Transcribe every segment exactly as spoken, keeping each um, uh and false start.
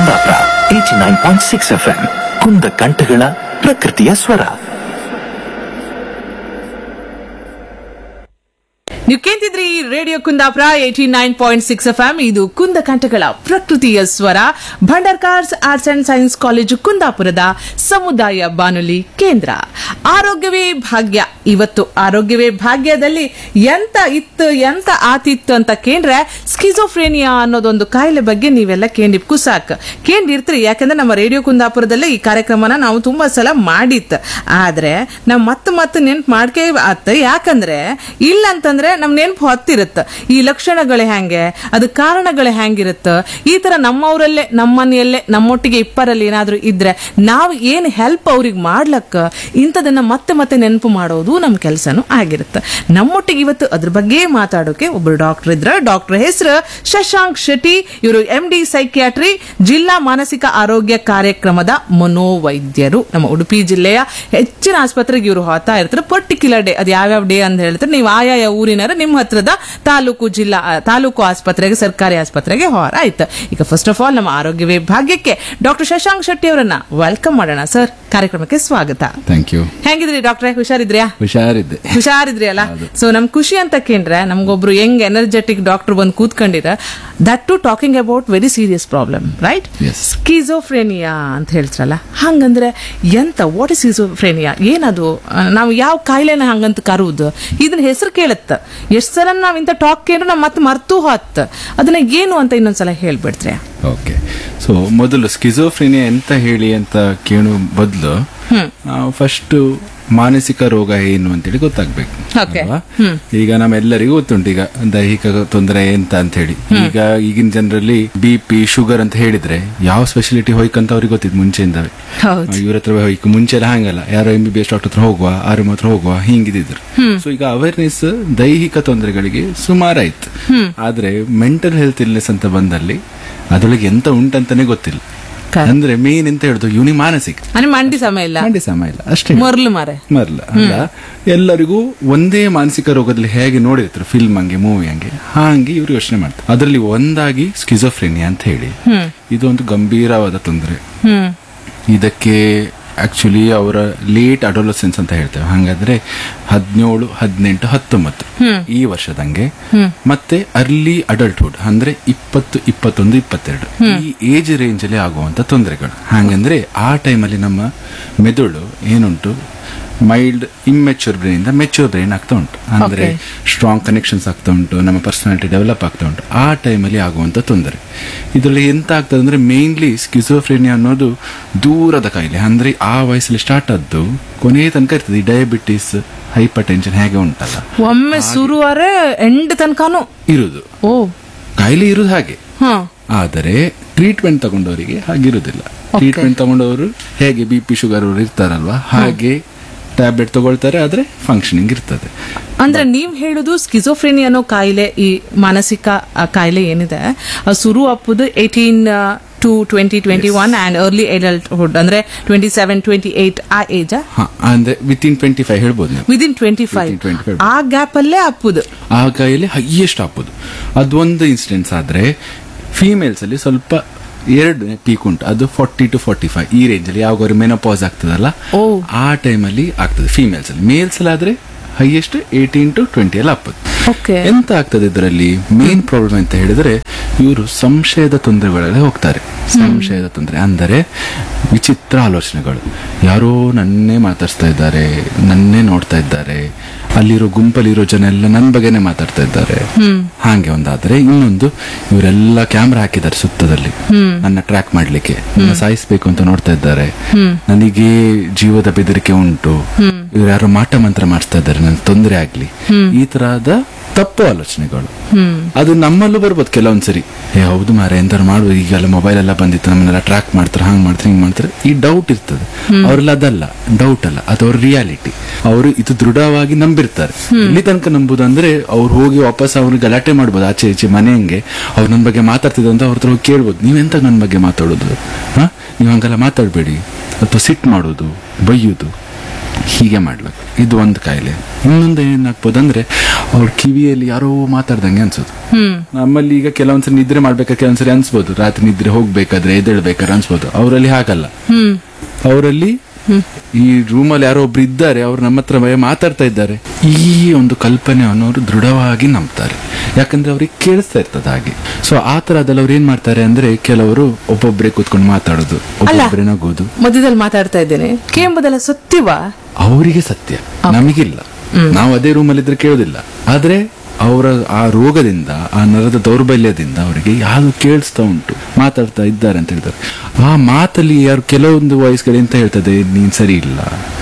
Kundapura eighty nine point six F M ಕುಂದ ಕಂಠಗಳ ಪ್ರಕೃತಿಯ ಸ್ವರ. ನೀವು ಕೇಂತಿದ್ರಿ radio Kundapura eighty nine point six F M. ಇದು ಕುಂದ ಕಂಠಗಳ ಪ್ರಕೃತಿಯ ಸ್ವರ. Bhandarkars arts and science college ಕುಂದಾಪುರದ ಸಮುದಾಯ ಬಾನುಲಿ ಕೇಂದ್ರ. ಆರೋಗ್ಯವೇ ಭಾಗ್ಯ. ಇವತ್ತು ಆರೋಗ್ಯವೇ ಭಾಗ್ಯದಲ್ಲಿ ಎಂತ ಇತ್ತು ಎಂತ ಆತಿತ್ತು ಅಂತ ಕೇಂದ್ರೆ ಸ್ಕಿಜೋಫ್ರೇನಿಯಾ ಅನ್ನೋದೊಂದು ಕಾಯಿಲೆ ಬಗ್ಗೆ ನೀವೆಲ್ಲ ಕೇಂದಿಪ್ಕು ಸಾಕು ಕೇಂದಿರ್ತೀರಿ. ಯಾಕಂದ್ರೆ ನಮ್ಮ ರೇಡಿಯೋ ಕುಂದಾಪುರದಲ್ಲೇ ಈ ಕಾರ್ಯಕ್ರಮನ ನಾವು ತುಂಬಾ ಸಲ ಮಾಡಿತ್ತು. ಆದ್ರೆ ನಾವ್ ಮತ್ತೆ ಮತ್ತೆ ನೆನ್ಪು ಮಾಡ್ಕೇ ಆತ. ಯಾಕಂದ್ರೆ ಇಲ್ಲ ಅಂತಂದ್ರೆ ನಮ್ ನೆನಪು ಹೊತ್ತಿರುತ್ತ ಈ ಲಕ್ಷಣಗಳು ಹೆಂಗೆ, ಅದು ಕಾರಣಗಳು ಹೆಂಗಿರುತ್ತ, ಈ ತರ ನಮ್ಮವರಲ್ಲೇ ನಮ್ಮನೆಯಲ್ಲೇ ನಮ್ಮೊಟ್ಟಿಗೆ ಇಪ್ಪರಲ್ಲಿ ಏನಾದ್ರೂ ಇದ್ರೆ ನಾವು ಏನ್ ಹೆಲ್ಪ್ ಅವ್ರಿಗೆ ಮಾಡ್ಲಕ್ಕ ಇಂಥದನ್ನ ಮತ್ತೆ ಮತ್ತೆ ನೆನಪು ಮಾಡೋದು ನಮ್ ಕೆಲಸನೂ ಆಗಿರುತ್ತೆ. ನಮ್ಮೊಟ್ಟಿಗೆ ಇವತ್ತು ಅದ್ರ ಬಗ್ಗೆ ಮಾತಾಡೋಕೆ ಒಬ್ರು ಡಾಕ್ಟರ್ ಇದ್ರ. ಡಾಕ್ಟರ್ ಹೆಸರು ಶಶಾಂಕ್ ಶೆಟ್ಟಿ. ಇವರು ಎಂ ಡಿ ಸೈಕಿಯಾಟ್ರಿ, ಜಿಲ್ಲಾ ಮಾನಸಿಕ ಆರೋಗ್ಯ ಕಾರ್ಯಕ್ರಮದ ಮನೋವೈದ್ಯರು. ನಮ್ಮ ಉಡುಪಿ ಜಿಲ್ಲೆಯ ಹೆಚ್ಚಿನ ಆಸ್ಪತ್ರೆಗೆ ಇವರು ಹೋಗ್ತಾ ಇರ್ತಾರೆ. ಪರ್ಟಿಕ್ಯುಲರ್ ಡೇ, ಅದು ಯಾವ್ಯಾವ ಡೇ ಅಂತ ಹೇಳ್ತಾರೆ ನೀವು ಆಯಾಯ ಊರಿನ ನಿಮ್ಮ ಹತ್ರದ ತಾಲೂಕು ಜಿಲ್ಲಾ ತಾಲೂಕು ಆಸ್ಪತ್ರೆಗೆ, ಸರ್ಕಾರಿ ಆಸ್ಪತ್ರೆಗೆ ಹೊರ ಆಯ್ತು. ಈಗ ಫಸ್ಟ್ ಆಫ್ ಆಲ್ ನಮ್ಮ ಆರೋಗ್ಯವೇ ಭಾಗ್ಯಕ್ಕೆ ಡಾಕ್ಟರ್ ಶಶಾಂಕ್ ಶೆಟ್ಟಿ ಅವರನ್ನ ವೆಲ್ಕಮ್ ಮಾಡೋಣ. ಸರ್, ಕಾರ್ಯಕ್ರಮಕ್ಕೆ ಸ್ವಾಗತ. Thank you. ಹೆಂಗಿದ್ರಿ ಡಾಕ್ಟ್ರೆ? ಹುಷಾರಿದ್ರ್ಯಾ? ಹುಷಾರಿದ್ದೆ. ಹುಷಾರಿದ್ರಿ ಅಲ್ಲ? ಸೊ ನಮ್ ಖುಷಿ ಅಂತ ಕೇಂದ್ರೆ ನಮ್ಗೊಬ್ರು ಯಂಗ್ ಎನರ್ಜೆಟಿಕ್ ಡಾಕ್ಟರ್ ಬಂದು ಕೂತ್ಕೊಂಡಿರ, that to talking about very serious problem, right? Schizophrenia ಅಂತ ಹೇಳ್ತಾರಲ್ಲ, ಹಂಗಂದ್ರೆ ಎಂತ? What is schizophrenia? ಏನದು? ನಾವು ಯಾವ ಕಾಯಿಲೆನ ಹಂಗಂತ ಕರುವುದು? ಇದನ್ನ ಹೆಸರು ಕೇಳುತ್ತ ಎಷ್ಟ್ ಸಲ ನಾವ್ ಇಂತ ಟಾಕ್ ಕೇಳಿದ್ರೆ ನಾವ್ ಮತ್ತೆ ಮರ್ತು ಹೋತ್. ಅದನ್ನ ಏನು ಅಂತ ಇನ್ನೊಂದ್ಸಲ ಹೇಳ್ಬಿಡ್ತೀರಾ? ಓಕೆ. ಸೊ ಮೊದಲು ಸ್ಕಿಜೋಫ್ರೇನಿಯಾ ಎಂತ ಹೇಳಿ ಅಂತ ಕೇಳೋ ಬದಲು ನಾವು ಫಸ್ಟ್ ಮಾನಸಿಕ ರೋಗ ಏನು ಅಂತೇಳಿ ಗೊತ್ತಾಗ್ಬೇಕು. ಈಗ ನಮ್ಮೆಲ್ಲರಿಗೂ ಗೊತ್ತುಂಟು ಈಗ ದೈಹಿಕ ತೊಂದರೆ ಎಂತ ಅಂತ ಹೇಳಿ. ಈಗ ಈಗಿನ ಜನರಲ್ಲಿ ಬಿ ಪಿ ಶುಗರ್ ಅಂತ ಹೇಳಿದ್ರೆ ಯಾವ ಸ್ಪೆಷಾಲಿಟಿ ಹೋಯ್ಕಂತ ಅವ್ರಿಗೆ ಗೊತ್ತಿತ್ತು ಮುಂಚೆಯಿಂದವೇ. ಇವ್ರ ಹತ್ರ ಹೋಯ್ಕ ಮುಂಚೆ ಎಲ್ಲ ಹಂಗಲ್ಲ, ಯಾರೋ M B B S doctor ಹತ್ರ ಹೋಗುವ, ಆರು ಹತ್ರ ಹೋಗುವ, ಹಿಂಗಿದ್ರು. ಸೊ ಈಗ ಅವೇರ್ನೆಸ್ ದೈಹಿಕ ತೊಂದರೆಗಳಿಗೆ ಸುಮಾರಾಯ್ತು. ಆದ್ರೆ ಮೆಂಟಲ್ ಹೆಲ್ತ್ ಇಲ್ನೆಸ್ ಅಂತ ಬಂದಲ್ಲಿ ಅದ್ರೊಳಗೆ ಎಂತ ಉಂಟಂತಾನೆ ಗೊತ್ತಿಲ್ಲ. ಅಂದ್ರೆ ಮೇನ್ ಎಂತ ಹೇಳುದು ಇವನಿ ಮಾನಸಿಕ ಮಂಡಿ ಸಮಯ ಇಲ್ಲ ಮಂಡಿ ಸಮಯ ಇಲ್ಲ ಅಷ್ಟೇ, ಮರ್ಲು ಮಾರೆ ಮರ್ಲ ಅಲ್ಲ. ಎಲ್ಲರಿಗೂ ಒಂದೇ ಮಾನಸಿಕ ರೋಗದಲ್ಲಿ ಹೇಗೆ ನೋಡಿರ್ತಾರೆ ಫಿಲ್ಮ್ ಹಂಗೆ ಮೂವಿ ಹಂಗೆ ಹಾಗೆ ಇವ್ರು ಯೋಚನೆ ಮಾಡ್ತಾರೆ. ಅದರಲ್ಲಿ ಒಂದಾಗಿ ಸ್ಕಿಜೋಫ್ರೇನಿಯಾ ಅಂತ ಹೇಳಿ ಇದೊಂದು ಗಂಭೀರವಾದ ತೊಂದರೆ. ಇದಕ್ಕೆ ಆಕ್ಚುಲಿ ಅವರ ಲೇಟ್ ಅಡೋಲಸೆನ್ಸ್ ಅಂತ ಹೇಳ್ತೇವೆ. ಹಾಗಾದ್ರೆ ಹದಿನೇಳು ಹದಿನೆಂಟು ಹತ್ತೊಂಬತ್ತು ಈ ವರ್ಷದಂಗೆ, ಮತ್ತೆ ಅರ್ಲಿ ಅಡಲ್ಟ್ಹುಡ್ ಅಂದ್ರೆ ಇಪ್ಪತ್ತು ಇಪ್ಪತ್ತೊಂದು ಇಪ್ಪತ್ತೆರಡು ಈ ಏಜ್ ರೇಂಜ್ ಅಲ್ಲಿ ಆಗುವಂತ ತೊಂದರೆಗಳು. ಹಾಗಂದ್ರೆ ಆ ಟೈಮಲ್ಲಿ ನಮ್ಮ ಮೆದುಳು ಏನುಂಟು ಮೈಲ್ಡ್ ಇಮ್ಮೆಚ್ಯೂರ್ ಬ್ರೈನ್ ಇಂದ ಮೆಚ್ಯೂರ್ ಬ್ರೈನ್ ಆಗ್ತಾ ಉಂಟು. ಅಂದ್ರೆ ಸ್ಟ್ರಾಂಗ್ ಕನೆಕ್ಷನ್ಸ್ ಆಗ್ತಾ ಉಂಟು, ನಮ್ಮ ಪರ್ಸನಾಲಿಟಿ ಡೆವಲಪ್ ಆಗ್ತಾ ಉಂಟು. ಆ ಟೈಮಲ್ಲಿ ಆಗುವಂತ ತೊಂದರೆ. ಇದರಲ್ಲಿ ಎಂತ ಆಗ್ತದೆ ಅಂದ್ರೆ ಮೇನ್ಲಿ ಸ್ಕಿಜೋಫ್ರೇನಿಯಾ ಅನ್ನೋದು ದೂರದ ಕಾಯಿಲೆ. ಅಂದ್ರೆ ಆ ವಯಸ್ಸಲ್ಲಿ ಸ್ಟಾರ್ಟ್ ಆದ್ದು ಕೊನೆಯ ತನಕ ಇರ್ತದೆ. ಈ ಡಯಾಬಿಟಿಸ್, ಹೈಪರ್ ಟೆನ್ಷನ್ ಹೇಗೆ ಉಂಟಲ್ಲ, ಒಮ್ಮೆ ಶುರುವಾರೆ ಎಂಡ್ ತನಕನೂ ಇರುದು. ಓ, ಕಾಯಿಲೆ ಇರುದು ಹಾಗೆ. ಆದರೆ ಟ್ರೀಟ್ಮೆಂಟ್ ತಗೊಂಡವರಿಗೆ ಹಾಗಿರುದಿಲ್ಲ. ಟ್ರೀಟ್ಮೆಂಟ್ ತಗೊಂಡವರು ಹೇಗೆ ಬಿ ಪಿ ಶುಗರ್ ಅವರು ಇರ್ತಾರಲ್ವಾ ಹಾಗೆ ಟ್ಯಾಬ್ಲೆಟ್ ತಗೊಳ್ತಾರೆ, ಆದ್ರೆ ಫಂಕ್ಷನಿಂಗ್ ಇರ್ತದೆ. ಅಂದ್ರೆ ನೀವ್ ಹೇಳುದು ಸ್ಕಿಜೋಫ್ರೇನಿಯಾ ಅನ್ನೋ ಕಾಯಿಲೆ, ಈ ಮಾನಸಿಕ ಕಾಯಿಲೆ ಏನಿದೆ ಶುರು ಅಪ್ಪುದು eighteen to twenty twenty one and early adulthood ಅಂದ್ರೆ ಟ್ವೆಂಟಿ ಸೆವೆನ್ ಟ್ವೆಂಟಿ ಏಟ್ ಆ ಏಜ್ ಅಂದ್ರೆ ವಿತಿನ್ ಟ್ವೆಂಟಿ ಫೈವ್ ಹೇಳ್ಬೋದು. ವಿದಿನ್ ಟ್ವೆಂಟಿ ಫೈವ್ ಆ ಗ್ಯಾಪ್ ಅಲ್ಲೇ ಅಪ್ಪುದು ಆ ಕಾಯಿಲೆ ಹೈಯೆಸ್ಟ್ ಅಪ್ಪುದು. ಅದೊಂದು ಇನ್ಸಿಡೆನ್ಸ್. ಆದ್ರೆ ಫೀಮೇಲ್ಸ್ ಅಲ್ಲಿ ಸ್ವಲ್ಪ ಎರಡು ಪೀಕ್ ಉಂಟು. ಅದು ಫಾರ್ಟಿ ಟು ಫಾರ್ಟಿ ಫೈವ್ ಈ ರೇಂಜ್ ಅಲ್ಲಿ ಯಾವಾಗ ಮೆನೋಪಾಸ್ ಆಗ್ತದಲ್ಲ ಆ ಟೈಮಲ್ಲಿ ಆಗ್ತದೆ ಫೀಮೇಲ್ಸ್ ಅಲ್ಲಿ. ಮೇಲ್ಸ್ ಅಲ್ಲಿ ಆದ್ರೆ ಹೈಯೆಸ್ಟ್ ಏಟೀನ್ ಟು ಟ್ವೆಂಟಿ ಅಲ್ಲಿ ಆಗ್ತದೆ. ಎಂತ ಆಗ್ತದೆ ಇದರಲ್ಲಿ ಮೇನ್ ಪ್ರಾಬ್ಲಮ್ ಅಂತ ಹೇಳಿದ್ರೆ ಇವರು ಸಂಶಯದ ತೊಂದರೆಗಳಲ್ಲಿ ಹೋಗ್ತಾರೆ. ಸಂಶಯದ ತೊಂದರೆ ಅಂದರೆ ವಿಚಿತ್ರ ಆಲೋಚನೆಗಳು. ಯಾರೋ ನನ್ನೇ ಮಾತಾಡ್ಸ್ತಾ ಇದ್ದಾರೆ, ನನ್ನೇ ನೋಡ್ತಾ ಇದ್ದಾರೆ, ಅಲ್ಲಿರೋ ಗುಂಪಲ್ಲಿರೋ ಜನ ಎಲ್ಲ ನನ್ನ ಬಗ್ಗೆನೆ ಮಾತಾಡ್ತಾ ಇದ್ದಾರೆ ಹಾಗೆ ಒಂದಾದ್ರೆ. ಇನ್ನೊಂದು ಇವರೆಲ್ಲ ಕ್ಯಾಮ್ರಾ ಹಾಕಿದ್ದಾರೆ ಸುತ್ತದಲ್ಲಿ ನನ್ನ ಟ್ರ್ಯಾಕ್ ಮಾಡ್ಲಿಕ್ಕೆ, ನನ್ನ ಸಾಯಿಸ್ಬೇಕು ಅಂತ ನೋಡ್ತಾ ಇದ್ದಾರೆ, ನನಗೆ ಜೀವದ ಬೆದರಿಕೆ ಉಂಟು, ಇವ್ರು ಯಾರೋ ಮಾಟ ಮಂತ್ರ ಮಾಡಿಸ್ತಾ ಇದ್ದಾರೆ ನನ್ ತೊಂದರೆ ಆಗ್ಲಿ, ಈ ತರಹದ ತಪ್ಪು ಆಲೋಚನೆಗಳು. ಅದು ನಮ್ಮಲ್ಲೂ ಬರ್ಬೋದು ಕೆಲವೊಂದ್ಸರಿ. ಏ ಹೌದು ಮಾರೆ ಎಂತಾರು ಮಾಡ್ಬೋದು, ಈಗೆಲ್ಲ ಮೊಬೈಲ್ ಎಲ್ಲ ಬಂದಿತ್ತು, ನಮ್ಮನ್ನೆಲ್ಲ ಟ್ರ್ಯಾಕ್ ಮಾಡ್ತಾರೆ, ಹಂಗ್ ಮಾಡ್ತಾರೆ, ಹಿಂಗ್ ಮಾಡ್ತಾರೆ, ಈ ಡೌಟ್ ಇರ್ತದೆ. ಅವ್ರೆಲ್ಲ ಅದಲ್ಲ, ಡೌಟ್ ಅಲ್ಲ, ಅದು ಅವ್ರ ರಿಯಾಲಿಟಿ. ಅವರು ಇದು ದೃಢವಾಗಿ ನಂಬಿರ್ತಾರೆ. ಇಲ್ಲಿ ತನಕ ನಂಬುದು ಅಂದ್ರೆ ಅವ್ರು ಹೋಗಿ ವಾಪಸ್ ಅವ್ರಿಗೆ ಗಲಾಟೆ ಮಾಡ್ಬೋದು ಆಚೆ ಈಚೆ ಮನೆಯಂಗೆ. ಅವ್ರು ನನ್ನ ಬಗ್ಗೆ ಮಾತಾಡ್ತಿದ್ರು ಅಂತ ಅವ್ರ ಹತ್ರ ಹೋಗಿ ಕೇಳ್ಬೋದು, ನೀವೆಂತ ನನ್ನ ಬಗ್ಗೆ ಮಾತಾಡೋದು, ಹಾ ನೀವು ಹಂಗೆಲ್ಲ ಮಾತಾಡ್ಬೇಡಿ, ಅಥವಾ ಸಿಟ್ ಮಾಡೋದು, ಬೈಯುದು, ಹೀಗೆ ಮಾಡ್ಬೇಕು. ಇದು ಒಂದು ಕಾಯಿಲೆ. ಇನ್ನೊಂದು ಏನಾಗ್ಬೋದು ಅಂದ್ರೆ ಅವ್ರ ಕಿವಿಯಲ್ಲಿ ಯಾರೋ ಮಾತಾಡ್ದಂಗೆ ಅನ್ಸೋದು. ನಮ್ಮಲ್ಲಿ ಈಗ ಕೆಲವೊಂದ್ಸರಿ ನಿದ್ರೆ ಮಾಡ್ಬೇಕಾದ್ರೆ ಕೆಲವೊಂದ್ಸರಿ ಅನ್ಸ್ಬೋದು, ರಾತ್ರಿ ನಿದ್ರೆ ಹೋಗ್ಬೇಕಾದ್ರೆ ಎದ್ದೇಳ್ಬೇಕಾದ್ರೆ ಅನ್ಸ್ಬೋದು. ಅವರಲ್ಲಿ ಹಾಗಲ್ಲ. ಅವರಲ್ಲಿ ಈ ರೂಮಲ್ಲಿ ಯಾರೋ ಒಬ್ರು ಇದ್ದಾರೆ, ಅವ್ರು ನಮ್ಮ ಹತ್ರ ಮಾತಾಡ್ತಾ ಇದ್ದಾರೆ, ಈ ಒಂದು ಕಲ್ಪನೆಯನ್ನು ಅವರು ದೃಢವಾಗಿ ನಂಬ್ತಾರೆ. ಯಾಕಂದ್ರೆ ಅವ್ರಿಗೆ ಕೇಳಿಸ್ತಾ ಇರ್ತದೆ ಹಾಗೆ. ಸೊ ಆ ತರದಲ್ಲಿ ಅವ್ರು ಏನ್ ಮಾಡ್ತಾರೆ ಅಂದ್ರೆ, ಕೆಲವರು ಒಬ್ಬೊಬ್ಬರೇ ಕೂತ್ಕೊಂಡು ಮಾತಾಡೋದು, ಒಬ್ಬೊಬ್ಬರೇ ನಗೋದು. ಮಧ್ಯದಲ್ಲಿ ಮಾತಾಡ್ತಾ ಇದ್ದೇನೆ, ಕೇಂಬುದೆಲ್ಲ ಸತ್ಯವಾ? ಅವರಿಗೆ ಸತ್ಯ, ನಮಗಿಲ್ಲ. ನಾವು ಅದೇ ರೂಮಲ್ಲಿ ಇದ್ರೆ ಕೇಳೋದಿಲ್ಲ. ಆದ್ರೆ ಅವರ ಆ ರೋಗದಿಂದ, ಆ ನರದ ದೌರ್ಬಲ್ಯದಿಂದ ಅವರಿಗೆ ಯಾರು ಕೇಳಿಸ್ತಾ ಉಂಟು, ಮಾತಾಡ್ತಾ ಇದ್ದಾರೆ ಅಂತ ಹೇಳ್ತಾರೆ. ಆ ಮಾತಲ್ಲಿ ಯಾರು ಕೆಲವೊಂದು ವಾಯ್ಸ್ಗಳು ಎಂತ ಹೇಳ್ತದೆ, ನೀನ್ ಸರಿ ಇಲ್ಲ,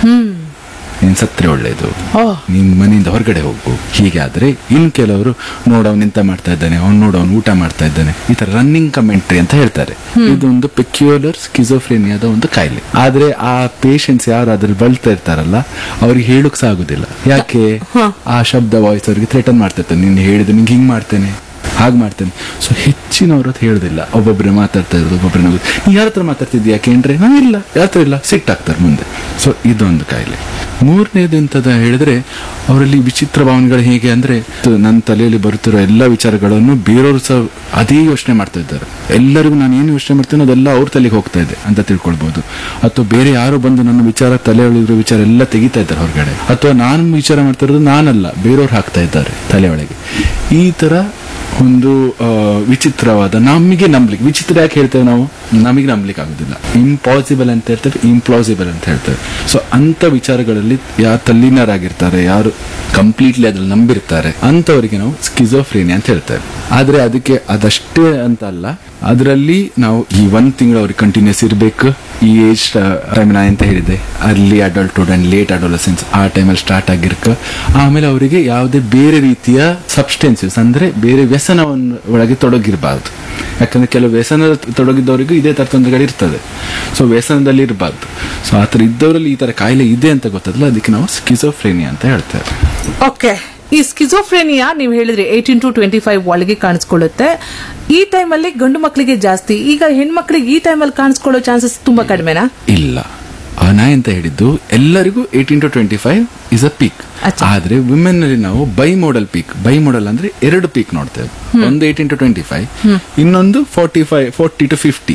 ನೀನ್ ಸತ್ರೆ ಒಳ್ಳೇದು, ನೀನ್ ಮನೆಯಿಂದ ಹೊರಗಡೆ ಹೋಗು. ಹೀಗಾದ್ರೆ ಇನ್ ಕೆಲವರು ನೋಡ ಅವ್ನು ಎಂತ ಮಾಡ್ತಾ ಇದ್ದಾನೆ, ಅವ್ನು ನೋಡ ಅವ್ನು ಊಟ ಮಾಡ್ತಾ ಇದ್ದಾನೆ, ಈ ತರ ರನ್ನಿಂಗ್ ಕಮೆಂಟ್ರಿ ಅಂತ ಹೇಳ್ತಾರೆ. ಇದೊಂದು ಪೆಕ್ಯುಲರ್ ಸ್ಕಿಜೋಫ್ರೇನಿಯಾದ ಒಂದು ಕಾಯಿಲೆ. ಆದ್ರೆ ಆ ಪೇಷಂಟ್ಸ್ ಯಾರು ಅದ್ರಲ್ಲಿ ಬಳಲ್ತಾ ಇರ್ತಾರಲ್ಲ, ಅವ್ರಿಗೆ ಹೇಳಕ್ ಸಾಗುದಿಲ್ಲ. ಯಾಕೆ? ಆ ಶಬ್ದ ವಾಯ್ಸ್ ಅವ್ರಿಗೆ ಥ್ರೆಟನ್ ಮಾಡ್ತಾ ಇರ್ತಾರೆ. ನೀನ್ ಹೇಳಿದ್ರೆ ನಿಂಗೆ ಹಿಂಗ್ ಮಾಡ್ತೇನೆ, ಹಾಗೆ ಮಾಡ್ತೇನೆ. ಸೊ ಹೆಚ್ಚಿನವ್ರ ಹತ್ರ ಹೇಳುದಿಲ್ಲ, ಒಬ್ಬೊಬ್ಬರೇ ಮಾತಾಡ್ತಾ ಇರೋದು, ಒಬ್ಬೊಬ್ಬರೇ ನಗೋದು. ನೀ ಯಾರ ಹತ್ರ ಮಾತಾಡ್ತಿದ್ಯಾ ಯಾಕೆಂದ್ರೆ, ನಾ ಇಲ್ಲ, ಯಾರ ಹತ್ರ ಇಲ್ಲ, ಸಿಟ್ಟಾಗ್ತಾರೆ ಮುಂದೆ. ಸೊ ಇದೊಂದು ಕಾಯಿಲೆ. ಮೂರನೇದು ಎಂತದ ಹೇಳಿದ್ರೆ, ಅವರಲ್ಲಿ ವಿಚಿತ್ರ ಭಾವನೆಗಳು ಹೇಗೆ ಅಂದ್ರೆ, ನನ್ನ ತಲೆಯಲ್ಲಿ ಬರುತ್ತಿರೋ ಎಲ್ಲ ವಿಚಾರಗಳನ್ನು ಬೇರೆಯವರು ಸಹ ಅದೇ ಯೋಚನೆ ಮಾಡ್ತಾ ಇದ್ದಾರೆ. ಎಲ್ಲರಿಗೂ ನಾನು ಏನು ಯೋಚನೆ ಮಾಡ್ತೇನೋ ಅದೆಲ್ಲ ಅವ್ರ ತಲೆಗೆ ಹೋಗ್ತಾ ಇದೆ ಅಂತ ತಿಳ್ಕೊಳ್ಬಹುದು. ಅಥವಾ ಬೇರೆ ಯಾರೋ ಬಂದು ನನ್ನ ವಿಚಾರ, ತಲೆಯೊಳಗಿರೋ ವಿಚಾರ ಎಲ್ಲ ತೆಗಿತಾ ಇದ್ದಾರೆ ಹೊರಗಡೆ. ಅಥವಾ ನಾನು ವಿಚಾರ ಮಾಡ್ತಾ ಇರೋದು ನಾನಲ್ಲ, ಬೇರೆಯವ್ರು ಹಾಕ್ತಾ ಇದ್ದಾರೆ ತಲೆಯೊಳಗೆ. ಈ ತರ ಒಂದು ವಿಚಿತ್ರವಾದ, ನಮಗೆ ನಂಬ್ಲಿಕ್ಕೆ, ವಿಚಿತ್ರ ಯಾಕೆ ಹೇಳ್ತೇವೆ ನಾವು, ನಮಗೆ ನಂಬ್ಲಿಕ್ಕೆ ಆಗುದಿಲ್ಲ. ಇಂಪಾಸಿಬಲ್ ಅಂತ ಹೇಳ್ತೇವೆ, ಇಂಪ್ಲಾಸಿಬಲ್ ಅಂತ ಹೇಳ್ತೇವೆ. ಸೊ ಅಂತ ವಿಚಾರಗಳಲ್ಲಿ ಯಾರು ತಲ್ಲೀನರಾಗಿರ್ತಾರೆ, ಯಾರು ಕಂಪ್ಲೀಟ್ಲಿ ಅದ್ರಲ್ಲಿ ನಂಬಿರ್ತಾರೆ, ಅಂತವರಿಗೆ ನಾವು ಸ್ಕಿಜೋಫ್ರೇನಿಯಾ ಅಂತ ಹೇಳ್ತೇವೆ. ಆದ್ರೆ ಅದಕ್ಕೆ ಅದಷ್ಟೇ ಅಂತ ಅಲ್ಲ, ಅದರಲ್ಲಿ ನಾವು ಈ ಒಂದ್ ತಿಂಗಳು ಅವ್ರಿಗೆ ಕಂಟಿನ್ಯೂಸ್ ಇರಬೇಕು. ಈ ಏಜ್ ಟೈಮ್ ನಾ ಅಂತ ಹೇಳಿದೆ, early adulthood and late adolescence, ಆ ಟೈಮಲ್ಲಿ ಸ್ಟಾರ್ಟ್ ಆಗಿರ್ಕ. ಆಮೇಲೆ ಅವರಿಗೆ ಯಾವುದೇ ಬೇರೆ ರೀತಿಯ ಸಬ್ಸ್ಟೆನ್ಸಸ್ ಅಂದ್ರೆ ಬೇರೆ ವ್ಯಸನವನ್ನು ಒಳಗೆ ತೊಡಗಿರಬಾರ್ದು. ಯಾಕಂದ್ರೆ ಕೆಲವು ವ್ಯಸನ ತೊಡಗಿದ್ದವರಿಗೂ ಇದೇ ತರ ತೊಂದರೆಗಳು ಇರ್ತದೆ. ಸೊ ವ್ಯಸನದಲ್ಲಿ ಇರಬಾರ್ದು. ಸೊ ಆತರ ಇದ್ದವರಲ್ಲಿ ಈ ತರ ಕಾಯಿಲೆ ಇದೆ ಅಂತ ಗೊತ್ತಲ್ಲ, ಅದಕ್ಕೆ ನಾವು ಸ್ಕಿಜೋಫ್ರೇನಿಯಾ ಅಂತ ಹೇಳ್ತೇವೆ. ಓಕೆ, ಈ ಸ್ಕಿಜೋಫ್ರೇನಿಯಾ ನೀವು ಹೇಳಿದ್ರಿ ಏಟೀನ್ ಟು ಟ್ವೆಂಟಿ ಫೈವ್ ಒಳಗೆ ಕಾಣಿಸ್ಕೊಳ್ಳುತ್ತೆ. ಈ ಟೈಮಲ್ಲಿ ಗಂಡು ಮಕ್ಕಳಿಗೆ ಜಾಸ್ತಿ, ಈಗ ಹೆಣ್ಮಕ್ಳಿಗೆ ಈ ಟೈಮಲ್ಲಿ ಕಾಣಿಸ್ಕೊಳ್ಳೋ ಚಾನ್ಸಸ್ ತುಂಬಾ ಕಡಿಮೆನಾ? ಇಲ್ಲ, ನಾ ಎಂತ ಹೇಳಿದ್ದು, ಎಲ್ಲರಿಗೂ eighteen to twenty five is a peak. ಆದ್ರೆ ವಿಮೆನ್ ನಲ್ಲಿ ನಾವು by model peak, by model ಅಂದ್ರೆ ಎರಡು ಪೀಕ್ ನೋಡ್ತೇವೆ. ಒಂದು ಏಟೀನ್ ಟು ಟ್ವೆಂಟಿ ಫೈವ್, ಇನ್ನೊಂದು forty five forty two fifty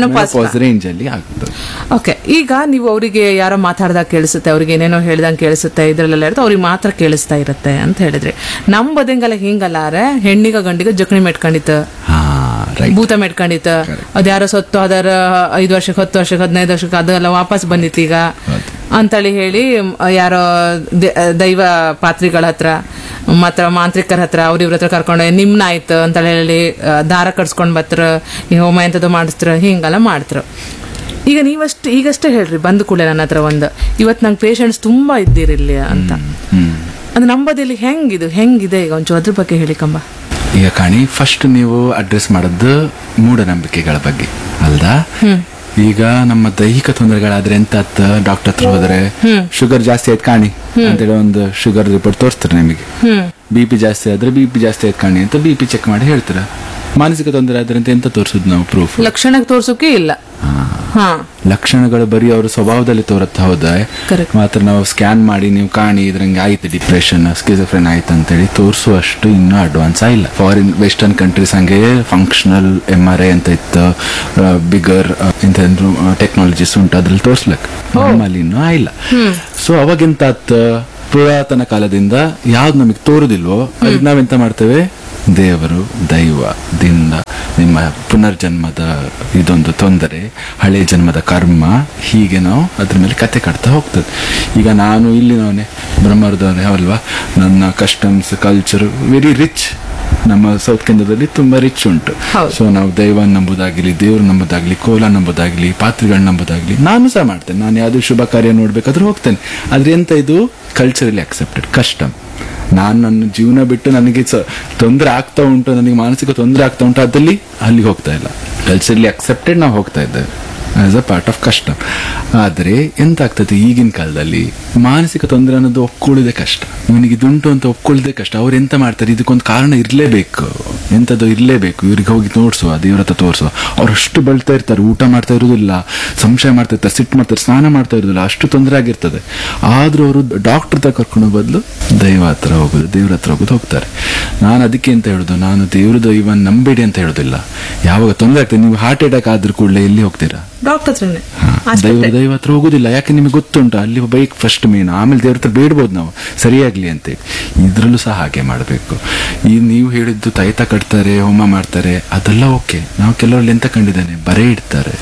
range ಅಲ್ಲಿ ಆಗ್ತದೆ. ಓಕೆ, ಈಗ ನೀವು ಅವರಿಗೆ ಯಾರೋ ಮಾತಾಡ್ದಾಗ ಕೇಳಿಸುತ್ತೆ, ಅವ್ರಿಗೆ ಏನೇನೋ ಹೇಳ್ದಂಗೆ ಕೇಳಿಸುತ್ತೆ, ಇದ್ರಲ್ಲೆಲ್ಲ ಇರುತ್ತೆ, ಅವ್ರಿಗೆ ಮಾತ್ರ ಕೇಳಿಸ್ತಾ ಇರುತ್ತೆ ಅಂತ ಹೇಳಿದ್ರಿ. ನಮ್ ಬದಂಗೆಲ್ಲ ಹಿಂಗಲ್ಲಾರೆ, ಹೆಣ್ಣಿಗ ಗಂಡಿಗ ಜಕಣಿ ಮೆಟ್ಕೊಂಡಿತ್ತು, ಭೂತ ಮೆಟ್ಕೊಂಡಿತ್ತ, ಅದ್ಯಾರೋ ಸತ್ತು ಅದರ ಐದು ವರ್ಷಕ್ಕೆ, ಹತ್ತು ವರ್ಷಕ್ಕೆ, ಹದಿನೈದು ವರ್ಷಕ್ಕೆ ಅದೆಲ್ಲ ವಾಪಸ್ ಬಂದಿತ್ತು ಈಗ ಅಂತೇಳಿ ಹೇಳಿ, ಯಾರೋ ದೈವ ಪಾತ್ರಿಗಳ ಹತ್ರ ಮತ್ತ ಮಾಂತ್ರಿಕರ ಹತ್ರ ಅವ್ರಿವ್ರ ಹತ್ರ ಕರ್ಕೊಂಡು ನಿಮ್ನ ಆಯ್ತು ಅಂತ ಹೇಳಿ ದಾರ ಕಟ್ಸ್ಕೊಂಡ್ ಬತ್ರ, ಈ ಹೋಮ ಎಂತದ್ದು ಮಾಡಿಸ್ತ್ರ, ಹಿಂಗೆಲ್ಲ ಮಾಡ್ತ್ರ. ಈಗ ನೀವಷ್ಟು ಈಗಷ್ಟೇ ಹೇಳ್ರಿ ಬಂದು ಕೂಡ ನನ್ನ ಹತ್ರ ಒಂದು, ಇವತ್ತು ನಂಗೆ ಪೇಷಂಟ್ಸ್ ತುಂಬಾ ಇದ್ದೀರಿಲ್ಲಿ ಅಂತ. ಅದು ನಂಬದಿಲ್ಲಿ ಹೆಂಗಿದು ಹೆಂಗಿದೆ ಈಗ ಒಂಚೂರು ಅದ್ರ ಬಗ್ಗೆ ಹೇಳಿ ಕಂಬ. ಈಗ ಕಾಣಿ, ಫಸ್ಟ್ ನೀವು ಅಡ್ರೆಸ್ ಮಾಡೋದು ಮೂಢನಂಬಿಕೆಗಳ ಬಗ್ಗೆ ಅಲ್ದಾ. ಈಗ ನಮ್ಮ ದೈಹಿಕ ತೊಂದರೆಗಳಾದ್ರೆ ಎಂತ ಡಾಕ್ಟರ್ ಹತ್ರ ಹೋದ್ರೆ ಶುಗರ್ ಜಾಸ್ತಿ ಆಯ್ತು ಕಾಣಿ ಅಂತೇಳಿ ಒಂದು ಶುಗರ್ ರಿಪೋರ್ಟ್ ತೋರಿಸ್ತಾರೆ ನಿಮಗೆ. ಬಿ ಪಿ ಜಾಸ್ತಿ ಆದ್ರೆ ಬಿ ಪಿ ಜಾಸ್ತಿ ಆಯ್ತು ಕಾಣಿ ಅಂತ ಬಿ ಪಿ ಚೆಕ್ ಮಾಡಿ ಹೇಳ್ತಾರೆ. ಮಾನಸಿಕ ತೊಂದರೆ ಆದ್ರೆ ಅಂತ ಎಂತ ತೋರಿಸುದು ನಾವು ಪ್ರೂಫ್? ಲಕ್ಷಣಕ್ಕೆ ತೋರ್ಸೋಕೆ ಇಲ್ಲ. ಲಕ್ಷಣಗಳು ಬರೀ ಅವ್ರ ಸ್ವಭಾವದಲ್ಲಿ ತೋರುತ್ತ ಹೋದ ಮಾತ್ರ ನಾವು ಸ್ಕ್ಯಾನ್ ಮಾಡಿ ನೀವು ಕಾಣಿ ಇದ್ರಂಗೆ ಆಯ್ತು ಡಿಪ್ರೆಷನ್, ಸ್ಕಿಜೋಫ್ರೆನ್ ಆಯ್ತು ಅಂತೇಳಿ ತೋರಿಸುವಷ್ಟು ಇನ್ನೂ ಅಡ್ವಾನ್ಸ್ ಆಗಿಲ್ಲ. ಫಾರಿನ್ ವೆಸ್ಟರ್ನ್ ಕಂಟ್ರೀಸ್ ಹಂಗೆ ಫಂಕ್ಷನಲ್ ಎಂ ಆರ್ ಐ ಅಂತ ಇತ್ತು, ಬಿಗರ್ ಎಂತ ಟೆಕ್ನಾಲಜೀಸ್ ಉಂಟು, ಅದ್ರಲ್ಲಿ ತೋರ್ಸ್ಲಕ್. ನಮ್ಮಲ್ಲಿ ಇನ್ನೂ ಆಗಿಲ್ಲ. ಸೊ ಅವಾಗೆಂತ ಪುರಾತನ ಕಾಲದಿಂದ ಯಾವ್ದು ನಮಗೆ ತೋರುದಿಲ್ವೋ ಅದಕ್ಕೆ ನಾವೆಂತ ಮಾಡ್ತೇವೆ, ದೇವರು ದೈವದಿಂದ ನಿಮ್ಮ ಪುನರ್ಜನ್ಮದ ಇದೊಂದು ತೊಂದರೆ, ಹಳೆ ಜನ್ಮದ ಕರ್ಮ, ಹೀಗೆ ನಾವು ಅದ್ರ ಮೇಲೆ ಕತೆ ಕಟ್ತಾ ಹೋಗ್ತದೆ. ಈಗ ನಾನು ಇಲ್ಲಿನವನೇ ಬ್ರಹ್ಮರದವನೇ ಅಲ್ವಾ, ನನ್ನ ಕಸ್ಟಮ್ಸ್ ಕಲ್ಚರ್ ವೆರಿ ರಿಚ್, ನಮ್ಮ ಸೌತ್ ಕೇಂದ್ರದಲ್ಲಿ ತುಂಬಾ ರಿಚ್ ಉಂಟು. ಸೊ ನಾವು ದೈವ ನಂಬುದಾಗ್ಲಿ, ದೇವ್ರ ನಂಬುದಾಗ್ಲಿ, ಕೋಲ ನಂಬುದಾಗ್ಲಿ, ಪಾತ್ರಿಗಳ್ ನಂಬುದಾಗ್ಲಿ ನಾನು ಸಹ ಮಾಡ್ತೇನೆ. ನಾನು ಯಾವ್ದು ಶುಭ ಕಾರ್ಯ ನೋಡ್ಬೇಕಾದ್ರೂ ಹೋಗ್ತೇನೆ. ಆದ್ರೆ ಎಂತ ಇದು ಕಲ್ಚರಲಿ ಅಕ್ಸೆಪ್ಟೆಡ್ ಕಸ್ಟಮ್. ನಾನು ನನ್ನ ಜೀವನ ಬಿಟ್ಟು ನನಗೆ ತೊಂದರೆ ಆಗ್ತಾ ಉಂಟು, ನನಗೆ ಮಾನಸಿಕ ತೊಂದರೆ ಆಗ್ತಾ ಉಂಟು, ಅದಲ್ಲಿ ಅಲ್ಲಿಗೆ ಹೋಗ್ತಾ ಇಲ್ಲ. ಕಲ್ಚರಲಿ ಅಕ್ಸೆಪ್ಟೆಡ್ ನಾವು ಹೋಗ್ತಾ ಇದ್ದೇವೆ. ಆಸ್ ಅ ಪಾರ್ಟ್ ಆಫ್ ಕಷ್ಟ. ಆದರೆ ಎಂತ ಆಗ್ತದೆ ಈಗಿನ ಕಾಲದಲ್ಲಿ ಮಾನಸಿಕ ತೊಂದರೆ ಅನ್ನೋದು ಒಪ್ಕೊಳ್ಳೋದೇ ಕಷ್ಟ. ಇವನಿಗೆ ಇದುಂಟು ಅಂತ ಒಪ್ಕೊಳ್ಳೋದೇ ಕಷ್ಟ. ಅವ್ರು ಎಂತ ಮಾಡ್ತಾರೆ, ಇದಕ್ಕೊಂದು ಕಾರಣ ಇರಲೇಬೇಕು, ಎಂಥದ್ದು ಇರಲೇಬೇಕು, ಇವ್ರಿಗೆ ಹೋಗಿ ತೋರಿಸುವ, ದೇವ್ರ ಹತ್ರ ತೋರಿಸುವ. ಅವ್ರು ಅಷ್ಟು ಬೆಳ್ತಾ ಇರ್ತಾರೆ, ಊಟ ಮಾಡ್ತಾ ಇರೋದಿಲ್ಲ, ಸಂಶಯ ಮಾಡ್ತಾ ಇರ್ತಾರೆ, ಸಿಟ್ಟು ಮಾಡ್ತಾರೆ, ಸ್ನಾನ ಮಾಡ್ತಾ ಇರೋದಿಲ್ಲ, ಅಷ್ಟು ತೊಂದರೆ ಆಗಿರ್ತದೆ. ಆದ್ರೂ ಅವರು ಡಾಕ್ಟರ್ ಹತ್ರ ಕರ್ಕೊಂಡು ಬದಲು ದೈವ ಹತ್ರ ಹೋಗೋದು, ದೇವ್ರ ಹತ್ರ ಹೋಗೋದು ಹೋಗ್ತಾರೆ. ನಾನು ಅದಕ್ಕೆ ಅಂತ ಹೇಳುದು, ನಾನು ದೇವ್ರ ದೈವ ನಂಬೇಡಿ ಅಂತ ಹೇಳುದಿಲ್ಲ. ಯಾವಾಗ ತೊಂದರೆ ಆಗ್ತದೆ, ನೀವು ಹಾರ್ಟ್ ಅಟ್ಯಾಕ್ ಆದ್ರೂ ಕೂಡಲೇ ಎಲ್ಲಿ ಹೋಗ್ತೀರಾ? ಡಾಕ್ಟರ್ ದೈವ ದೈವ ಹತ್ರ ಹೋಗುದಿಲ್ಲ. ಯಾಕೆ ನಿಮಗೆ ಗೊತ್ತುಂಟು, ಅಲ್ಲಿ ಬೈಕ್ ಫಸ್ಟ್ ಮೇನ್, ಆಮೇಲೆ ದೇವ್ರ ಹತ್ರ ಬೇಡ್ಬೋದು ನಾವು ಸರಿಯಾಗ್ಲಿ ಅಂತೇಳಿ. ಇದ್ರಲ್ಲೂ ಸಹ ಹಾಗೆ ಮಾಡಬೇಕು. ಈ ನೀವು ಹೇಳಿದ್ದು ತಾಯ್ತ ಕಟ್ತಾರೆ, ಹೋಮ ಮಾಡ್ತಾರೆ, ಅದೆಲ್ಲ ಓಕೆ. ನಾವು ಕೆಲವರಲ್ಲಿ ಎಂತ ಕಂಡಿದ್ದೇನೆ, ಬರೇ ಇಡ್ತಾರೆ,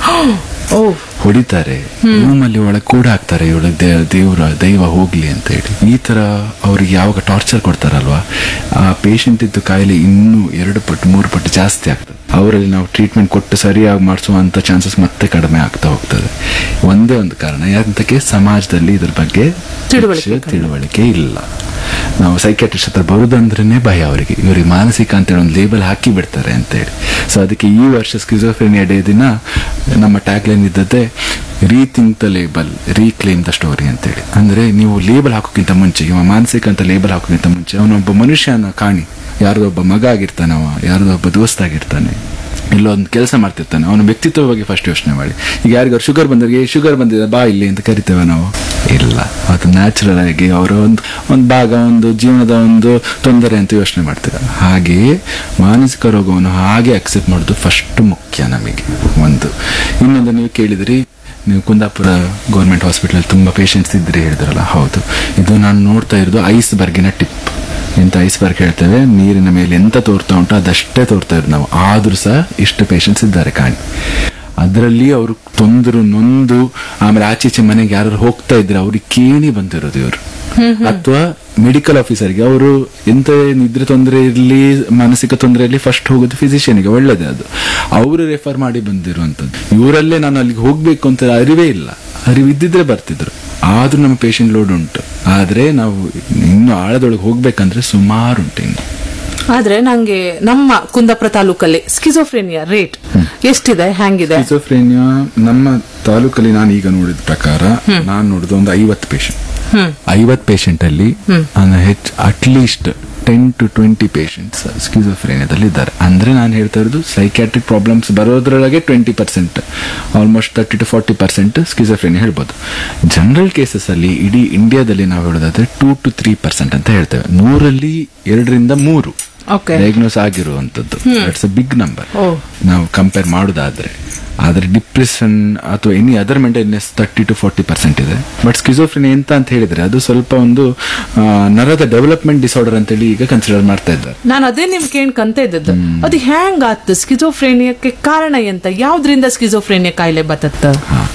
ಹೊಡಿತಾರೆ, ರೂಮಲ್ಲಿ ಒಳಗೆ ಕೂಡ ಹಾಕ್ತಾರೆ, ಇವಳಗೆ ದೇವ್ರ ದೈವ ಹೋಗ್ಲಿ ಅಂತ ಹೇಳಿ. ಈ ತರ ಅವ್ರಿಗೆ ಯಾವಾಗ ಟಾರ್ಚರ್ ಕೊಡ್ತಾರಲ್ವಾ, ಆ ಪೇಷಂಟ್ ಇದ್ದು ಕಾಯಿಲೆ ಇನ್ನೂ ಎರಡು ಪಟ್ಟು ಮೂರು ಪಟ್ಟು ಜಾಸ್ತಿ ಆಗ್ತದೆ. ಅವರಲ್ಲಿ ನಾವು ಟ್ರೀಟ್ಮೆಂಟ್ ಕೊಟ್ಟು ಸರಿಯಾಗಿ ಮಾಡಿಸುವಂತ ಚಾನ್ಸಸ್ ಮತ್ತೆ ಕಡಿಮೆ ಆಗ್ತಾ ಹೋಗ್ತದೆ. ಒಂದೇ ಒಂದು ಕಾರಣ, ಯಾಕಂತಕ್ಕೆ ಸಮಾಜದಲ್ಲಿ ಇದ್ರ ಬಗ್ಗೆ ತಿಳುವಳಿಕೆ ಇಲ್ಲ. ನಾವು ಸೈಕ್ಯಾಟ್ರಿಸ್ಟ್ ಹತ್ರ ಬರುದಂದ್ರೇನೆ ಭಯ ಅವರಿಗೆ, ಇವರಿಗೆ ಮಾನಸಿಕ ಅಂತೇಳಿ ಒಂದು ಲೇಬಲ್ ಹಾಕಿ ಬಿಡ್ತಾರೆ ಅಂತೇಳಿ. ಸೊ ಅದಕ್ಕೆ ಈ ವರ್ಷ ಸ್ಕಿಜೋಫ್ರೆನಿಯಾ ಡೇ ದಿನ ನಮ್ಮ ಟ್ಯಾಗ್ ಲೈನ್ ಇದ್ದದ್ದೇ rethink the label, ರೀಕ್ಲೇಮ್ the story ಅಂತೇಳಿ. ಅಂದ್ರೆ ನೀವು ಲೇಬಲ್ ಹಾಕೋಕ್ಕಿಂತ ಮುಂಚೆ, ಇವ ಮಾನಸಿಕ ಅಂತ ಲೇಬಲ್ ಹಾಕೋಕ್ಕಿಂತ ಮುಂಚೆ ಅವನೊಬ್ಬ ಮನುಷ್ಯನ ಕಾಣಿ. ಯಾರ್ದೊಬ್ಬ ಮಗ ಆಗಿರ್ತಾನೆ, ಅವ ಯಾರ್ದೊಬ್ಬ ದೋಸ್ತ ಆಗಿರ್ತಾನೆ, ಇಲ್ಲೊಂದು ಕೆಲಸ ಮಾಡ್ತಿರ್ತಾನೆ, ಅವನ ವ್ಯಕ್ತಿತ್ವ ಬಗ್ಗೆ ಫಸ್ಟ್ ಯೋಚನೆ ಮಾಡಿ. ಈಗ ಯಾರಿಗಾರು ಶುಗರ್ ಬಂದವ್ರಿಗೆ ಶುಗರ್ ಬಂದಿದೆ ಬಾ ಇಲ್ಲಿ ಅಂತ ಕರಿತೇವೆ ನಾವು? ಇಲ್ಲ, ಅದು ನ್ಯಾಚುರಲ್ ಆಗಿ ಅವರ ಒಂದು ಒಂದು ಭಾಗ, ಒಂದು ಜೀವನದ ಒಂದು ತೊಂದರೆ ಅಂತ ಯೋಚನೆ ಮಾಡ್ತೇವೆ. ಹಾಗೆಯೇ ಮಾನಸಿಕ ರೋಗವನ್ನು ಹಾಗೆ ಅಕ್ಸೆಪ್ಟ್ ಮಾಡೋದು ಫಸ್ಟ್ ಮುಖ್ಯ ನಮಗೆ. ಒಂದು ಇನ್ನೊಂದು, ನೀವು ಕೇಳಿದ್ರಿ, ನೀವು ಕುಂದಾಪುರ ಗೌರ್ಮೆಂಟ್ ಹಾಸ್ಪಿಟಲ್ ತುಂಬಾ ಪೇಷಂಟ್ಸ್ ಇದ್ರಿ ಹೇಳಿದ್ರಲ್ಲ, ಹೌದು. ಇದು ನಾನು ನೋಡ್ತಾ ಇರೋದು ಐಸ್ ಬರ್ಗಿನ ಟಿಪ್. ಎಂತ ಐಸ್ ಬರ್ಗ್ ಹೇಳ್ತೇವೆ, ನೀರಿನ ಮೇಲೆ ಎಂತ ತೋರ್ತಾ ಉಂಟು ಅದಷ್ಟೇ ತೋರ್ತಾ ಇರೋದು ನಾವು. ಆದ್ರೂ ಸಹ ಇಷ್ಟು ಪೇಷಂಟ್ಸ್ ಇದ್ದಾರೆ ಕಾಣಿ. ಅದರಲ್ಲಿ ಅವರು ತೊಂದರು ನೊಂದು ಆಮೇಲೆ ಆಚೀಚೆ ಮನೆಗೆ ಯಾರು ಹೋಗ್ತಾ ಇದ್ರೆ ಅವ್ರಿಗೆ ಕೇಳಿ ಬಂದಿರೋದು ಇವರು. ಅಥವಾ ಮೆಡಿಕಲ್ ಆಫೀಸರ್ಗೆ ಅವರು ಎಂತ ನಿದ್ರೆ ತೊಂದರೆ ಇರಲಿ, ಮಾನಸಿಕ ತೊಂದರೆ ಇರಲಿ, ಫಸ್ಟ್ ಹೋಗೋದು ಫಿಸಿಷಿಯನ್ಗೆ, ಒಳ್ಳೇದೇ ಅದು. ಅವರು ರೆಫರ್ ಮಾಡಿ ಬಂದಿರುವಂತದ್ದು. ಇವರಲ್ಲೇ ನಾನು ಅಲ್ಲಿಗೆ ಹೋಗ್ಬೇಕು ಅಂತ ಅರಿವೇ ಇಲ್ಲ, ಅರಿವಿದ್ದಿದ್ರೆ ಬರ್ತಿದ್ರು. ಆದ್ರೂ ನಮ್ಮ ಪೇಷಂಟ್ ಲೋಡ್ ಉಂಟು. ಆದ್ರೆ ನಾವು ಇನ್ನು ಆಳದೊಳಗೆ ಹೋಗ್ಬೇಕಂದ್ರೆ ಸುಮಾರು ಉಂಟು ಇನ್ನು. ಆದ್ರೆ ನಂಗೆ ನಮ್ಮ ಕುಂದಾಪುರ ತಾಲೂಕಲ್ಲಿ ಸ್ಕಿಜೋಫ್ರೇನಿಯಾ ರೇಟ್ ಎಷ್ಟಿದೆ, ಹ್ಯಾಂಗಿದೆ? ಸ್ಕಿಜೋಫ್ರೇನಿಯಾ ನಮ್ಮ ತಾಲೂಕಲ್ಲಿ ನಾನು ಈಗ ನೋಡಿದ ಪ್ರಕಾರ, ನಾನು ನೋಡಿದ ಒಂದು ಐವತ್ತು ಪೇಷಂಟ್ ಐವತ್ ಪೇಷಂಟ್ ಅಲ್ಲಿ ಹೆಚ್ಚು at least ten to twenty patients ಸ್ಕಿಜೋಫ್ರೇನಿಯಾದಲ್ಲಿ ಇದ್ದಾರೆ. ಅಂದ್ರೆ ನಾನು ಹೇಳ್ತಾ ಇರೋದು psychiatric problems ಬರೋದ್ರೊಳಗೆ twenty percent almost thirty to forty percent schizophrenia ಹೇಳ್ಬೋದು. ಜನರಲ್ ಕೇಸಸ್ ಅಲ್ಲಿ ಇಡೀ ಇಂಡಿಯಾದಲ್ಲಿ ನಾವು ಹೇಳೋದಾದ್ರೆ ಟೂ ಟು ತ್ರೀ ಪರ್ಸೆಂಟ್ ಅಂತ ಹೇಳ್ತೇವೆ. ನೂರಲ್ಲಿ ಎರಡರಿಂದ ಮೂರು ಡಯಾಗ್ನೋಸ್ ಆಗಿರುವಂತದ್ದು. ಇಟ್ಸ್ ಅ ಬಿಗ್ ನಂಬರ್ ನಾವು ಕಂಪೇರ್ ಮಾಡೋದಾದ್ರೆ. ಆದ್ರೆ ಡಿಪ್ರೆಷನ್ ಅಥವಾ any other mental illness thirty to forty percent ಇದೆ. ಬಟ್ ಸ್ಕಿಜೋಫ್ರೇನಿಯಾ ಎಂತ ಅಂತ ಹೇಳಿದ್ರೆ ಅದು ಸ್ವಲ್ಪ ಒಂದು ನರದ ಡೆವಲಪ್ಮೆಂಟ್ ಡಿಸಾರ್ಡರ್ ಅಂತೇಳಿ ಈಗ ಕನ್ಸಿಡರ್ ಮಾಡ್ತಾ ಇದ್ದಾರೆ. ನಾನು ಅದೇ ನಿಮ್ ಕೇಳ್ಕಂತ ಇದ್ದದ್ದು, ಅದು ಹ್ಯಾಂಗ್ ಆತ್ ಸ್ಕಿಜೋಫ್ರೇನಿಯಾಕ್ಕೆ ಕಾರಣ ಎಂತ, ಯಾವ್ದ್ರಿಂದ ಸ್ಕಿಜೋಫ್ರೇನಿಯಾ ಕಾಯಿಲೆ ಬತ್ತತ್ತ?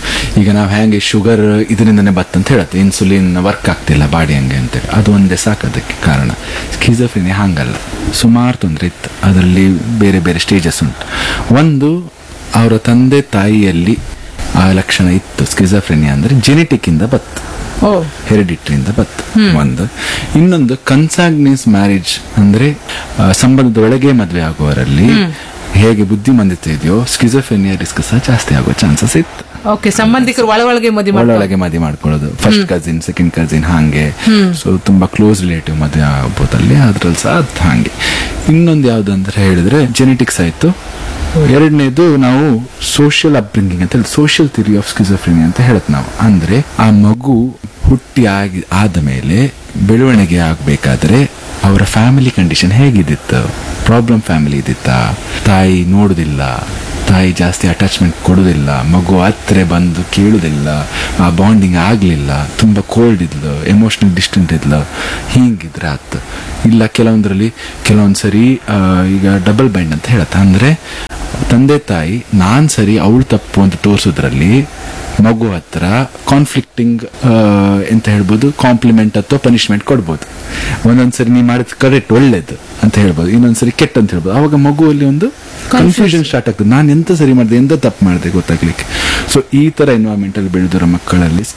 ಈಗ ನಾವು ಹೆಂಗೆ ಶುಗರ್ ಇದರಿಂದನೇ ಬತ್ತಂತ ಹೇಳತ್ತೆ, ಇನ್ಸುಲಿನ್ ವರ್ಕ್ ಆಗ್ತಿಲ್ಲ ಬಾಡಿ ಹಂಗೆ ಅಂತೇಳಿ, ಅದು ಒಂದೇ ಸಾಕೋದಕ್ಕೆ ಕಾರಣ. ಸ್ಕಿಜೋಫ್ರೇನಿಯಾ ಹಂಗಲ್ಲ, ಸುಮಾರು ತೊಂದರೆ ಇತ್ತು, ಅದರಲ್ಲಿ ಬೇರೆ ಬೇರೆ ಸ್ಟೇಜಸ್ ಉಂಟು. ಒಂದು, ಅವರ ತಂದೆ ತಾಯಿಯಲ್ಲಿ ಆ ಲಕ್ಷಣ ಇತ್ತು. ಸ್ಕಿಜೋಫ್ರೇನಿಯಾ ಅಂದ್ರೆ ಜೆನೆಟಿಕ್ ಇಂದ ಬತ್ತು, ಹೆರಿಡಿಟ್ರಿಯಿಂದ ಬತ್ತು ಒಂದು. ಇನ್ನೊಂದು ಕನ್ಸಾಗ್ನಿಸ್ ಮ್ಯಾರೇಜ್ ಅಂದ್ರೆ ಸಂಬಂಧದ ಒಳಗೆ ಮದುವೆ ಆಗುವವರಲ್ಲಿ ಹೇಗೆ ಬುದ್ಧಿಮಾಂದ್ಯತೆ ಇದೆಯೋ ಸ್ಕಿಜೋಫ್ರೇನಿಯಾ ರಿಸ್ಕ್ ಸಹ ಜಾಸ್ತಿ ಆಗುವ ಚಾನ್ಸಸ್ ಇತ್ತು. ಓಕೆ, ಸಂಬಂಧಿಕರು ಒಳಗೆ ಒಳಗೆ ಮದುವೆ ಮಾಡ್ಕೊಳ್ಳೋದು, ಫಸ್ಟ್ ಕಸಿನ್ ಸೆಕೆಂಡ್ ಕಸಿನ್ ಹಾಗೆ, ಸೊ ತುಂಬಾ ಕ್ಲೋಸ್ ರಿಲೇಟಿವ್ ಮದುವೆ ಆಗ್ಬೋದಲ್ಲಿ, ಅದ್ರಲ್ಲಿ ಸಹ ಅದು ಹಾಗೆ. ಇನ್ನೊಂದು ಯಾವ್ದಂದ್ರೆ ಹೇಳಿದ್ರೆ ಜೆನೆಟಿಕ್ಸ್ ಆಯ್ತು. ಎರಡನೇದು ನಾವು ಸೋಷಿಯಲ್ ಅಪ್ಬ್ರಿಂಗಿಂಗ್ ಅಂತ ಹೇಳಿ ಸೋಷಿಯಲ್ ಥಿಯರಿ ಆಫ್ ಸ್ಕಿಜೋಫ್ರೇನಿಯಾ ಅಂತ ಹೇಳತ್ ನಾವು. ಅಂದ್ರೆ ಆ ಮಗು ಹುಟ್ಟಿ ಆಗಿ ಆದ ಮೇಲೆ ಬೆಳವಣಿಗೆ ಆಗ್ಬೇಕಾದ್ರೆ ಅವರ ಫ್ಯಾಮಿಲಿ ಕಂಡೀಷನ್ ಹೇಗಿದ್ದಿತ್ತು, ಪ್ರಾಬ್ಲಮ್ ಫ್ಯಾಮಿಲಿ ಇದ್ದಿತ್ತಾ, ತಾಯಿ ನೋಡುದಿಲ್ಲ, ತಾಯಿ ಜಾಸ್ತಿ ಅಟ್ಯಾಚ್ಮೆಂಟ್ ಕೊಡುದಿಲ್ಲ, ಮಗು ಹತ್ರ ಬಂದು ಕೇಳುದಿಲ್ಲ, ಆ ಬಾಂಡಿಂಗ್ ಆಗ್ಲಿಲ್ಲ, ತುಂಬಾ ಕೋಲ್ಡ್ ಇದ್ಲು, ಎಮೋಷನಲ್ ಡಿಸ್ಟೆಂಟ್ ಇದ್ಲು, ಹಿಂಗಿದ್ರೆ ಆತ್. ಇಲ್ಲ ಕೆಲವೊಂದ್ರಲ್ಲಿ ಕೆಲವೊಂದ್ಸರಿ ಈಗ ಡಬಲ್ ಬೈಂಡ್ ಅಂತ ಹೇಳತ್ತ, ಅಂದ್ರೆ ತಂದೆ ತಾಯಿ ನಾನ್ ಸರಿ ಅವಳು ತಪ್ಪು ಅಂತ ತೋರ್ಸೋದ್ರಲ್ಲಿ ಮಗು ಹತ್ರ ಕಾನ್ಫ್ಲಿಕ್ಟಿಂಗ್ ಎಂತ ಹೇಳ್ಬೋದು, ಕಾಂಪ್ಲಿಮೆಂಟ್ ಅಥವಾ ಪನಿಷ್ಮೆಂಟ್ ಕೊಡ್ಬೋದು. ಒಂದೊಂದ್ಸರಿ ನೀ ಮಾಡಿದ ಕರೆಕ್ಟ್ ಒಳ್ಳೇದು ಅಂತ ಹೇಳ್ಬೋದು, ಇನ್ನೊಂದ್ಸರಿ ಕೆಟ್ಟ ಅಂತ ಹೇಳ್ಬೋದು. ಅವಾಗ ಮಗುವಲ್ಲಿ ಒಂದು ಕನ್ಫ್ಯೂಷನ್ ಸ್ಟಾರ್ಟ್ ಆಗ್ತದೆ, ನಾನು ಎಂತ ಸರಿ ಮಾಡಿದೆ ಎಂತ ತಪ್ಪು ಮಾಡಿದೆ ಗೊತ್ತಾಗ್ಲಿಕ್ಕೆ. ಸೊ ಈ ತರ ಎನ್ವೈರನ್ಮೆಂಟ್ ಅಲ್ಲಿ ಬೆಳೆದಿರೋ ಮಕ್ಕಳಲ್ಲಿ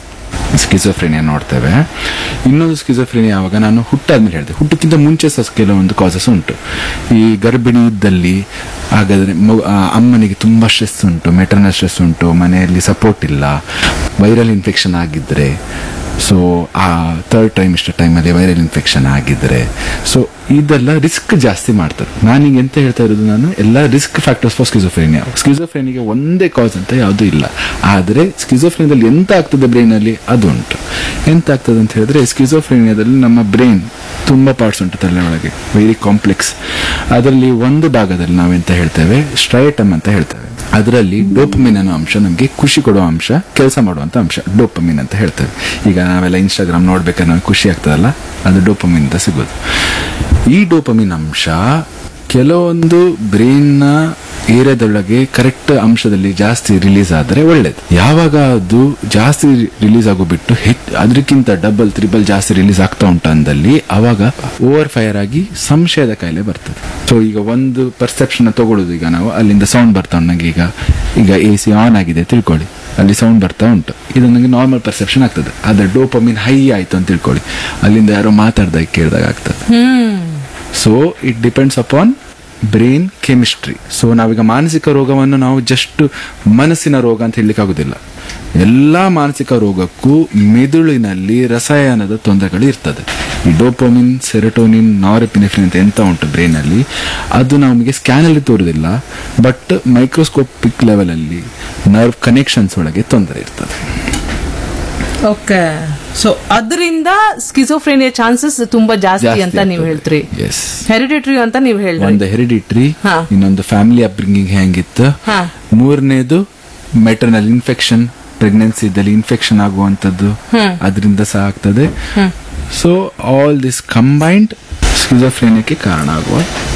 ಸ್ಕಿಜೋಫ್ರೇನಿಯಾ ನೋಡ್ತೇವೆ. ಇನ್ನೊಂದು ಸ್ಕಿಜೋಫ್ರೇನಿಯಾ ಯಾವಾಗ ನಾನು ಹುಟ್ಟಾದ್ಮೇಲೆ ಹೇಳಿದೆ, ಹುಟ್ಟಕ್ಕಿಂತ ಮುಂಚೆ ಸಹ ಕೆಲವೊಂದು ಕಾಸಸ್ ಉಂಟು. ಈ ಗರ್ಭಿಣಿ ಇದ್ದಲ್ಲಿ ಹಾಗಾದ್ರೆ ಅಮ್ಮನಿಗೆ ತುಂಬಾ ಸ್ಟ್ರೆಸ್ ಉಂಟು, ಮೆಟರ್ನಲ್ ಸ್ಟ್ರೆಸ್ ಉಂಟು, ಮನೆಯಲ್ಲಿ ಸಪೋರ್ಟ್ ಇಲ್ಲ, ವೈರಲ್ ಇನ್ಫೆಕ್ಷನ್ ಆಗಿದ್ರೆ, ಸೊ ಆ ಥರ್ಡ್ ಟ್ರೈಮಿಸ್ಟರ್ ಟೈಮಲ್ಲಿ ವೈರಲ್ ಇನ್ಫೆಕ್ಷನ್ ಆಗಿದ್ರೆ, ಸೊ ಇದೆಲ್ಲ ರಿಸ್ಕ್ ಜಾಸ್ತಿ ಮಾಡ್ತಾರೆ. ನಾನೀಗ ಎಂತ ಹೇಳ್ತಾ ಇರೋದು, ನಾನು ಎಲ್ಲ ರಿಸ್ಕ್ ಫ್ಯಾಕ್ಟರ್ಸ್ ಫಾರ್ ಸ್ಕಿಜೋಫ್ರೇನಿಯಾ. ಸ್ಕಿಜೋಫ್ರೇನಿಯಾಗೆ ಒಂದೇ ಕಾಸ್ ಅಂತ ಯಾವುದೂ ಇಲ್ಲ. ಆದರೆ ಸ್ಕಿಜೋಫ್ರೇನಿಯಾದಲ್ಲಿ ಎಂತ ಆಗ್ತದೆ ಬ್ರೈನಲ್ಲಿ ಅದು ಉಂಟು. ಎಂತ ಆಗ್ತದೆ ಅಂತ ಹೇಳಿದ್ರೆ, ಸ್ಕಿಜೋಫ್ರೇನಿಯಾದಲ್ಲಿ ನಮ್ಮ ಬ್ರೈನ್ ತುಂಬಾ ಪಾರ್ಟ್ಸ್ ಉಂಟು ತಲೆ ಒಳಗೆ, ವೆರಿ ಕಾಂಪ್ಲೆಕ್ಸ್. ಅದರಲ್ಲಿ ಒಂದು ಭಾಗದಲ್ಲಿ ನಾವೆಂತ ಹೇಳ್ತೇವೆ, ಸ್ಟ್ರೈಟಮ್ ಅಂತ ಹೇಳ್ತೇವೆ. ಅದರಲ್ಲಿ ಡೋಪಮಿನ್ ಅನ್ನೋ ಅಂಶ, ನಮಗೆ ಖುಷಿ ಕೊಡುವ ಅಂಶ, ಕೆಲಸ ಮಾಡುವಂತ ಅಂಶ, ಡೋಪಮಿನ್ ಅಂತ ಹೇಳ್ತೇವೆ. ಈಗ ನಾವೆಲ್ಲ ಇನ್ಸ್ಟಾಗ್ರಾಮ್ ನೋಡ್ಬೇಕಾದ್ರೆ ನಮಗೆ ಖುಷಿ ಆಗ್ತದಲ್ಲ, ಅದು ಡೋಪಮಿನ್ ಅಂತ ಸಿಗೋದು. ಈ ಡೋಪಮಿನ್ ಅಂಶ ಕೆಲವೊಂದು ಬ್ರೈನ್ನ ಏರಿಯಾದೊಳಗೆ ಕರೆಕ್ಟ್ ಅಂಶದಲ್ಲಿ ಜಾಸ್ತಿ ರಿಲೀಸ್ ಆದರೆ ಒಳ್ಳೇದು. ಯಾವಾಗ ಅದು ಜಾಸ್ತಿ ರಿಲೀಸ್ ಆಗೋ ಬಿಟ್ಟು ಅದಕ್ಕಿಂತ ಡಬಲ್ ತ್ರಿಬಲ್ ಜಾಸ್ತಿ ರಿಲೀಸ್ ಆಗ್ತಾ ಉಂಟು ಅಂದಲ್ಲಿ, ಅವಾಗ ಓವರ್ ಫೈರ್ ಆಗಿ ಸಂಶಯದ ಕಾಯಿಲೆ ಬರ್ತದೆ. ಸೊ ಈಗ ಒಂದು ಪರ್ಸೆಪ್ಷನ್ ತಗೊಳ್ಳೋದು, ಈಗ ನಾವು ಅಲ್ಲಿಂದ ಸೌಂಡ್ ಬರ್ತಾ ಉಂಟು, ನಂಗೆ ಈಗ ಈಗ ಎ ಸಿ ಆನ್ ಆಗಿದೆ ತಿಳ್ಕೊಳ್ಳಿ, ಅಲ್ಲಿ ಸೌಂಡ್ ಬರ್ತಾ ಉಂಟು, ಇದು ನನಗೆ ನಾರ್ಮಲ್ ಪರ್ಸೆಪ್ಷನ್ ಆಗ್ತದೆ. ಆದ್ರೆ ಡೋಪಮಿನ್ ಹೈ ಆಯ್ತು ಅಂತ ತಿಳ್ಕೊಳ್ಳಿ, ಅಲ್ಲಿಂದ ಯಾರೋ ಮಾತಾಡ್ದಾಗ ಕೇಳಿದಾಗ ಆಗ್ತದೆ. So it depends upon brain chemistry. So ನಾವೀಗ ಮಾನಸಿಕ ರೋಗವನ್ನು ನಾವು ಜಸ್ಟ್ ಮನಸ್ಸಿನ ರೋಗ ಅಂತ ಹೇಳಲಿಕ್ಕೆ ಆಗುದಿಲ್ಲ. ಎಲ್ಲಾ ಮಾನಸಿಕ ರೋಗಕ್ಕೂ ಮೆದುಳಿನಲ್ಲಿ ರಸಾಯನದ ತೊಂದರೆಗಳು ಇರ್ತದೆ. ಈ ಡೋಪಮಿನ್, ಸೆರೋಟೋನಿನ್, ನಾರೆಪಿನೆಫ್ರಿನ್ ಅಂತ ಎಂತ ಉಂಟು ಬ್ರೈನ್ ಅಲ್ಲಿ, ಅದು ನಮಗೆ ಸ್ಕ್ಯಾನ್ ಅಲ್ಲಿ ತೋರುದಿಲ್ಲ, ಬಟ್ ಮೈಕ್ರೋಸ್ಕೋಪಿಕ್ ಲೆವೆಲ್ ಅಲ್ಲಿ ನರ್ವ್ ಕನೆಕ್ಷನ್ಸ್ ಒಳಗೆ ತೊಂದರೆ ಇರ್ತದೆ. ಓಕೆ, ಸೊ ಅದರಿಂದ ಸ್ಕಿಜೋಫ್ರೇನಿಯಾ ಚಾನ್ಸಸ್ ತುಂಬಾ ಜಾಸ್ತಿ ಅಂತ ನೀವು ಹೇಳ್ತೀರಿ. ಹೆರಿಡಿಟ್ರಿ ಅಂತ ನೀವು ಹೇಳ್ರಿ. ಒಂದು ಹೆರಿಡಿಟ್ರಿ, ಇನ್ನೊಂದು ಫ್ಯಾಮಿಲಿ ಅಪ್ಬ್ರಿಂಗಿಂಗ್ ಹೆಂಗಿತ್ತು, ಮೂರನೇದು ಮೆಟರ್ನಲ್ ಇನ್ಫೆಕ್ಷನ್, ಪ್ರೆಗ್ನೆನ್ಸಿ ಇದ್ದಲ್ಲಿ ಇನ್ಫೆಕ್ಷನ್ ಆಗುವಂತದ್ದು, ಅದರಿಂದ ಸಹ ಆಗ್ತದೆ. ಸೊ ಆಲ್ ದಿಸ್ ಕಂಬೈನ್ಡ್ ಸ್ಕಿಜೋಫ್ರೇನಿಯಾಕ್ಕೆ ಕಾರಣ ಆಗುವ.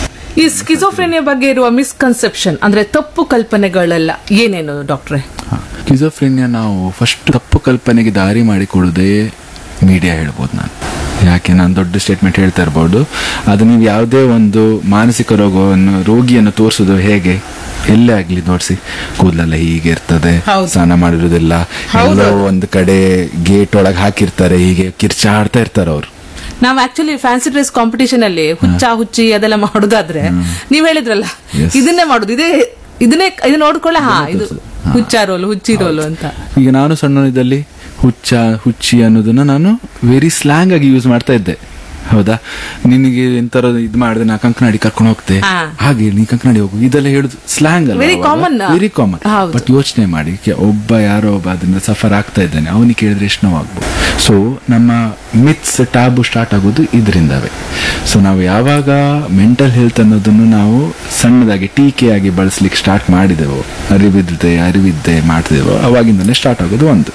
ಈ ಸ್ಕಿಜೋಫ್ರೇನಿಯಾ ಬಗ್ಗೆ ಇರುವ ಮಿಸ್ಕನ್ಸೆಪ್ಷನ್ ಅಂದ್ರೆ ತಪ್ಪು ಕಲ್ಪನೆಗಳೆಲ್ಲ ಏನೇನು ಡಾಕ್ಟ್ರೆ? ಸ್ಕಿಜೋಫ್ರೇನಿಯಾ ನಾವು ಫಸ್ಟ್ ತಪ್ಪು ಕಲ್ಪನೆಗೆ ದಾರಿ ಮಾಡಿಕೊಡುವುದೇ ಮೀಡಿಯಾ ಹೇಳ್ಬೋದು ನಾನು. ಯಾಕೆ ನಾನು ದೊಡ್ಡ ಸ್ಟೇಟ್ಮೆಂಟ್ ಹೇಳ್ತಾ ಇರ್ಬೋದು, ಅದು ನೀವು ಯಾವುದೇ ಒಂದು ಮಾನಸಿಕ ರೋಗವನ್ನು ರೋಗಿಯನ್ನು ತೋರಿಸೋದು ಹೇಗೆ, ಎಲ್ಲೇ ಆಗ್ಲಿ ನೋಡ್ಸಿ, ಕೂದಲೆಲ್ಲ ಹೀಗೆ ಇರ್ತದೆ, ಸ್ನಾನ ಮಾಡಿರೋದಿಲ್ಲ, ಎಲ್ಲೋ ಒಂದು ಕಡೆ ಗೇಟ್ ಒಳಗೆ ಹಾಕಿರ್ತಾರೆ, ಹೀಗೆ ಕಿರ್ಚಾಡ್ತಾ ಇರ್ತಾರೆ ಅವರು. ನಾವ್ ಆಕ್ಚುಲಿ ಫ್ಯಾನ್ಸಿ ಡ್ರೆಸ್ ಕಾಂಪಿಟೇಷನ್ ಅಲ್ಲಿ ಹುಚ್ಚ ಹುಚ್ಚಿ ಅದೆಲ್ಲ ಮಾಡುದಾದ್ರೆ ನೀವ್ ಹೇಳಿದ್ರಲ್ಲ, ಇದನ್ನೇ ಮಾಡುದು, ಇದೇ ಇದನ್ನೇ ಇದು ನೋಡ್ಕೊಳ್ಳ, ಹಾ ಇದು ಹುಚ್ಚ ರೋಲು, ಹುಚ್ಚಿ ರೋಲು ಅಂತ. ಈಗ ನಾನು ಸಣ್ಣನಿದ್ದಲ್ಲಿ ಹುಚ್ಚ ಹುಚ್ಚಿ ಅನ್ನೋದನ್ನ ನಾನು ವೆರಿ ಸ್ಲ್ಯಾಂಗ್ ಆಗಿ ಯೂಸ್ ಮಾಡ್ತಾ ಇದ್ದೆ. ಹೌದಾ, ನಿನಗೆ ಎಂತರ ಇದು ಮಾಡಿದ್ರೆ ನಾ ಕಂಕನಾಡಿ ಕರ್ಕೊಂಡು ಹೋಗ್ತೆ, ಹಾಗೆ ನೀ ಕಂಕನಾಡಿ ಹೋಗು, ಇದೆಲ್ಲ ಹೇಳುದು ಸ್ಲ್ಯಾಂಗ್ ಅಲ್ಲ, very common very common. But ಯೋಚನೆ ಮಾಡಿ, ಒಬ್ಬ ಯಾರೋ ಒಬ್ಬ ಅದರಿಂದ ಸಫರ್ ಆಗ್ತಾ ಇದ್ದಾನೆ, ಅವನಿಗೆ ಕೇಳಿದ್ರೆ ಎಷ್ಟು ನೋವಾಗ್ಬೋದು. ಸೊ ನಮ್ಮ ಮಿತ್ಸ್ ಟ್ಯಾಬು ಸ್ಟಾರ್ಟ್ ಆಗೋದು ಇದರಿಂದವೇ. ಸೊ ನಾವು ಯಾವಾಗ ಮೆಂಟಲ್ ಹೆಲ್ತ್ ಅನ್ನೋದನ್ನು ನಾವು ಸಣ್ಣದಾಗಿ ಟೀಕೆಯಾಗಿ ಬಳಸ್ಲಿಕ್ಕೆ ಸ್ಟಾರ್ಟ್ ಮಾಡಿದೆವೋ, ಅರಿವಿದ್ದೆ ಅರಿವಿದ್ದೆ ಮಾಡ್ತಿದ್ದೇವೋ, ಅವಾಗಿಂದಲೇ ಸ್ಟಾರ್ಟ್ ಆಗೋದು ಒಂದು.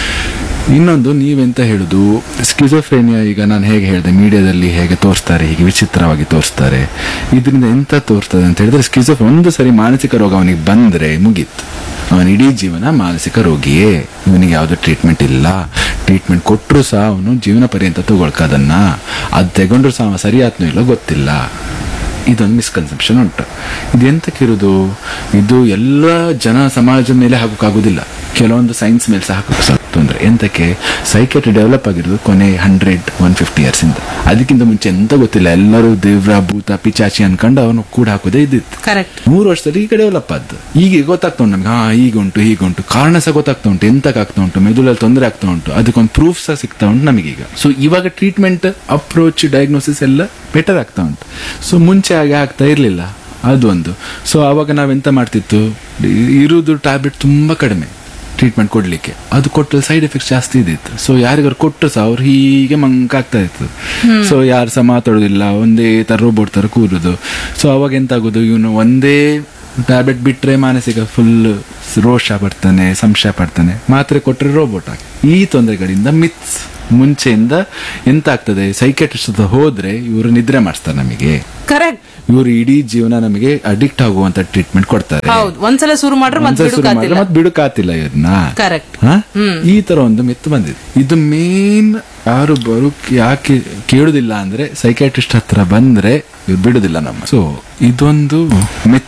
ಇನ್ನೊಂದು, ನೀವೆಂತ ಹೇಳುದು ಸ್ಕಿಜೋಫ್ರೇನಿಯಾ, ಈಗ ನಾನು ಹೇಗೆ ಹೇಳಿದೆ, ಮೀಡಿಯಾದಲ್ಲಿ ಹೇಗೆ ತೋರಿಸ್ತಾರೆ, ಹೀಗೆ ವಿಚಿತ್ರವಾಗಿ ತೋರಿಸ್ತಾರೆ, ಇದರಿಂದ ಎಂತ ತೋರಿಸ್ತದೆ ಅಂತ ಹೇಳಿದ್ರೆ, ಸ್ಕಿಜೋಫ್ ಒಂದು ಸರಿ ಮಾನಸಿಕ ರೋಗ ಅವನಿಗೆ ಬಂದ್ರೆ ಮುಗೀತು, ಅವನ ಇಡೀ ಜೀವನ ಮಾನಸಿಕ ರೋಗಿಯೇ, ಇವನಿಗೆ ಯಾವುದೋ ಟ್ರೀಟ್ಮೆಂಟ್ ಇಲ್ಲ. ಟ್ರೀಟ್ಮೆಂಟ್ ಕೊಟ್ಟರು ಸಹ ಅವನು ಜೀವನ ಪರ್ಯಂತ ತಗೊಳ್ಕದನ್ನ, ಅದು ತಗೊಂಡ್ರು ಸಹ ಸರಿಯಾತ್ನೂ ಇಲ್ಲ ಗೊತ್ತಿಲ್ಲ. ಇದೊಂದು ಮಿಸ್ಕನ್ಸೆಪ್ಷನ್ ಉಂಟು. ಇದೆಂತಕ್ಕಿರೋದು, ಇದು ಎಲ್ಲ ಜನ ಸಮಾಜದ ಮೇಲೆ ಹಾಕೋಕ್ಕಾಗೋದಿಲ್ಲ, ಕೆಲವೊಂದು ಸೈನ್ಸ್ ಮೇಲೆ ಸಹ ಹಾಕೋಕೆ ತೊಂದರೆ. ಎಂತಕ್ಕೆ, ಸೈಕೆಟ್ರಿ ಡೆವಲಪ್ ಆಗಿರೋದು ಕೊನೆ ಹಂಡ್ರೆಡ್ ಒನ್ ಫಿಫ್ಟಿ ಇಯರ್ಸ್ ಇಂದ, ಅದಕ್ಕಿಂತ ಮುಂಚೆ ಎಂತ ಗೊತ್ತಿಲ್ಲ, ಎಲ್ಲರೂ ದೇವ್ರ ಭೂತ ಪಿಚಾಚಿ ಅನ್ಕೊಂಡು ಅವನು ಕೂಡ ಹಾಕೋದೇ ಇದ್ದಿತ್ತು. ಮೂರು ವರ್ಷದಲ್ಲಿ ಈಗ ಡೆವಲಪ್ ಆದ್ದು, ಈಗ ಗೊತ್ತಾಗ್ತಾ ಉಂಟು ನಮ್ಗೆ, ಹಾ ಈಗ ಉಂಟು ಹೀಗೆ ಉಂಟು, ಕಾರಣ ಸಹ ಗೊತ್ತಾಗ್ತಾ ಉಂಟು, ಎಂತಕ್ಕೆ ಆಗ್ತಾ ಉಂಟು, ಮೆದುಳಲ್ಲಿ ತೊಂದರೆ ಆಗ್ತಾ ಉಂಟು, ಅದಕ್ಕೊಂದು ಪ್ರೂಫ್ ಸಹ ಸಿಗ್ತಾ ಉಂಟು ನಮಗೀಗ. ಸೊ ಇವಾಗ ಟ್ರೀಟ್ಮೆಂಟ್ ಅಪ್ರೋಚ್ ಡಯಾಗ್ನೋಸಿಸ್ ಎಲ್ಲ ಬೆಟರ್ ಆಗ್ತಾ ಉಂಟು. ಸೊ ಮುಂಚೆ ಹಾಗೆ ಆಗ್ತಾ ಇರ್ಲಿಲ್ಲ, ಅದೊಂದು. ಸೊ ಅವಾಗ ನಾವೆಂತ ಮಾಡ್ತಿತ್ತು, ಇರುವುದು ಟ್ಯಾಬ್ಲೆಟ್ ತುಂಬಾ ಕಡಿಮೆ ಟ್ರೀಟ್ಮೆಂಟ್ ಕೊಡ್ಲಿಕ್ಕೆ, ಅದು ಕೊಟ್ಟರೆ ಸೈಡ್ ಎಫೆಕ್ಟ್ಸ್ ಜಾಸ್ತಿ ಇದ್ದಿತ್ತು. ಸೊ ಯಾರಿಗಾರು ಕೊಟ್ಟರು ಸಹ ಅವ್ರು ಹೀಗೆ ಮಂಕ ಆಗ್ತಾ ಇತ್ತು. ಸೊ ಯಾರು ಸಹ ಮಾತಾಡೋದಿಲ್ಲ, ಒಂದೇ ತರ ರೋಬೋಟ್ ತರ ಕೂರುದು. ಸೊ ಅವಾಗ ಎಂತ ಆಗೋದು, ಇವನು ಒಂದೇ ಟ್ಯಾಬ್ಲೆಟ್ ಬಿಟ್ರೆ ಮಾನಸಿಕ ಫುಲ್ ರೋಷ ಪಡ್ತಾನೆ, ಸಂಶಯ ಪಡ್ತಾನೆ, ಮಾತ್ರೆ ಕೊಟ್ಟರೆ ರೋಬೋಟ್ ಆಗಿ. ಈ ತೊಂದರೆಗಳಿಂದ ಮಿತ್ಸ್ ಮುಂಚೆಯಿಂದ ಎಂತ ಆಗ್ತದೆ, ಸೈಕೆಟ್ರಿಸ್ಟ್ ಹೋದ್ರೆ ಇವರು ನಿದ್ರೆ ಮಾಡಿಸ್ತಾರೆ ನಮಗೆ, ಕರೆಕ್ಟ್, ಇವರು ಇಡೀ ಜೀವನ ನಮಗೆ ಅಡಿಕ್ಟ್ ಆಗುವಂತ ಟ್ರೀಟ್ಮೆಂಟ್ ಕೊಡ್ತಾರೆ. ಒಂದ್ಸಲ ಶುರು ಮಾಡ್ರೆ ಮತ್ತೆ ಬಿಡುಕಾತಿಲ್ಲ ಇವ್ರನ್ನ. ಈ ತರ ಒಂದು ಮಿತ್ ಬಂದಿದೆ. ಇದು ಮೇನ್ ಯಾರು ಬರು ಯಾಕೆ ಕೇಳುದಿಲ್ಲ ಅಂದ್ರೆ, ಸೈಕ್ಯಾಟ್ರಿಸ್ಟ್ ಹತ್ರ ಬಂದ್ರೆ ಇವ್ರು ಬಿಡುದಿಲ್ಲ ನಮ್ಮ. ಸೊ ಇದೊಂದು ಮಿತ್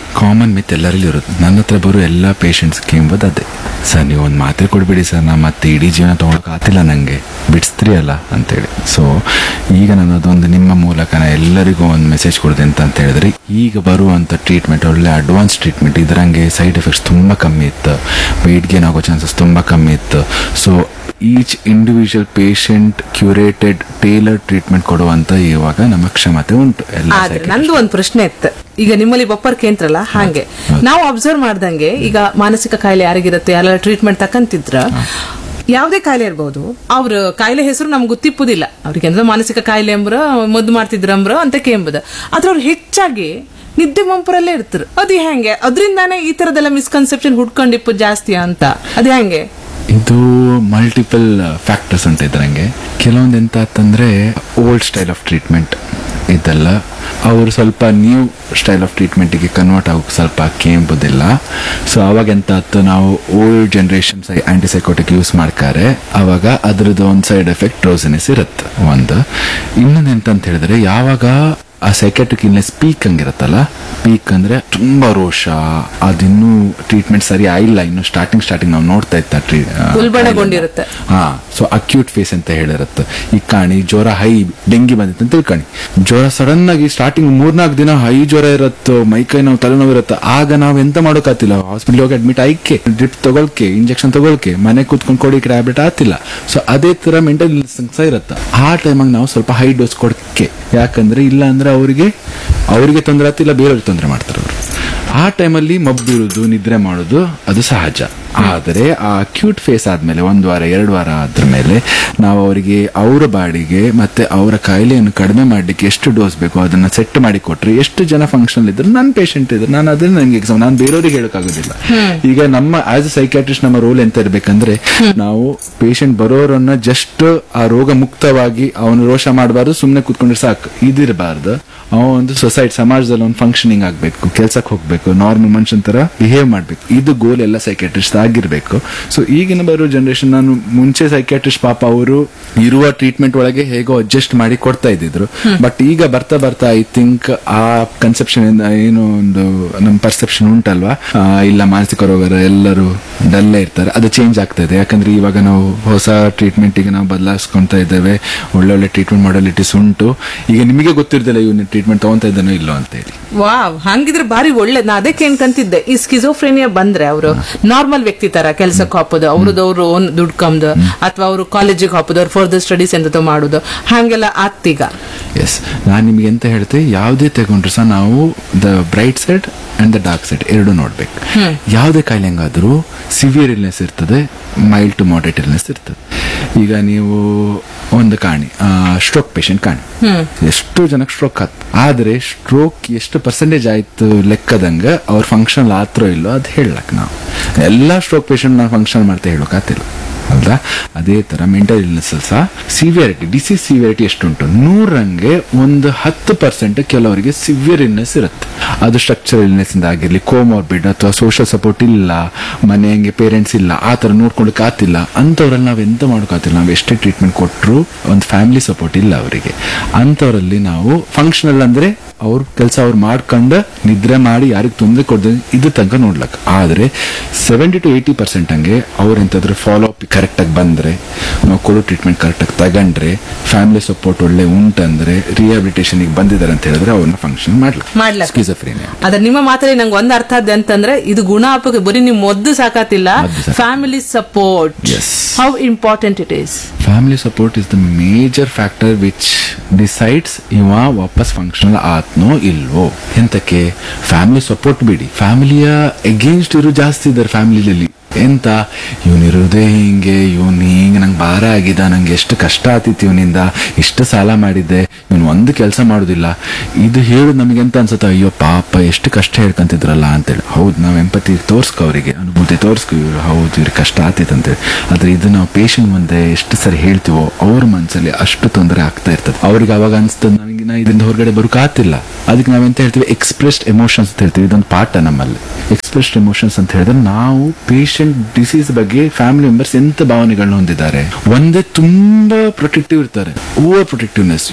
ಕಾಮನ್ ಮಿತ್ ಎಲ್ಲರಲ್ಲಿ ಇರುತ್ತೆ. ನನ್ನ ಹತ್ರ ಬರೋ ಎಲ್ಲ ಪೇಷಂಟ್ಸ್ಗೆ ಎಂಬುದು ಅದೇ, ಸರ್ ನೀವು ಒಂದು ಮಾತ್ರೆ ಕೊಡ್ಬಿಡಿ ಸರ್, ನಾ ಮತ್ತೆ ಇಡೀ ಜೀವನ ತೊಗೊಳಕ್ಕೆ ಆತಿಲ್ಲ ನನಗೆ, ಬಿಡಿಸ್ತೀರಿ ಅಲ್ಲ ಅಂತೇಳಿ. ಸೊ ಈಗ ನಾನು ಅದೊಂದು ನಿಮ್ಮ ಮೂಲಕ ನಾ ಎಲ್ಲರಿಗೂ ಒಂದು ಮೆಸೇಜ್ ಕೊಡಿದೆ ಅಂತ ಅಂತ ಹೇಳಿದ್ರೆ, ಈಗ ಬರುವಂಥ ಟ್ರೀಟ್ಮೆಂಟ್ ಒಳ್ಳೆ ಅಡ್ವಾನ್ಸ್ ಟ್ರೀಟ್ಮೆಂಟ್, ಇದರಂಗೆ ಸೈಡ್ ಎಫೆಕ್ಟ್ಸ್ ತುಂಬ ಕಮ್ಮಿ ಇತ್ತು, ವೆಯ್ಟ್ ಗೇನ್ ಆಗೋ ಚಾನ್ಸಸ್ ತುಂಬ ಕಮ್ಮಿ ಇತ್ತು. So each individual patient curated Taylor treatment ಕೊಡುವಂತ ಇವಾಗ ನಮ್ಮ ಕ್ಷಮತೆ ಉಂಟು. ಆದ್ರೆ ನಂದು ಒಂದು ಪ್ರಶ್ನೆ ಇತ್ತು, ಈಗ ನಿಮ್ಮಲ್ಲಿ ಬಪ್ಪರ್ ಕೇಂದ್ರಲ್ಲ ಹಾಗೆ ನಾವು ಅಬ್ಸರ್ವ್ ಮಾಡ್ದಂಗೆ, ಈಗ ಮಾನಸಿಕ ಕಾಯಿಲೆ ಯಾರಿಗಿರುತ್ತೆ ಯಾರೆಲ್ಲ ಟ್ರೀಟ್ಮೆಂಟ್ ತಕ್ಕಂತಿದ್ರ, ಯಾವುದೇ ಕಾಯಿಲೆ ಇರಬಹುದು, ಅವ್ರ ಕಾಯಿಲೆ ಹೆಸರು ನಮ್ಗೆ ಗೊತ್ತಿಪ್ಪುದಿಲ್ಲ, ಅವ್ರಿಗೆ ಅಂದ್ರೆ ಮಾನಸಿಕ ಕಾಯಿಲೆ ಎಂಬ್ರ ಮದ್ದು ಮಾಡ್ತಿದ್ರಂಬ್ರ ಅಂತ ಕೇಂಬುದ, ಆದ್ರೆ ಅವ್ರು ಹೆಚ್ಚಾಗಿ ನಿದ್ದೆ ಮಂಪರಲ್ಲೇ ಇರ್ತಾರೆ. ಅದು ಹೆಂಗೆ? ಅದರಿಂದಾನೇ ಈ ತರದೆಲ್ಲ ಮಿಸ್ಕನ್ಸೆಪ್ಷನ್ ಹುಡ್ಕೊಂಡಿಪ್ಪು ಜಾಸ್ತಿ ಅಂತ, ಅದು ಹೆಂಗೆ? ಇದು ಮಲ್ಟಿಪಲ್ ಫ್ಯಾಕ್ಟರ್ಸ್ ಅಂತ ಇದ್ರಂಗೆ. ಕೆಲವೊಂದು ಎಂತ ಅಂತಂದ್ರೆ ಓಲ್ಡ್ ಸ್ಟೈಲ್ ಆಫ್ ಟ್ರೀಟ್ಮೆಂಟ್ ಇದೆಲ್ಲ, ಅವರು ಸ್ವಲ್ಪ ನ್ಯೂ ಸ್ಟೈಲ್ ಆಫ್ ಟ್ರೀಟ್ಮೆಂಟಿಗೆ ಕನ್ವರ್ಟ್ ಆಗೋಕೆ ಸ್ವಲ್ಪ ಕೇಂಬುದಿಲ್ಲ. ಸೊ ಅವಾಗ ಎಂತ ಆಯ್ತು, ನಾವು ಓಲ್ಡ್ ಜನರೇಷನ್ ಆಂಟಿಸೈಕೋಟಿಕ್ ಯೂಸ್ ಮಾಡ್ತಾರೆ, ಅವಾಗ ಅದ್ರದ್ದು ಒಂದು ಸೈಡ್ ಎಫೆಕ್ಟ್ ಡ್ರೌಸಿನೆಸ್ ಇರುತ್ತೆ ಒಂದು. ಇನ್ನೊಂದು ಎಂತ ಹೇಳಿದ್ರೆ, ಯಾವಾಗ ಆ ಸೈಕ್ಯಾಟ್ರಿಕ್ ಇಲ್ನೆಸ್ ಪೀಕ್ ಹಂಗಿರತ್ತಲ್ಲ, ಪೀಕ್ ಅಂದ್ರೆ ತುಂಬಾ ರೋಷ, ಅದಿನ್ನೂ ಟ್ರೀಟ್ಮೆಂಟ್ ಸರಿ ಆಗಿಲ್ಲ, ಇನ್ನು ಸ್ಟಾರ್ಟಿಂಗ್ ಸ್ಟಾರ್ಟಿಂಗ್ ನಾವು ನೋಡ್ತಾ ಇತ್ತ ಉಲ್ಬಣಗೊಂಡಿರುತ್ತೆ. ಹಾ, ಸೊ ಅಕ್ಯೂಟ್ ಫೇಸ್ ಅಂತ ಹೇಳಿರುತ್ತೆ. ಈಗ ಕಾಣಿ ಜ್ವರ ಹೈ ಡೆಂಗಿ ಬಂದಿತ್ತು ಅಂತ ತಿಳ್ಕೊಳ್ಳಿ, ಜ್ವರ ಸಡನ್ ಆಗಿ ಸ್ಟಾರ್ಟಿಂಗ್ ಮೂರ್ನಾಲ್ಕು ದಿನ ಹೈ ಜ್ವರ ಇರತ್ತೋ, ಮೈಕೈ ನಾವು ತಲೆನೋವು ಇರುತ್ತೆ, ಆಗ ನಾವು ಎಂತ ಮಾಡೋಕಾತಿಲ್ಲ, ಹಾಸ್ಪಿಟಲ್ ಹೋಗಿ ಅಡ್ಮಿಟ್ ಆಯ್ಕೆ, ಡ್ರಿಪ್ ತಗೊಳ್ಕೆ, ಇಂಜೆಕ್ಷನ್ ತಗೊಳ್ಕೆ, ಮನೆ ಕೂತ್ಕೊಂಡು ಕೊಡಿ ಟ್ಯಾಬ್ಲೆಟ್ ಆತಿಲ್ಲ. ಸೊ ಅದೇ ತರ ಮೆಂಟಲ್ ಇಲ್ನೆಸ್ ಇರುತ್ತೆ. ಆ ಟೈಮಾಗ ನಾವು ಸ್ವಲ್ಪ ಹೈ ಡೋಸ್ ಕೊಡಕ್ಕೆ, ಯಾಕಂದ್ರೆ ಇಲ್ಲ ಅಂದ್ರೆ ಅವರಿಗೆ ಅವರಿಗೆ ತೊಂದರೆ ಆಗ್ತಿಲ್ಲ, ಬೇರೆಯವ್ರಿಗೆ ತೊಂದರೆ ಮಾಡ್ತಾರೆ ಅವರು. ಆ ಟೈಮಲ್ಲಿ ಮಬ್ಬಿರುವುದು, ನಿದ್ರೆ ಮಾಡೋದು ಅದು ಸಹಜ. ಆದರೆ ಆ ಅಕ್ಯೂಟ್ ಫೇಸ್ ಆದ್ಮೇಲೆ ಒಂದು ವಾರ ಎರಡು ವಾರ ಆದ್ರ ಮೇಲೆ ನಾವು ಅವರಿಗೆ ಅವರ ಬಾಡಿಗೆ ಮತ್ತೆ ಅವರ ಕಾಯಿಲೆಯನ್ನು ಕಡಿಮೆ ಮಾಡ್ಲಿಕ್ಕೆ ಎಷ್ಟು ಡೋಸ್ ಬೇಕು ಅದನ್ನ ಸೆಟ್ ಮಾಡಿ ಕೊಟ್ರೆ, ಎಷ್ಟು ಜನ ಫಂಕ್ಷನ್ ಇದ್ರು, ನನ್ನ ಪೇಷಂಟ್ ಇದ್ರು, ನಾನು ಅದನ್ನ ನನಗೆ ಎಕ್ಸಾಮ್ ನಾನು ಬೇರೆಯವ್ರಿಗೆ ಹೇಳೋಕ್ಕಾಗೋದಿಲ್ಲ. ಈಗ ನಮ್ಮ ಆಸ್ ಎ ಸೈಕ್ಯಾಟ್ರಿಸ್ಟ್ ನಮ್ಮ ರೋಲ್ ಎಂತ ಇರ್ಬೇಕಂದ್ರೆ, ನಾವು ಪೇಷಂಟ್ ಬರೋರನ್ನ ಜಸ್ಟ್ ಆ ರೋಗ ಮುಕ್ತವಾಗಿ ಅವನು ರೋಷ ಮಾಡಬಾರ್ದು, ಸುಮ್ಮನೆ ಕೂತ್ಕೊಂಡ್ರೆ ಸಾಕು ಇದಿರಬಾರ್ದು. ಅವ ಒಂದು ಸೊಸೈಟಿ ಸಮಾಜದಲ್ಲಿ ಒಂದು ಫಂಕ್ಷನಿಂಗ್ ಆಗ್ಬೇಕು, ಕೆಲ್ಸಕ್ಕೆ ಹೋಗ್ಬೇಕು, ನಾರ್ಮಲ್ ಮನುಷ್ಯನ್ ತರ ಬಿಹೇವ್ ಮಾಡ್ಬೇಕು, ಇದು ಗೋಲ್ ಎಲ್ಲ ಸೈಕ್ಯಾಟ್ರಿಸ್ಟ್ ಆಗಿರ್ಬೇಕು. ಸೊ ಈಗಿನ ಬರೋ ಜನರೇಷನ್, ನಾನು ಮುಂಚೆ ಸೈಕ್ಯಾಟ್ರಿಸ್ಟ್ ಪಾಪ ಅವರು ಇರುವ ಟ್ರೀಟ್ಮೆಂಟ್ ಒಳಗೆ ಹೇಗೋ ಅಡ್ಜಸ್ಟ್ ಮಾಡಿ ಕೊಡ್ತಾ ಇದ್ದಿದ್ರು, ಬಟ್ ಈಗ ಬರ್ತಾ ಬರ್ತಾ ಐ ಥಿಂಕ್ ಆ ಕನ್ಸೆಪ್ಷನ್ ಏನು ಒಂದು ನಮ್ಮ ಪರ್ಸೆಪ್ಷನ್ ಉಂಟಲ್ವಾ, ಇಲ್ಲ ಮಾನಸಿಕ ರೋಗರ ಎಲ್ಲರೂ ಡಲ್ಲೇ ಇರ್ತಾರೆ, ಅದು ಚೇಂಜ್ ಆಗ್ತಾ ಇದೆ. ಯಾಕಂದ್ರೆ ಇವಾಗ ನಾವು ಹೊಸ ಟ್ರೀಟ್ಮೆಂಟ್ ಈಗ ನಾವು ಬದಲಾಯಿಸ್ಕೊಂತಾ ಇದ್ದೇವೆ, ಒಳ್ಳೊಳ್ಳೆ ಟ್ರೀಟ್ಮೆಂಟ್ ಮಾಡಲಿಟೀಸ್ ಉಂಟು. ಈಗ ನಿಮಗೆ ಗೊತ್ತಿರ್ತಿಲ್ಲ ಇವನು ಟ್ರೀಟ್ಮೆಂಟ್ ತಗೊಂತ ಇದ್ದಾನೋ ಇಲ್ಲೋ ಅಂತ ಹೇಳಿ. ವಾವ್, ಹಂಗಿದ್ರೆ ಬಾರಿ ಒಳ್ಳೇದ್. ನಾ ಅದಕ್ಕೆ ಏನ್ಕಂತಿದ್ದೆ, ಈ ಸ್ಕಿಜೋಫ್ರೇನಿಯಾ ಬಂದ್ರೆ ಅವರು ನಾರ್ಮಲ್ ವ್ಯಕ್ತಿ ತರ ಕೆಲ್ಸಕ್ಕೆ ಹಾಕೋದು, ಅವ್ರದವ್ರು ಓನ್ ದುಡ್ಕೊಂಬುದು, ಅಥವಾ ಅವರು ಕಾಲೇಜಿಗೆ ಹಾಕೋದು, ಅವ್ರು ಫರ್ದರ್ ಸ್ಟಡೀಸ್ ಎಂತ ಮಾಡುದು, ಹಂಗೆಲ್ಲ ಆಗ್ತೀಗ. ಎಸ್, ನಾನು ನಿಮ್ಗೆ ಎಂತ ಹೇಳ್ತೆ, ಯಾವುದೇ ತಗೊಂಡ್ರು ಸಹ ನಾವು the bright side and the dark side ಎರಡು ನೋಡ್ಬೇಕು. ಯಾವುದೇ ಕಾಯಿಲೆ ಹಂಗಾದ್ರೂ ಸಿವಿಯರ್ ಇಲ್ನೆಸ್ ಇರ್ತದೆ, ಮೈಲ್ಡ್ ಟು ಮಾಡರೇಟ್ ಇಲ್ನೆಸ್ ಇರ್ತದೆ. ಈಗ ನೀವು ಒಂದು ಕಾಣಿ ಸ್ಟ್ರೋಕ್ ಪೇಷಂಟ್ ಕಾಣಿ, ಎಷ್ಟು ಜನಕ್ಕೆ ಸ್ಟ್ರೋಕ್ ಆಯ್ತು, ಆದ್ರೆ ಸ್ಟ್ರೋಕ್ ಎಷ್ಟು ಪರ್ಸೆಂಟೇಜ್ ಆಯ್ತು ಲೆಕ್ಕದಂಗ ಅವ್ರ ಫಂಕ್ಷನ್ ಆತ್ರೋ ಇಲ್ಲೋ ಅದು ಹೇಳಕ್ ನಾವು ಎಲ್ಲಾ ಸ್ಟ್ರೋಕ್ ಪೇಷಂಟ್ ನಾವು ಫಂಕ್ಷನ್ ಮಾಡ್ತಾ ಹೇಳೋಕ್ ಆತಿಲ್ಲ ಅಲ್ವಾ. ಅದೇ ತರ ಮೆಂಟಲ್ ಇಲ್ನೆಸ್ ಸಹ ಸಿವಿಯರಿಟಿ, ಡಿಸೀಸ್ ಸಿವಿಯರಿಟಿ ಎಷ್ಟುಂಟು, ನೂರಂಗೆ ಒಂದು ಹತ್ತು ಪರ್ಸೆಂಟ್ ಕೆಲವರಿಗೆ ಸಿವಿಯರ್ ಇಲ್ನೆಸ್ ಇರುತ್ತೆ. ಅದು ಸ್ಟ್ರಕ್ಚರಲ್ ಇಲ್ನೆಸ್ ಇಂದ ಆಗಿರ್ಲಿ, ಕೋಮಾರ್ಬಿಡ್ ಅಥವಾ ಸೋಷಿಯಲ್ ಸಪೋರ್ಟ್ ಇಲ್ಲ, ಮನೆಗೆ ಪೇರೆಂಟ್ಸ್ ಇಲ್ಲ, ಆ ತರ ನೋಡ್ಕೊಳಕ್ ಆತಿಲ್ಲ, ಅಂತವ್ರಲ್ಲಿ ನಾವ್ ಎಂತ ಮಾಡೋಕಾತಿಲ್ಲ. ನಾವು ಎಷ್ಟೇ ಟ್ರೀಟ್ಮೆಂಟ್ ಕೊಟ್ಟರು ಒಂದು ಫ್ಯಾಮಿಲಿ ಸಪೋರ್ಟ್ ಇಲ್ಲ ಅವರಿಗೆ. ಅಂತವರಲ್ಲಿ ನಾವು ಫಂಕ್ಷನಲ್ ಅಂದ್ರೆ ಅವ್ರ ಕೆಲಸ ಅವ್ರು ಮಾಡ್ಕೊಂಡು ನಿದ್ರೆ ಮಾಡಿ ಯಾರಿಗೆ ತೊಂದರೆ ಕೊಡ್ದೆ ಇದು ತನಕ ನೋಡ್ಲಕ್. ಆದ್ರೆ ಸೆವೆಂಟಿ ಟು ಏಯ್ಟಿ ಪರ್ಸೆಂಟ್ ಹಂಗೆ ಅವ್ರ ಎಂತಾದ್ರೂ ಫಾಲೋ ಅಪ್ ಕರೆಕ್ಟ್ ಆಗಿ ಬಂದ್ರೆ, ನಾವು ಕೊಡೋ ಟ್ರೀಟ್ಮೆಂಟ್ ಕರೆಕ್ಟ್ ಆಗಿ ತಗೊಂಡ್ರೆ, ಫ್ಯಾಮಿಲಿ ಸಪೋರ್ಟ್ ಒಳ್ಳೆ ಉಂಟಂದ್ರೆ, ರಿಹಾಬಿಲಿಟೇಷನ್ ಬಂದಿದ್ದಾರೆ ಅಂತ ಹೇಳಿದ್ರೆ ಅವ್ರನ್ನ ಫಂಕ್ಷನ್ ಮಾಡ್ಲಿಕ್ಕೆ ಸ್ಕಿಜೋಫ್ರೇನಿಯಾ. ಅದ್ರ ನಿಮ್ಮ ಮಾತಲ್ಲಿ ನಂಗೆ ಒಂದ್ ಅರ್ಥ ಆದ ಅಂತಂದ್ರೆ, ಇದು ಗುಣ ಆಪಕ್ಕೆ ಬರೀ ನಿಮ್ ಮೊದ್ದು ಸಾಕಾತಿಲ್ಲ, family support how important it is. Family support is the major factor which decides ಇವ ವಾಪಸ್ ಫಂಕ್ಷನಲ್ ಆತ್ನೋ ಇಲ್ವೋ. ಎಂತಕ್ಕೆ ಫ್ಯಾಮಿಲಿ ಸಪೋರ್ಟ್ ಬಿಡಿ, ಫ್ಯಾಮಿಲಿಯ ಎಗೇನ್ಸ್ಟ್ ಇರು ಜಾಸ್ತಿ ಇದ್ದಾರೆ ಫ್ಯಾಮಿಲಿಯಲ್ಲಿ. ಎಂತ ಇವನಿರೋದೇ ಹಿಂಗೆ, ಇವನ್ ಹಿಂಗೆ ನಂಗೆ ಭಾರ ಆಗಿದ, ನಂಗೆ ಎಷ್ಟು ಕಷ್ಟ ಆತಿತ್ತು ಇವನಿಂದ, ಇಷ್ಟು ಸಾಲ ಮಾಡಿದ್ದೆ, ಇವನು ಒಂದು ಕೆಲಸ ಮಾಡೋದಿಲ್ಲ. ಇದು ಹೇಳು ನಮಗೆ ಎಂತ ಅನ್ಸುತ್ತ, ಅಯ್ಯೋ ಪಾಪ ಎಷ್ಟು ಕಷ್ಟ ಹೇಳ್ಕೊಂತಿದ್ರಲ್ಲ ಅಂತೇಳಿ. ಹೌದು, ನಾವು ಎಂಪತಿ ತೋರ್ಸ್ಕೊ, ಅವರಿಗೆ ಅನುಭೂತಿ ತೋರ್ಸ್ಕೊ, ಇವ್ರು ಹೌದು ಇವ್ರಿಗೆ ಕಷ್ಟ ಆತಿತ್ತು ಅಂತೇಳಿ. ಆದ್ರೆ ಇದು ನಾವು ಪೇಷಂಟ್ ಮುಂದೆ ಎಷ್ಟು ಸರಿ ಹೇಳ್ತೀವೋ ಅವ್ರ ಮನಸ್ಸಲ್ಲಿ ಅಷ್ಟು ತೊಂದರೆ ಆಗ್ತಾ ಇರ್ತದೆ. ಅವ್ರಿಗೆ ಅವಾಗ ಅನ್ಸ್ತದೆ ನನಗೆ ನಾ ಇದರಿಂದ ಹೊರಗಡೆ ಬರೋಕಾತಿಲ್ಲ. ಅದಕ್ಕೆ ನಾವೆಂತ ಹೇಳ್ತೀವಿ, ಎಕ್ಸ್ಪ್ರೆಸ್ಡ್ ಎಮೋಷನ್ಸ್ ಅಂತ ಹೇಳ್ತೀವಿ. ಇದೊಂದು ಪಾಠ ನಮ್ಮಲ್ಲಿ. ಎಕ್ಸ್ಪ್ರೆಸ್ಡ್ ಎಮೋಷನ್ಸ್ ಅಂತ ಹೇಳಿದ್ರೆ, ನಾವು ಪೇಷಂಟ್ ಡಿಸೀಸ್ ಬಗ್ಗೆ ಫ್ಯಾಮಿಲಿ ಮೆಂಬರ್ಸ್ ಎಂತ ಭಾವನೆಗಳನ್ನ ಹೊಂದಿದ್ದಾರೆ. ಒಂದೇ ತುಂಬಾ ಪ್ರೊಟೆಕ್ಟಿವ್ ಇರ್ತಾರೆ, ಓವರ್ ಪ್ರೊಟೆಕ್ಟಿವ್ನೆಸ್, ಇವನಿಗೆ ಎಂತ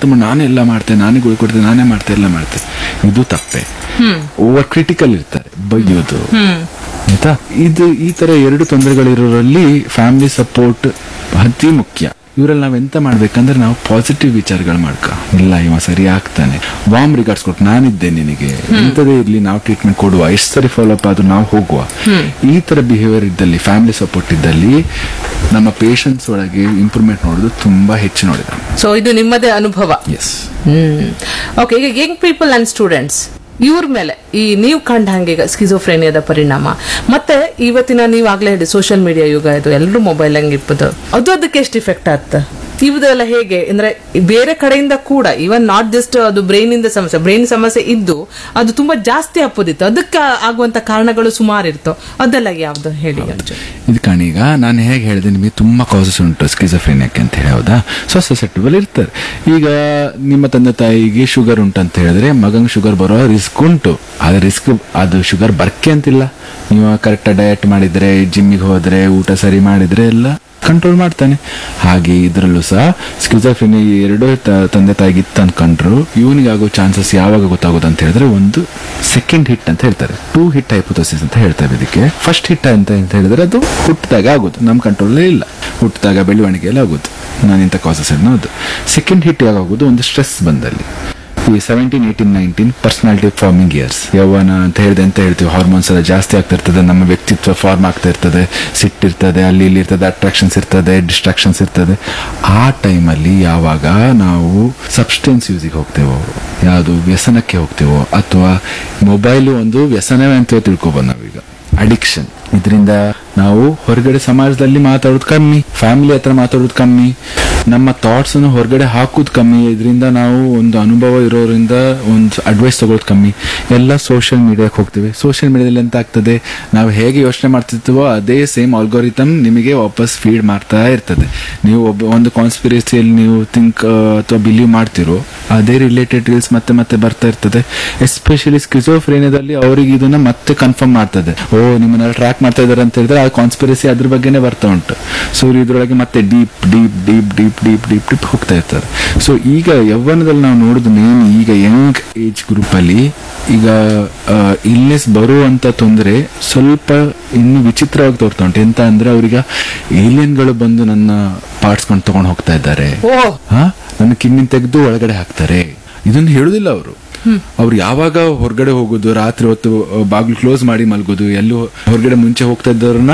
ಅಂತ ಮಾಡಿ ನಾನೇ ಎಲ್ಲ ಮಾಡ್ತೇನೆ, ನಾನೇ ಗುಳಿ ಕೊಡ್ತೇನೆ, ನಾನೇ ಮಾಡ್ತೇನೆ, ಎಲ್ಲ ಮಾಡ್ತೇನೆ. ಇದು ತಪ್ಪೆ. ಓವರ್ ಕ್ರಿಟಿಕಲ್ ಇರ್ತಾರೆ, ಬೈಯೋದು, ಆಯ್ತಾ. ಇದು ಈ ತರ ಎರಡು ತೊಂದರೆಗಳಿರೋರಲ್ಲಿ ಫ್ಯಾಮಿಲಿ ಸಪೋರ್ಟ್ ಅತಿ ಮುಖ್ಯ. ಇವರಲ್ಲಿ ನಾವ್ ಎಂತ ಮಾಡ್ಬೇಕಂದ್ರೆ ನಾವು ಪಾಸಿಟಿವ್ ವಿಚಾರಗಳು ಮಾಡ್ಕ, ಇಲ್ಲ ಇವ ಸರಿ ಆಗ್ತಾನೆ, ವಾಮ್ ರಿಗಾರ್ಡ್ಸ್ ಕೊಟ್ಟು ನಾನಿದ್ದೆ ನಿನಗೆ, ಇಂಥದೇ ಇರ್ಲಿ, ನಾವು ಟ್ರೀಟ್ಮೆಂಟ್ ಕೊಡುವ, ಎಷ್ಟು ಸರಿ ಫಾಲೋ ಅಪ್ ಆದ್ರೂ ನಾವು ಹೋಗುವ, ಈ ತರ ಬಿಹೇವಿಯರ್ ಇದ್ದಲ್ಲಿ, ಫ್ಯಾಮಿಲಿ ಸಪೋರ್ಟ್ ಇದ್ದಲ್ಲಿ ನಮ್ಮ ಪೇಷಂಟ್ಸ್ ಒಳಗೆ ಇಂಪ್ರೂವ್ಮೆಂಟ್ ನೋಡೋದು ತುಂಬಾ ಹೆಚ್ಚು ನೋಡಿದ. ಸೊ ಇದು ನಿಮ್ಮದೇ ಅನುಭವ. ಎಸ್. ಓಕೆ, ಈಗ ಯಂಗ್ ಪೀಪಲ್ ಅಂಡ್ ಸ್ಟೂಡೆಂಟ್ಸ್ ಇವ್ರ ಮೇಲೆ ಈ ನೀವು ಕಂಡ ಹಂಗೆ ಈಗ ಸ್ಕಿಜೋಫ್ರೇನಿಯಾದ ಪರಿಣಾಮ, ಮತ್ತೆ ಇವತ್ತಿನ ನೀವು ಆಗ್ಲೇ ಹೇಳಿ ಸೋಷಿಯಲ್ ಮೀಡಿಯಾ ಯುಗ, ಇದು ಎಲ್ಲರೂ ಮೊಬೈಲ್ ಹಂಗೆ ಇಪ್ಪದು, ಅದು ಅದಕ್ಕೆ ಎಷ್ಟು ಇಫೆಕ್ಟ್ ಆಗ್ತದೆ ಇವುದೆಲ್ಲ ಹೇಗೆ ಅಂದ್ರೆ ಬೇರೆ ಕಡೆಯಿಂದ ಕೂಡ ಇವನ್ ನಾಟ್ ಜಸ್ಟ್ ಅದು ಬ್ರೈನ್ ಇಂದ ಸಮಸ್ಯೆ, ಬ್ರೈನ್ ಸಮಸ್ಯೆ ಇದ್ದು ಅದು ತುಂಬಾ ಜಾಸ್ತಿ ಅಪ್ಪೋದಿತ್ತು, ಅದಕ್ಕೆ ಆಗುವಂತ ಕಾರಣಗಳು ಸುಮಾರು ಇರ್ತವೆ, ಅದೆಲ್ಲ ಯಾವ್ದು ಹೇಳಿ. ಇದು ಕಣೀಗ ನಾನು ಹೇಗೆ ಹೇಳಿದೆ, ನಿಮಗೆ ತುಂಬಾ ಕಾಸಸ್ ಉಂಟು ಸ್ಕಿಜೋಫ್ರೇನಿಯಾಕ್ಕೆ ಅಂತ ಹೇಳಿ, ಹೌದಾ. ಸೊ ಸಸೆಪ್ಟಬಲ್ ಇರ್ತಾರೆ. ಈಗ ನಿಮ್ಮ ತಂದೆ ತಾಯಿಗೆ ಶುಗರ್ ಉಂಟು ಅಂತ ಹೇಳಿದ್ರೆ ಮಗಂಗೆ ಶುಗರ್ ಬರೋ ರಿಸ್ಕ್ ಉಂಟು. ಆದ್ರೆ ರಿಸ್ಕ್ ಅದು ಶುಗರ್ ಬರ್ಕೆ ಅಂತಿಲ್ಲ, ನೀವು ಕರೆಕ್ಟ್ ಡಯಟ್ ಮಾಡಿದ್ರೆ, ಜಿಮ್ಮಿಗೆ ಹೋದ್ರೆ, ಊಟ ಸರಿ ಮಾಡಿದ್ರೆ ಎಲ್ಲ ಕಂಟ್ರೋಲ್ ಮಾಡ್ತಾನೆ. ಹಾಗೆ ಇದರಲ್ಲೂ ಸಹ ಸ್ಕಿಜೋಫ್ರೇನಿಯಾ ಎರಡು ತಂದೆ ತಾಯಿಗೆ ಇತ್ತು ಅನ್ಕೊಂಡ್ರು ಇವನಿಗೆ ಆಗೋ ಚಾನ್ಸಸ್ ಯಾವಾಗ ಗೊತ್ತಾಗೋದು ಅಂತ ಹೇಳಿದ್ರೆ, ಒಂದು ಸೆಕೆಂಡ್ ಹಿಟ್ ಅಂತ ಹೇಳ್ತಾರೆ, ಟೂ ಹಿಟ್ ಹೈಪೋಥೆಸಿಸ್ ಅಂತ ಹೇಳ್ತಾರೆ ಇದಕ್ಕೆ. ಫಸ್ಟ್ ಹಿಟ್ ಅಂತ ಅಂತ ಹೇಳಿದ್ರೆ ಅದು ಹುಟ್ಟಿದಾಗ ಆಗೋದು, ನಮ್ಮ ಕಂಟ್ರೋಲೇ ಇಲ್ಲ, ಹುಟ್ಟಿದಾಗ ಬೆಳವಣಿಗೆಯಲ್ಲಿ ಆಗೋದು, ನಾನು ಇಂಥ ಕಾಸಸ್ ಅನ್ನೋದು. ಸೆಕೆಂಡ್ ಹಿಟ್ ಯಾವಾಗ ಆಗೋದು, ಒಂದು ಸ್ಟ್ರೆಸ್ ಬಂದಲ್ಲಿ. ಈ seventeen eighteen nineteen personality farming years, ಯೌವನ ಅಂತ ಹೇಳಿದೆ ಅಂತ ಹೇಳ್ತೀವಿ, ಹಾರ್ಮೋನ್ಸ್ ಎಲ್ಲ ಜಾಸ್ತಿ ಆಗ್ತಾ ಇರ್ತದೆ, ನಮ್ಮ ವ್ಯಕ್ತಿತ್ವ ಫಾರ್ಮ್ ಆಗ್ತಾ ಇರ್ತದೆ, ಸಿಟ್ಟಿರ್ತದೆ, ಅಲ್ಲಿ ಇಲ್ಲಿ ಇರ್ತದೆ, ಅಟ್ರಾಕ್ಷನ್ಸ್ ಇರ್ತದೆ, ಡಿಸ್ಟ್ರಾಕ್ಷನ್ಸ್ ಇರ್ತದೆ. ಆ ಟೈಮಲ್ಲಿ ಯಾವಾಗ ನಾವು ಸಬ್ಸ್ಟೆನ್ಸ್ ಯೂಸಿಗೆ ಹೋಗ್ತೇವೋ, ಯಾವುದು ವ್ಯಸನಕ್ಕೆ ಹೋಗ್ತೇವೋ, ಅಥವಾ ಮೊಬೈಲು ಒಂದು ವ್ಯಸನವೇ ಅಂತ ತಿಳ್ಕೊಬೋದು ನಾವೀಗ, ಅಡಿಕ್ಷನ್. ಇದರಿಂದ ನಾವು ಹೊರಗಡೆ ಸಮಾಜದಲ್ಲಿ ಮಾತಾಡೋದು ಕಮ್ಮಿ, ಫ್ಯಾಮಿಲಿ ಹತ್ರ ಮಾತಾಡೋದು ಕಮ್ಮಿ, ನಮ್ಮ ಥಾಟ್ಸ್ ಅನ್ನು ಹೊರಗಡೆ ಹಾಕೋದು ಕಮ್ಮಿ. ಇದರಿಂದ ನಾವು ಒಂದು ಅನುಭವ ಇರೋದ್ರಿಂದ ಒಂದು ಅಡ್ವೈಸ್ ತಗೊಳ್ಳೋದು ಕಮ್ಮಿ, ಎಲ್ಲ ಸೋಷಿಯಲ್ ಮೀಡಿಯಾಕ್ಕೆ ಹೋಗ್ತೇವೆ. ಸೋಷಿಯಲ್ ಮೀಡಿಯಾದಲ್ಲಿ ಎಂತ ಆಗ್ತದೆ, ನಾವು ಹೇಗೆ ಯೋಚನೆ ಮಾಡ್ತಿರ್ತೀವೋ ಅದೇ ಸೇಮ್ ಆಲ್ಗೋರಿಥಮ್ ನಿಮಗೆ ವಾಪಸ್ ಫೀಡ್ ಮಾಡ್ತಾ ಇರ್ತದೆ. ನೀವು ಒಬ್ಬ ಒಂದು ಕಾನ್ಸ್ಪಿರಸಿಯಲ್ಲಿ ನೀವು ಥಿಂಕ್ ಅಥವಾ ಬಿಲೀವ್ ಮಾಡ್ತಿರೋ ಅದೇ ರಿಲೇಟೆಡ್ ರೀಲ್ಸ್ ಮತ್ತೆ ಮತ್ತೆ ಬರ್ತಾ ಇರ್ತದೆ. ಎಸ್ಪೆಷಲಿ ಸ್ಕಿಜೋಫ್ರೇನಿಯಾದಲ್ಲಿ ಅವರಿಗೆ ಇದನ್ನ ಮತ್ತೆ ಕನ್ಫರ್ಮ್ ಮಾಡ್ತದೆ, ಓ ನಿಮ್ಮನ್ನ ಟ್ರ್ಯಾಕ್ ಮಾಡ್ತಾ ಇದಾರೆ ಅಂತ ಹೇಳಿದ್ರೆ ಆ ಕಾನ್ಸ್ಪಿರಸಿ ಅದ್ರ ಬಗ್ಗೆನೇ ಬರ್ತಾ ಉಂಟು. ಸೊ ಇದ್ರೊಳಗೆ ಮತ್ತೆ deep deep deep deep deep deep deep ಹೋಗ್ತಾ ಇರ್ತಾರೆ. ಸೊ ಈಗ ಯೌವನದಲ್ಲಿ ನಾವು ನೋಡುದು ಮೇನ್ ಈಗ ಯಂಗ್ ಏಜ್ ಗ್ರೂಪ್ ಅಲ್ಲಿ ಈಗ ಇಲ್ನೆಸ್ ಬರುವಂತ ತೊಂದರೆ ಸ್ವಲ್ಪ ಇನ್ನು ವಿಚಿತ್ರವಾಗಿ ತೋರ್ತಾ ಉಂಟು. ಎಂತ ಅಂದ್ರೆ ಅವ್ರಿಗೆ ಏಲಿಯನ್ಗಳು ಬಂದು ನನ್ನ ಪಾರ್ಟ್ಸ್ಕೊಂಡು ತಗೊಂಡು ಹೋಗ್ತಾ ಇದ್ದಾರೆ, ನನ್ನ ಕಿಡ್ನಿ ತೆಗೆದು ಒಳಗಡೆ ಹಾಕ್ತಾರೆ. ಇದನ್ನು ಹೇಳುದಿಲ್ಲ ಅವರು. ಅವ್ರು ಯಾವಾಗ ಹೊರಗಡೆ ಹೋಗೋದು, ರಾತ್ರಿ ಹೊತ್ತು ಬಾಗಿಲು ಕ್ಲೋಸ್ ಮಾಡಿ ಮಲ್ಗೋದು, ಎಲ್ಲೂ ಹೊರಗಡೆ ಮುಂಚೆ ಹೋಗ್ತಾ ಇದ್ದವ್ರನ್ನ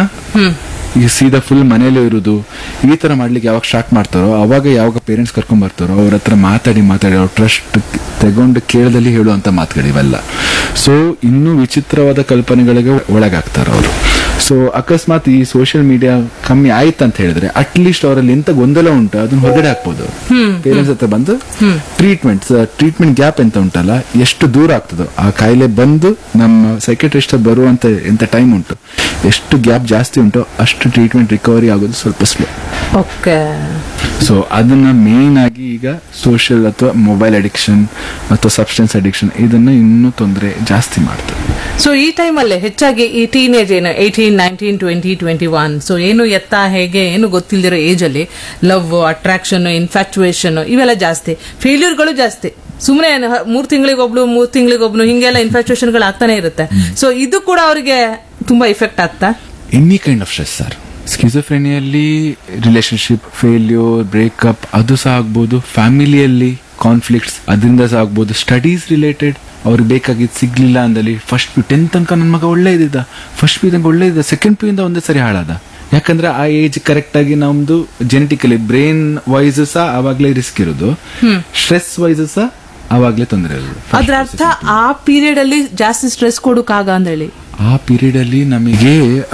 ಈಗ ಸೀದಾ ಫುಲ್ ಮನೇಲೇ ಇರುದು, ಈ ತರ ಮಾಡ್ಲಿಕ್ಕೆ ಯಾವಾಗ ಸ್ಟಾರ್ಟ್ ಮಾಡ್ತಾರೋ ಅವಾಗ ಯಾವಾಗ ಪೇರೆಂಟ್ಸ್ ಕರ್ಕೊಂಡ್ ಬರ್ತಾರೋ ಅವ್ರ ಹತ್ರ ಮಾತಾಡಿ ಮಾತಾಡಿ ಅವ್ರ ಟ್ರಸ್ಟ್ ತಗೊಂಡು ಕೇಳದಲ್ಲಿ ಹೇಳುವಂತ ಮಾತುಗಳಿವೆಲ್ಲ. ಸೊ ಇನ್ನೂ ವಿಚಿತ್ರವಾದ ಕಲ್ಪನೆಗಳಿಗೆ ಒಳಗಾಗ್ತಾರ ಅವರು. ಸೊ ಅಕಸ್ಮಾತ್ ಈ ಸೋಷಿಯಲ್ ಮೀಡಿಯಾ ಕಮ್ಮಿ ಆಯ್ತು ಅಂತ ಹೇಳಿದ್ರೆ ಅಟ್ಲೀಸ್ಟ್ ಅವರಲ್ಲಿ ಎಂತ ಗೊಂದಲ ಉಂಟು ಅದನ್ನ ಹೊರಗಡೆ ಹಾಕ್ಬೋದು. ಪೇರೆಂಟ್ಸ್ ಹತ್ರ ಬಂದು ಟ್ರೀಟ್ಮೆಂಟ್ ಟ್ರೀಟ್ಮೆಂಟ್ ಗ್ಯಾಪ್ ಎಂತ ಉಂಟಲ್ಲ, ಎಷ್ಟು ದೂರ ಆಗ್ತದೋ ಆ ಕಾಯಿಲೆ ಬಂದು ನಮ್ಮ ಸೈಕೆಟ್ರಿಸ್ಟ್ ಬರುವಂತ ಎಂತ ಟೈಮ್ ಉಂಟು, ಎಷ್ಟು ಗ್ಯಾಪ್ ಜಾಸ್ತಿ ಉಂಟು ಅಷ್ಟು ಟ್ರೀಟ್ಮೆಂಟ್ ರಿಕವರಿ ಆಗೋದು ಸ್ವಲ್ಪ ಸ್ಲೋ. ಓಕೆ. ಸೊ ಅದನ್ನ ಮೇನ್ ಆಗಿ ಈಗ ಸೋಷಿಯಲ್ ಅಥವಾ ಮೊಬೈಲ್ ಅಡಿಕ್ಷನ್ ಅಥವಾ ಸಬ್ಸ್ಟೆನ್ಸ್ ಅಡಿಕ್ಷನ್ ಇದನ್ನ ಇನ್ನೂ ತೊಂದರೆ ಜಾಸ್ತಿ ಮಾಡ್ತದೆ. ಸೊ ಈ ಟೈಮಲ್ಲೇ ಹೆಚ್ಚಾಗಿ ಈ ಟೀನೇಜ್ ಏನು eighteen nineteen twenty twenty one so ಏನು ಎತ್ತ ಹೇಗೆ ಏನು ಗೊತ್ತಿಲ್ದಿರೋ ಏಜ್ ಅಲ್ಲಿ ಲವ್, ಅಟ್ರಾಕ್ಷನ್, ಇನ್ಫ್ಯಾಚುಯೇಷನ್ ಇವೆಲ್ಲ ಜಾಸ್ತಿ, ಫೇಲ್ಯೂರ್ಗಳು ಜಾಸ್ತಿ. ಸುಮ್ಮನೆ ಮೂರ್ ತಿಂಗಳಿಗೊಬ್ಳು ಮೂರ್ ತಿಂಗಳಿಗೊಬ್ನು ಹಿಂಗೆಲ್ಲ ಇನ್ಫ್ಯಾಚುಯೇಷನ್ ಗಳು ಆಗ್ತಾನೆ ಇರುತ್ತೆ. ಸೊ ಇದು ಕೂಡ ಅವರಿಗೆ ತುಂಬಾ ಇಫೆಕ್ಟ್ ಆಗ್ತಾ. Any kind of stress sir, ಸ್ಕಿಜೋಫ್ರೇನಿಯಲ್ಲಿ relationship failure, breakup ಅದು ಸಹ ಆಗ್ಬೋದು, ಫ್ಯಾಮಿಲಿಯಲ್ಲಿ ಕಾನ್ಫ್ಲಿಕ್ಟ್ಸ್ ಅದರಿಂದ ಸಹ ಆಗ್ಬೋದು, ಸ್ಟಡೀಸ್ ರಿಲೇಟೆಡ್ ಅವ್ರಿಗೆ ಬೇಕಾಗಿದ್ದು ಸಿಗ್ಲಿಲ್ಲ ಅಂದಲ್ಲಿ ಫಸ್ಟ್ ಪಿ ಟೆಂತ್ ತನಕ ನನ್ನ ಮಗ ಒಳ್ಳೆ ಇದ್ದ, ಫಸ್ಟ್ ಪಿ ತನಕ ಒಳ್ಳೆ ಇದ್ದ, ಸೆಕೆಂಡ್ ಪಿ ಇಂದ ಒಂದೇ ಸರಿ ಹಾಳಾದ. ಯಾಕಂದ್ರೆ ಆ ಏಜ್ ಕರೆಕ್ಟ್ ಆಗಿ ನಮ್ದು ಜೆನೆಟಿಕಲಿ ಬ್ರೈನ್ ವೈಸ್ ಸಹ ಅವಾಗ್ಲೇ ರಿಸ್ಕ್ ಇರೋದು, ಸ್ಟ್ರೆಸ್ ವೈಸ್ ಸಹ ಅವಾಗ್ಲೇ ತೊಂದರೆ ಇರೋದು. ಅದ್ರ ಅರ್ಥ ಆ ಪೀರಿಯಡ್ ಅಲ್ಲಿ ಜಾಸ್ತಿ ಸ್ಟ್ರೆಸ್ ಕೊಡೋಕಾಗ ಅಂದೇಳಿ ಆ ಪೀರಿಯಡ್ ಅಲ್ಲಿ ನಮಗೆ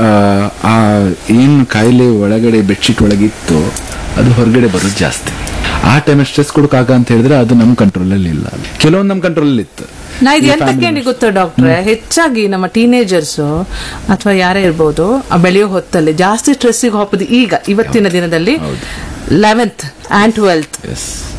ಆ ಏನು ಕಾಯಿಲೆ ಒಳಗಡೆ ಬೆಡ್ಶೀಟ್ ಒಳಗಿತ್ತು ಅದು ಹೊರಗಡೆ ಬರೋದು ಜಾಸ್ತಿ. ಆ ಟೈಮ್ ಸ್ಟ್ರೆಸ್ ಕೊಡೋಕಾಗ ಅಂತ ಹೇಳಿದ್ರೆ ಅದು ನಮ್ ಕಂಟ್ರೋಲ್ ಅಲ್ಲಿ ಇಲ್ಲ, ಕೆಲವೊಂದು ನಮ್ ಕಂಟ್ರೋಲ್ ಅಲ್ಲಿ ಇತ್ತು. ನಾ ಇದು ಎಂತಕ್ಕೆ ಗೊತ್ತಾ ಡಾಕ್ಟ್ರೆ, ಹೆಚ್ಚಾಗಿ ನಮ್ಮ ಟೀನೇಜರ್ಸ್ ಅಥವಾ ಯಾರೇ ಇರ್ಬೋದು ಆ ಬೆಳೆಯೋ ಹೊತ್ತಲ್ಲಿ ಜಾಸ್ತಿ ಸ್ಟ್ರೆಸ್ಸಿಗೆ ಹೋಗೋದು ಈಗ ಇವತ್ತಿನ ದಿನದಲ್ಲಿ ಲೆವೆಂತ್ ಅಂಡ್ ಟ್ವೆಲ್ತ್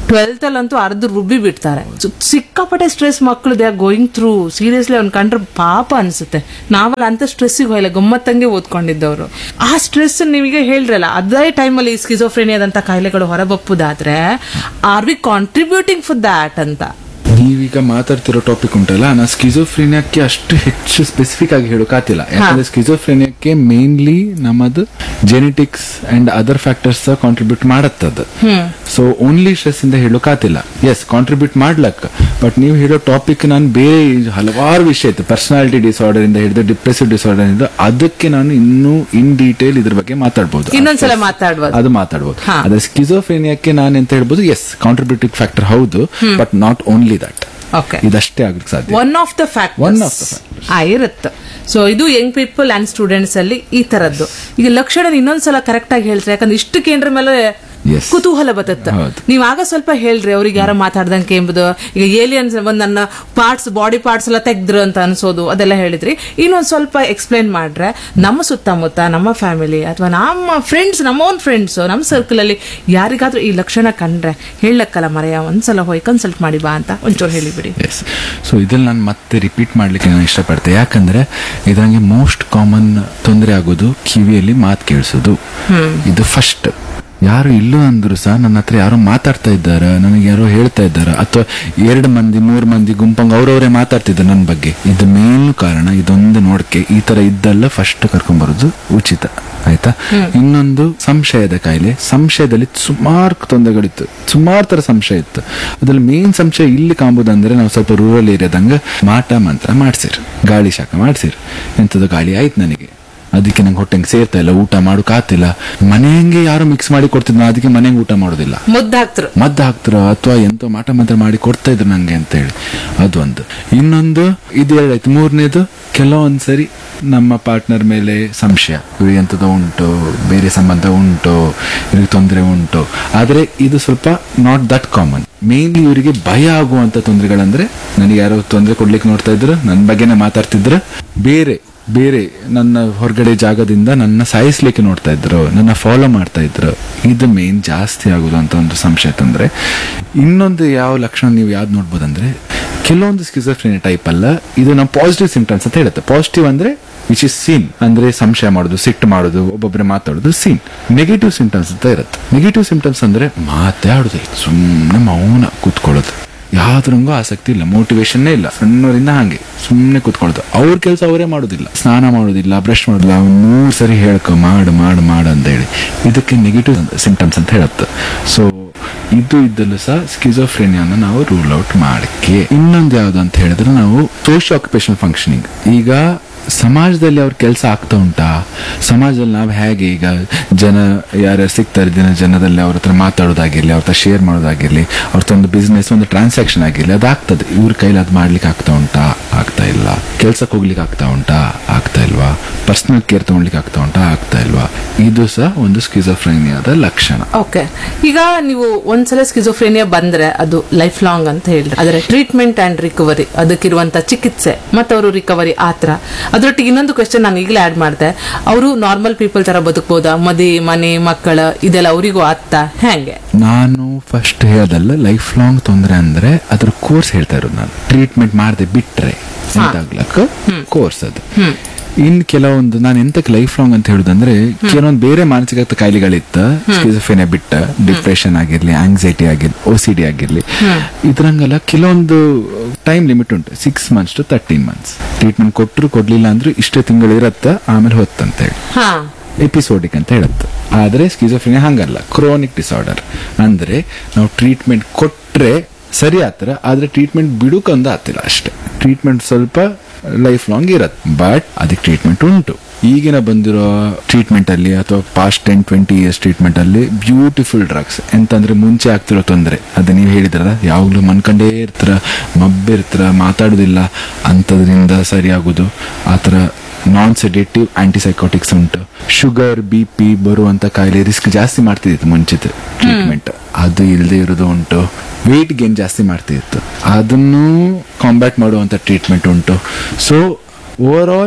ಟ್ವೆಲ್ತ್ ಅಲ್ಲಂತೂ ಅರ್ಧ ರುಬ್ಬಿ ಬಿಡ್ತಾರೆ. ಸಿಕ್ಕಾಪಟ್ಟೆ ಸ್ಟ್ರೆಸ್ ಮಕ್ಕಳು they are going through. Seriously ಅವ್ನ್ ಕಂಡ್ರೆ ಪಾಪ ಅನ್ಸುತ್ತೆ. ನಾವಲ್ಲ ಅಂತ ಸ್ಟ್ರೆಸ್ಸಿಗೆ ಹೋಗಿಲ್ಲ, ಗಮ್ಮತ್ತಂಗೆ ಓದ್ಕೊಂಡಿದ್ದವರು. ಆ ಸ್ಟ್ರೆಸ್ ನಿಮಗೆ ಹೇಳ್ರಲ್ಲ, ಅದೇ ಟೈಮಲ್ಲಿ ಸ್ಕಿಜೋಫ್ರೇನಿಯಾದಂತ ಕಾಯಿಲೆಗಳು ಹೊರಬಪ್ಪುದಾದ್ರೆ R V contributing for that ಅಂತ. ನೀವೀಗ ಮಾತಾಡ್ತಿರೋ ಟಾಪಿಕ್ ಉಂಟಲ್ಲ, ನಾ ಸ್ಕಿಜೋಫ್ರೇನಿಯಾಕ್ಕೆ ಅಷ್ಟು ಹೆಚ್ಚು ಸ್ಪೆಸಿಫಿಕ್ ಆಗಿ ಹೇಳೋಕಾತಿಲ್ಲ. ಯಾಕಂದ್ರೆ ಸ್ಕಿಜೋಫ್ರೇನಿಯಾಕ್ಕೆ ಮೇನ್ಲಿ ನಮ್ಮದು genetics and other factors contribute ಮಾಡತ್ತದ. ಸೊ ಓನ್ಲಿ ಸ್ಟ್ರೆಸ್ ಇಂದ ಹೇಳೋಕಾತಿಲ್ಲ. ಎಸ್ ಕಾಂಟ್ರಿಬ್ಯೂಟ್ ಮಾಡ್ಲಕ್, ಬಟ್ ನೀವು ಹೇಳೋ ಟಾಪಿಕ್ ನಾನು ಬೇರೆ ಹಲವಾರು ವಿಷಯ ಇತ್ತು, ಪರ್ಸನಾಲಿಟಿ ಡಿಸಾರ್ಡರ್ ಇಂದ ಹಿಡಿದು ಡಿಪ್ರೆಸಿವ್ ಡಿಸಾರ್ಡರ್ ಇಂದ, ಅದಕ್ಕೆ ನಾನು ಇನ್ನೂ ಇನ್ ಡೀಟೇಲ್ ಇದ್ರ ಬಗ್ಗೆ ಮಾತಾಡ್ಬೋದು, ಇನ್ನೊಂದ್ಸಲ ಮಾತಾಡ್ಬೋದು, ಅದು ಮಾತಾಡ್ಬೋದು. ಆದ್ರೆ ಸ್ಕಿಜೋಫ್ರೇನಿಯಾಕ್ಕೆ ನಾನು ಎಂತ ಹೇಳ್ಬೋದು, ಎಸ್ ಕಾಂಟ್ರಿಬ್ಯೂಟಿಂಗ್ ಫ್ಯಾಕ್ಟರ್ ಹೌದು, ಬಟ್ ನಾಟ್ ಓನ್ಲಿ ದಟ್. ಇದಷ್ಟೇ ಆಗ್ಲಿಕ್ಕೆ ಸಾಧ್ಯ. ಒನ್ ಆಫ್ ದ ಫ್ಯಾಕ್ಟರ್ಸ್ ಇರುತ್ತೆ. ಸೊ ಇದು ಯಂಗ್ ಪೀಪಲ್ ಅಂಡ್ ಸ್ಟೂಡೆಂಟ್ಸ್ ಅಲ್ಲಿ ಈ ತರದ್ದು. ಈಗ ಲಕ್ಷಣ ಇನ್ನೊಂದ್ಸಲ ಕರೆಕ್ಟ್ ಆಗಿ ಹೇಳ್ತಾರೆ, ಯಾಕಂದ್ರೆ ಇಷ್ಟು ಕೇಂದ್ರ ಮೇಲೆ ಕುತೂಹಲ ಬರುತ್ತೆ. ನೀವ್ ಆಗ ಸ್ವಲ್ಪ ಹೇಳ್ರಿ ಅವ್ರಿಗೆ ಯಾರೋ ಮಾತಾಡ್ದಂಗೆ ಎಂಬುದು. ಈಗ ಏಲಿಯನ್ಸ್ ಒಂದ್ ನನ್ನ ಪಾರ್ಟ್ಸ್ ಬಾಡಿ ಪಾರ್ಟ್ಸ್ ಎಲ್ಲ ತೆಗ್ದ್ರು ಅಂತ ಅನ್ಸೋದು ಅದೆಲ್ಲ ಹೇಳಿದ್ರಿ. ಇನ್ನೊಂದ್ ಸ್ವಲ್ಪ ಎಕ್ಸ್ಪ್ಲೈನ್ ಮಾಡ್ರೆ ನಮ್ಮ ಸುತ್ತಮುತ್ತ ನಮ್ಮ ಫ್ಯಾಮಿಲಿ ಅಥವಾ ನಮ್ಮ ಫ್ರೆಂಡ್ಸ್, ನಮ್ಮ ಓನ್ ಫ್ರೆಂಡ್ಸ್, ನಮ್ಮ ಸರ್ಕಲ್ ಅಲ್ಲಿ ಯಾರಿಗಾದ್ರೂ ಈ ಲಕ್ಷಣ ಕಂಡ್ರೆ ಹೇಳಕ್ಕಲ್ಲ ಮರೆಯ ಒಂದ್ಸಲ ಹೋಗಿ ಕನ್ಸಲ್ಟ್ ಮಾಡಿ ಬಾ ಅಂತ ಒಂಚೂರು ಹೇಳಿಬಿಡಿ. ಸೊ ಇದ್ರಲ್ಲಿ ನಾನು ಮತ್ತೆ ರಿಪೀಟ್ ಮಾಡ್ಲಿಕ್ಕೆ ನಾನು ಇಷ್ಟಪಡ್ತೆ, ಯಾಕಂದ್ರೆ ಇದ್ರಂಗೆ ಮೋಸ್ಟ್ ಕಾಮನ್ ತೊಂದರೆ ಆಗೋದು ಕಿವಿಯಲ್ಲಿ ಮಾತು ಕೇಳಿಸೋದು. ಇದು ಫಸ್ಟ್. ಯಾರು ಇಲ್ಲೂ ಅಂದ್ರು ಸಹ ನನ್ನ ಹತ್ರ ಯಾರೋ ಮಾತಾಡ್ತಾ ಇದ್ದಾರ, ನನಗೆ ಯಾರೋ ಹೇಳ್ತಾ ಇದ್ದಾರ, ಅಥವಾ ಎರಡು ಮಂದಿ ಮೂರು ಮಂದಿ ಗುಂಪಂಗ ಅವ್ರವರೇ ಮಾತಾಡ್ತಿದ್ದಾರೆ ನನ್ನ ಬಗ್ಗೆ. ಇದು ಮೇನ್ ಕಾರಣ. ಇದೊಂದು ನೋಡ್ಕೆ ಈ ತರ ಇದ್ದಲ್ಲ ಫಸ್ಟ್ ಕರ್ಕೊಂಡ್ ಬರೋದು ಉಚಿತ, ಆಯ್ತಾ? ಇನ್ನೊಂದು ಸಂಶಯದ ಕಾಯಿಲೆ. ಸಂಶಯದಲ್ಲಿ ಸುಮಾರು ತೊಂದರೆಗಳಿತ್ತು, ಸುಮಾರು ತರ ಸಂಶಯ ಇತ್ತು. ಅದ್ರಲ್ಲಿ ಮೇನ್ ಸಂಶಯ ಇಲ್ಲಿ ಕಾಂಬುದಂದ್ರೆ, ನಾವು ಸ್ವಲ್ಪ ರೂರಲ್ ಏರಿಯಾದಂಗ ಮಾಟ ಮಂತ್ರ ಮಾಡ್ಸಿರ್, ಗಾಳಿ ಶಾಖ ಮಾಡ್ಸಿರ್, ಎಂತದ್ದು ಗಾಳಿ ಆಯ್ತು ನನಗೆ, ಅದಕ್ಕೆ ನಂಗೆ ಹೊಟ್ಟೆಂಗೆ ಸೇರ್ತಾ ಇಲ್ಲ, ಊಟ ಮಾಡೋಕಾತಿಲ್ಲ. ಮನೆಯಂಗೆ ಯಾರು ಮಿಕ್ಸ್ ಮಾಡಿ ಕೊಡ್ತಿದ್ರು, ಅದಕ್ಕೆ ಮನೆಗೆ ಊಟ ಮಾಡೋದಿಲ್ಲ, ಮದ್ದು ಹಾಕ್ತರು ಮದ್ದು ಹಾಕ್ತರು ಅಥವಾ ಎಂತೋ ಮಾಟ ಮಂತ್ರ ಮಾಡಿ ಕೊಡ್ತಾ ಇದ್ರು ನಂಗೆ ಅಂತ ಹೇಳಿ ಅದೊಂದು. ಇನ್ನೊಂದು ಇದು ಎರಡಾಯ್ತು. ಮೂರನೇದು ಕೆಲವೊಂದ್ಸರಿ ನಮ್ಮ ಪಾರ್ಟ್ನರ್ ಮೇಲೆ ಸಂಶಯ, ಇವ್ರಿಗೆ ಎಂತದೋ ಉಂಟು, ಬೇರೆ ಸಂಬಂಧ ಉಂಟು, ಇವ್ರಿಗೆ ತೊಂದರೆ ಉಂಟು. ಆದ್ರೆ ಇದು ಸ್ವಲ್ಪ ನಾಟ್ ದಟ್ ಕಾಮನ್. ಮೇನ್ಲಿ ಇವರಿಗೆ ಭಯ ಆಗುವಂತ ತೊಂದರೆಗಳಂದ್ರೆ, ನನಗೆ ಯಾರೋ ತೊಂದರೆ ಕೊಡ್ಲಿಕ್ಕೆ ನೋಡ್ತಾ ಇದ್ರು, ನನ್ನ ಬಗ್ಗೆನೇ ಮಾತಾಡ್ತಿದ್ರು, ಬೇರೆ ಬೇರೆ ನನ್ನ ಹೊರಗಡೆ ಜಾಗದಿಂದ ನನ್ನ ಸಾಯಿಸ್ಲಿಕ್ಕೆ ನೋಡ್ತಾ ಇದ್ರು, ನನ್ನ ಫಾಲೋ ಮಾಡ್ತಾ ಇದ್ರು. ಇದು ಮೇನ್ ಜಾಸ್ತಿ ಆಗುದು ಅಂತ ಒಂದು ಸಂಶಯ ತಂದ್ರೆ. ಇನ್ನೊಂದು ಯಾವ ಲಕ್ಷಣ ನೀವು ಯಾವ್ದು ನೋಡ್ಬೋದಂದ್ರೆ, ಕೆಲವೊಂದು ಸ್ಕಿಜೋಫ್ರೇನಿಯಾ ಟೈಪ್ ಅಲ್ಲ, ಇದು ನಮ್ಮ ಪಾಸಿಟಿವ್ ಸಿಂಪ್ಟಮ್ಸ್ ಅಂತ ಹೇಳುತ್ತೆ. ಪಾಸಿಟಿವ್ ಅಂದ್ರೆ ವಿಚ್ ಇಸ್ ಸೀನ್, ಅಂದ್ರೆ ಸಂಶಯ ಮಾಡೋದು, ಸಿಟ್ಟು ಮಾಡೋದು, ಒಬ್ಬೊಬ್ಬರೇ ಮಾತಾಡೋದು ಸೀನ್. ನೆಗೆಟಿವ್ ಸಿಂಪ್ಟಮ್ಸ್ ಅಂತ ಇರುತ್ತೆ. ನೆಗೆಟಿವ್ ಸಿಂಪ್ಟಮ್ಸ್ ಅಂದ್ರೆ ಮಾತಾಡೋದು, ಸುಮ್ಮನೆ ಮೌನ ಕೂತ್ಕೊಳ್ಳೋದು, ಯಾವ್ದ್ರಂಗೂ ಆಸಕ್ತಿ ಇಲ್ಲ, ಮೋಟಿವೇಶನ್ನೇ ಇಲ್ಲ, ಸಣ್ಣವರಿಂದ ಹಾಗೆ ಸುಮ್ಮನೆ ಕೂತ್ಕೊಳ್ಳೋದು. ಅವ್ರ ಕೆಲಸ ಅವರೇ ಮಾಡೋದಿಲ್ಲ, ಸ್ನಾನ ಮಾಡೋದಿಲ್ಲ, ಬ್ರಷ್ ಮಾಡೋದಿಲ್ಲ, ಮೂರ್ ಸರಿ ಹೇಳ್ಕೊ ಮಾಡು ಮಾಡು ಮಾಡು ಅಂತ ಹೇಳಿ. ಇದಕ್ಕೆ ನೆಗೆಟಿವ್ ಸಿಂಪ್ಟಮ್ಸ್ ಅಂತ ಹೇಳುತ್ತೆ. ಸೊ ಇದು ಇದ್ದಲ್ಲೂ ಸಹ ಸ್ಕಿಜೋಫ್ರೇನಿಯಾನ ನಾವು ರೂಲ್ ಔಟ್ ಮಾಡಕ್ಕೆ. ಇನ್ನೊಂದು ಯಾವ್ದು ಅಂತ ಹೇಳಿದ್ರೆ, ನಾವು ಸೋಶಿಯೋ ಆಕ್ಯುಪೇಷನಲ್ ಫಂಕ್ಷನಿಂಗ್. ಈಗ ಸಮಾಜದಲ್ಲಿ ಅವ್ರ ಕೆಲಸ ಆಗ್ತಾ ಉಂಟಾ, ಸಮಾಜದಲ್ಲಿ ನಾವು ಹೇಗೆ ಈಗ ಜನ ಯಾರ್ಯಾರು ಸಿಗ್ತಾರೆ ದಿನ ಜನದಲ್ಲಿ ಅವ್ರ ಹತ್ರ ಮಾತಾಡೋದಾಗಿರ್ಲಿ, ಅವ್ರ ಹತ್ರ ಶೇರ್ ಮಾಡೋದಾಗಿರ್ಲಿ, ಅವ್ರದ್ದೊಂದು ಬಿಸ್ನೆಸ್ ಒಂದು ಟ್ರಾನ್ಸಾಕ್ಷನ್ ಆಗಿರ್ಲಿ, ಅದಾಗ್ತದೆ. ಇವ್ರ ಕೈಲಿ ಅದು ಮಾಡ್ಲಿಕ್ಕೆ ಆಗ್ತಾ ಉಂಟಾ, ಆಗ್ತಾ ಇಲ್ಲ. ಕೆಲ್ಸಕ್ಕೆ ಹೋಗ್ಲಿಕ್ಕೆ ಆಗ್ತಾ ಉಂಟಾ, ಆಗ್ತಾ ಇಲ್ವಾ. ಪರ್ಸನಲ್ ಕೇರ್ ತಗೊಳ್ಲಿಕ್ಕೆ ಆಗ್ತಾ ಉಂಟಾ, ಆಗ್ತಾ ಇಲ್ವಾ. ಇದು ಸಹ ಒಂದು ಸ್ಕಿಜೋಫ್ರೇನಿಯಾದ ಲಕ್ಷಣ. ಓಕೆ, ಈಗ ನೀವು ಒಂದ್ಸಲ ಸ್ಕಿಜೋಫ್ರೇನಿಯಾ ಬಂದ್ರೆ ಅದು ಲೈಫ್ ಲಾಂಗ್ ಅಂತ ಹೇಳಿದ್ರೆ, ಅದರ ಟ್ರೀಟ್ಮೆಂಟ್ ಅಂಡ್ ರಿಕವರಿ, ಅದಕ್ಕಿರುವಂತ ಚಿಕಿತ್ಸೆ ಮತ್ತು ಅವರು ರಿಕವರಿ ಆತರ. ಅದರೊಟ್ಟಿಗೆ ಇನ್ನೊಂದು ಕ್ವೆಶ್ಚನ್ ನಾನು ಈಗಲೇ ಆಡ್ ಮಾಡಿದೆ, ಅವರು ನಾರ್ಮಲ್ ಪೀಪಲ್ ತರ ಬದುಕಬಹುದಾ, ಮದಿ ಮನೆ ಮಕ್ಕಳ ಇದೆಲ್ಲ ಅವರಿಗೂ ಆಗ್ತಾ ಹೆಂಗೆ? ನಾನು ಫಸ್ಟ್ ಹೇಳೋದಲ್ಲ, ಲೈಫ್ ಲಾಂಗ್ ತೊಂದರೆ ಅಂದ್ರೆ ಅದ್ರ ಕೋರ್ಸ್ ಹೇಳ್ತಾ ಇರೋದು ನಾನು. ಟ್ರೀಟ್ಮೆಂಟ್ ಮಾಡದೆ ಬಿಟ್ರೆ ಇದಾಗ್ಲಕ್ಕ ಕೋರ್ಸ್ ಅದು. ಇನ್ ಕೆಲವೊಂದು ನಾನು ಎಂತಕ್ಕೆ ಲೈಫ್ ಲಾಂಗ್ ಅಂತ ಹೇಳುದಂದ್ರೆ, ಕೆಲವೊಂದು ಬೇರೆ ಮಾನಸಿಕ ಕಾಯಿಲೆಗಳಿತ್ತ, ಸ್ಕಿಜೋಫ್ರೇನಿಯಾ ಬಿಟ್ಟ, ಡಿಪ್ರೆಷನ್ ಆಗಿರ್ಲಿ, ಆಂಗ್ಸೈಟಿ ಆಗಿರ್ಲಿ, ಓಸಿಡಿ ಆಗಿರ್ಲಿ, ಇದ್ರಂಗೆಲ್ಲ ಕೆಲವೊಂದು ಟೈಮ್ ಲಿಮಿಟ್ ಉಂಟು. Six months to thirteen months treatment ಕೊಟ್ಟರು ಕೊಡ್ಲಿಲ್ಲ ಅಂದ್ರೆ ಇಷ್ಟೇ ತಿಂಗಳು ಇರತ್ತ, ಆಮೇಲೆ ಹೊತ್ತಂತ ಹೇಳಿ ಎಪಿಸೋಡಿಕ್ ಅಂತ ಹೇಳುತ್ತೆ. ಆದ್ರೆ ಸ್ಕಿಜೋಫ್ರೇನಿಯಾ ಹಂಗಲ್ಲ, ಕ್ರೋನಿಕ್ ಡಿಸಾರ್ಡರ್. ಅಂದ್ರೆ ನಾವು ಟ್ರೀಟ್ಮೆಂಟ್ ಕೊಟ್ರೆ ಸರಿ ಆತರ, ಆದ್ರೆ ಟ್ರೀಟ್ಮೆಂಟ್ ಬಿಡುಕೊಂದು ಆತಿಲ್ಲ ಅಷ್ಟೇ. ಟ್ರೀಟ್ಮೆಂಟ್ ಸ್ವಲ್ಪ ಲೈಫ್ ಲಾಂಗ್ ಇರತ್ತೆ, ಬಟ್ ಅದಕ್ಕೆ ಟ್ರೀಟ್ಮೆಂಟ್ ಉಂಟು. ಈಗಿನ ಬಂದಿರೋ ಟ್ರೀಟ್ಮೆಂಟ್ ಅಲ್ಲಿ ಅಥವಾ past ten twenty years treatment ಅಲ್ಲಿ ಬ್ಯೂಟಿಫುಲ್ ಡ್ರಗ್ಸ್. ಎಂತಂದ್ರೆ ಮುಂಚೆ ಆಗ್ತಿರೋ ತೊಂದರೆ ಅದು ನೀವು ಹೇಳಿದ್ರಲ್ಲ, ಯಾವಾಗ್ಲೂ ಮನ್ಕಂಡೇ ಇರ್ತಾರ, ಮಬ್ಬಿರ್ತಾರ, ಮಾತಾಡುದಿಲ್ಲ, ಅಂತದ್ರಿಂದ ಸರಿ ಆಗುದು. ಆತರ ನಾನ್ ಸೆಡೇಟಿವ್ ಆಂಟಿಸೈಕೋಟಿಕ್ಸ್ ಉಂಟು. ಶುಗರ್ ಬಿ ಪಿ ಬರುವಂತ ಕಾಯಿಲೆ ರಿಸ್ಕ್ ಜಾಸ್ತಿ ಮಾಡ್ತಿತ್ತು ಮುಂಚಿತ ಟ್ರೀಟ್ಮೆಂಟ್, ಅದು ಇಲ್ಲದೆ ಇರೋದು ಉಂಟು. ವೇಟ್ ಗೇನ್ ಜಾಸ್ತಿ ಮಾಡ್ತಿತ್ತು, ಅದನ್ನು ಕಾಂಬ್ಯಾಟ್ ಮಾಡುವಂತ ಟ್ರೀಟ್ಮೆಂಟ್ ಉಂಟು. So over all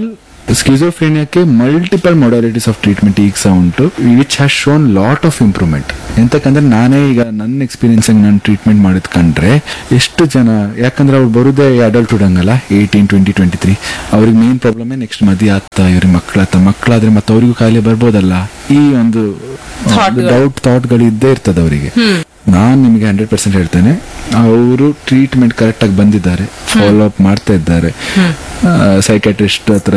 ಸ್ಕಿಜೋಫ್ರೇನಿಯಾಕ್ಕೆ multiple modalities of treatment ಈಗ ಸಹ ಉಂಟು, which has shown lot of improvement. ಎಂತಕ್ಕಂದ್ರೆ ನಾನೇ ಈಗ ನನ್ನ ಎಕ್ಸ್ಪೀರಿಯನ್ಸ್ ನಾನು ಟ್ರೀಟ್ಮೆಂಟ್ ಮಾಡಿದ್ ಕಂಡ್ರೆ ಎಷ್ಟು ಜನ, ಯಾಕಂದ್ರೆ ಅವ್ರು ಬರುದೇ ಅಡಲ್ಟ್ಹುಡ್ ಹಂಗಲ್ಲ, ಏಯ್ಟೀನ್ ಟ್ವೆಂಟಿ ಟ್ವೆಂಟಿ ತ್ರೀ ಅವ್ರಿಗೆ ಮೇನ್ ಪ್ರಾಬ್ಲಮ್ ನೆಕ್ಸ್ಟ್ ಮದುವೆ ಆಗ್ತಾ, ಇವ್ರಿಗೆ ಮಕ್ಕಳಾಗ್ತಾ, ಮಕ್ಕಳಾದ್ರೆ ಮತ್ತೆ ಅವ್ರಿಗೂ ಕಾಯಿಲೆ ಬರ್ಬೋದಲ್ಲ, ಈ ಒಂದು ಡೌಟ್ ಥಾಟ್ಗಳು ಇದ್ದೇ ಇರ್ತದೆ ಅವರಿಗೆ. ನಾನ್ ನಿಮಗೆ ಹಂಡ್ರೆಡ್ ಪರ್ಸೆಂಟ್ ಹೇಳ್ತೇನೆ, ಅವರು ಟ್ರೀಟ್ಮೆಂಟ್ ಕರೆಕ್ಟ್ ಆಗಿ ಬಂದಿದ್ದಾರೆ, ಫಾಲೋ ಅಪ್ ಮಾಡ್ತಾ ಇದ್ದಾರೆ, ಸೈಕಾಟ್ರಿಸ್ಟ್ ಹತ್ರ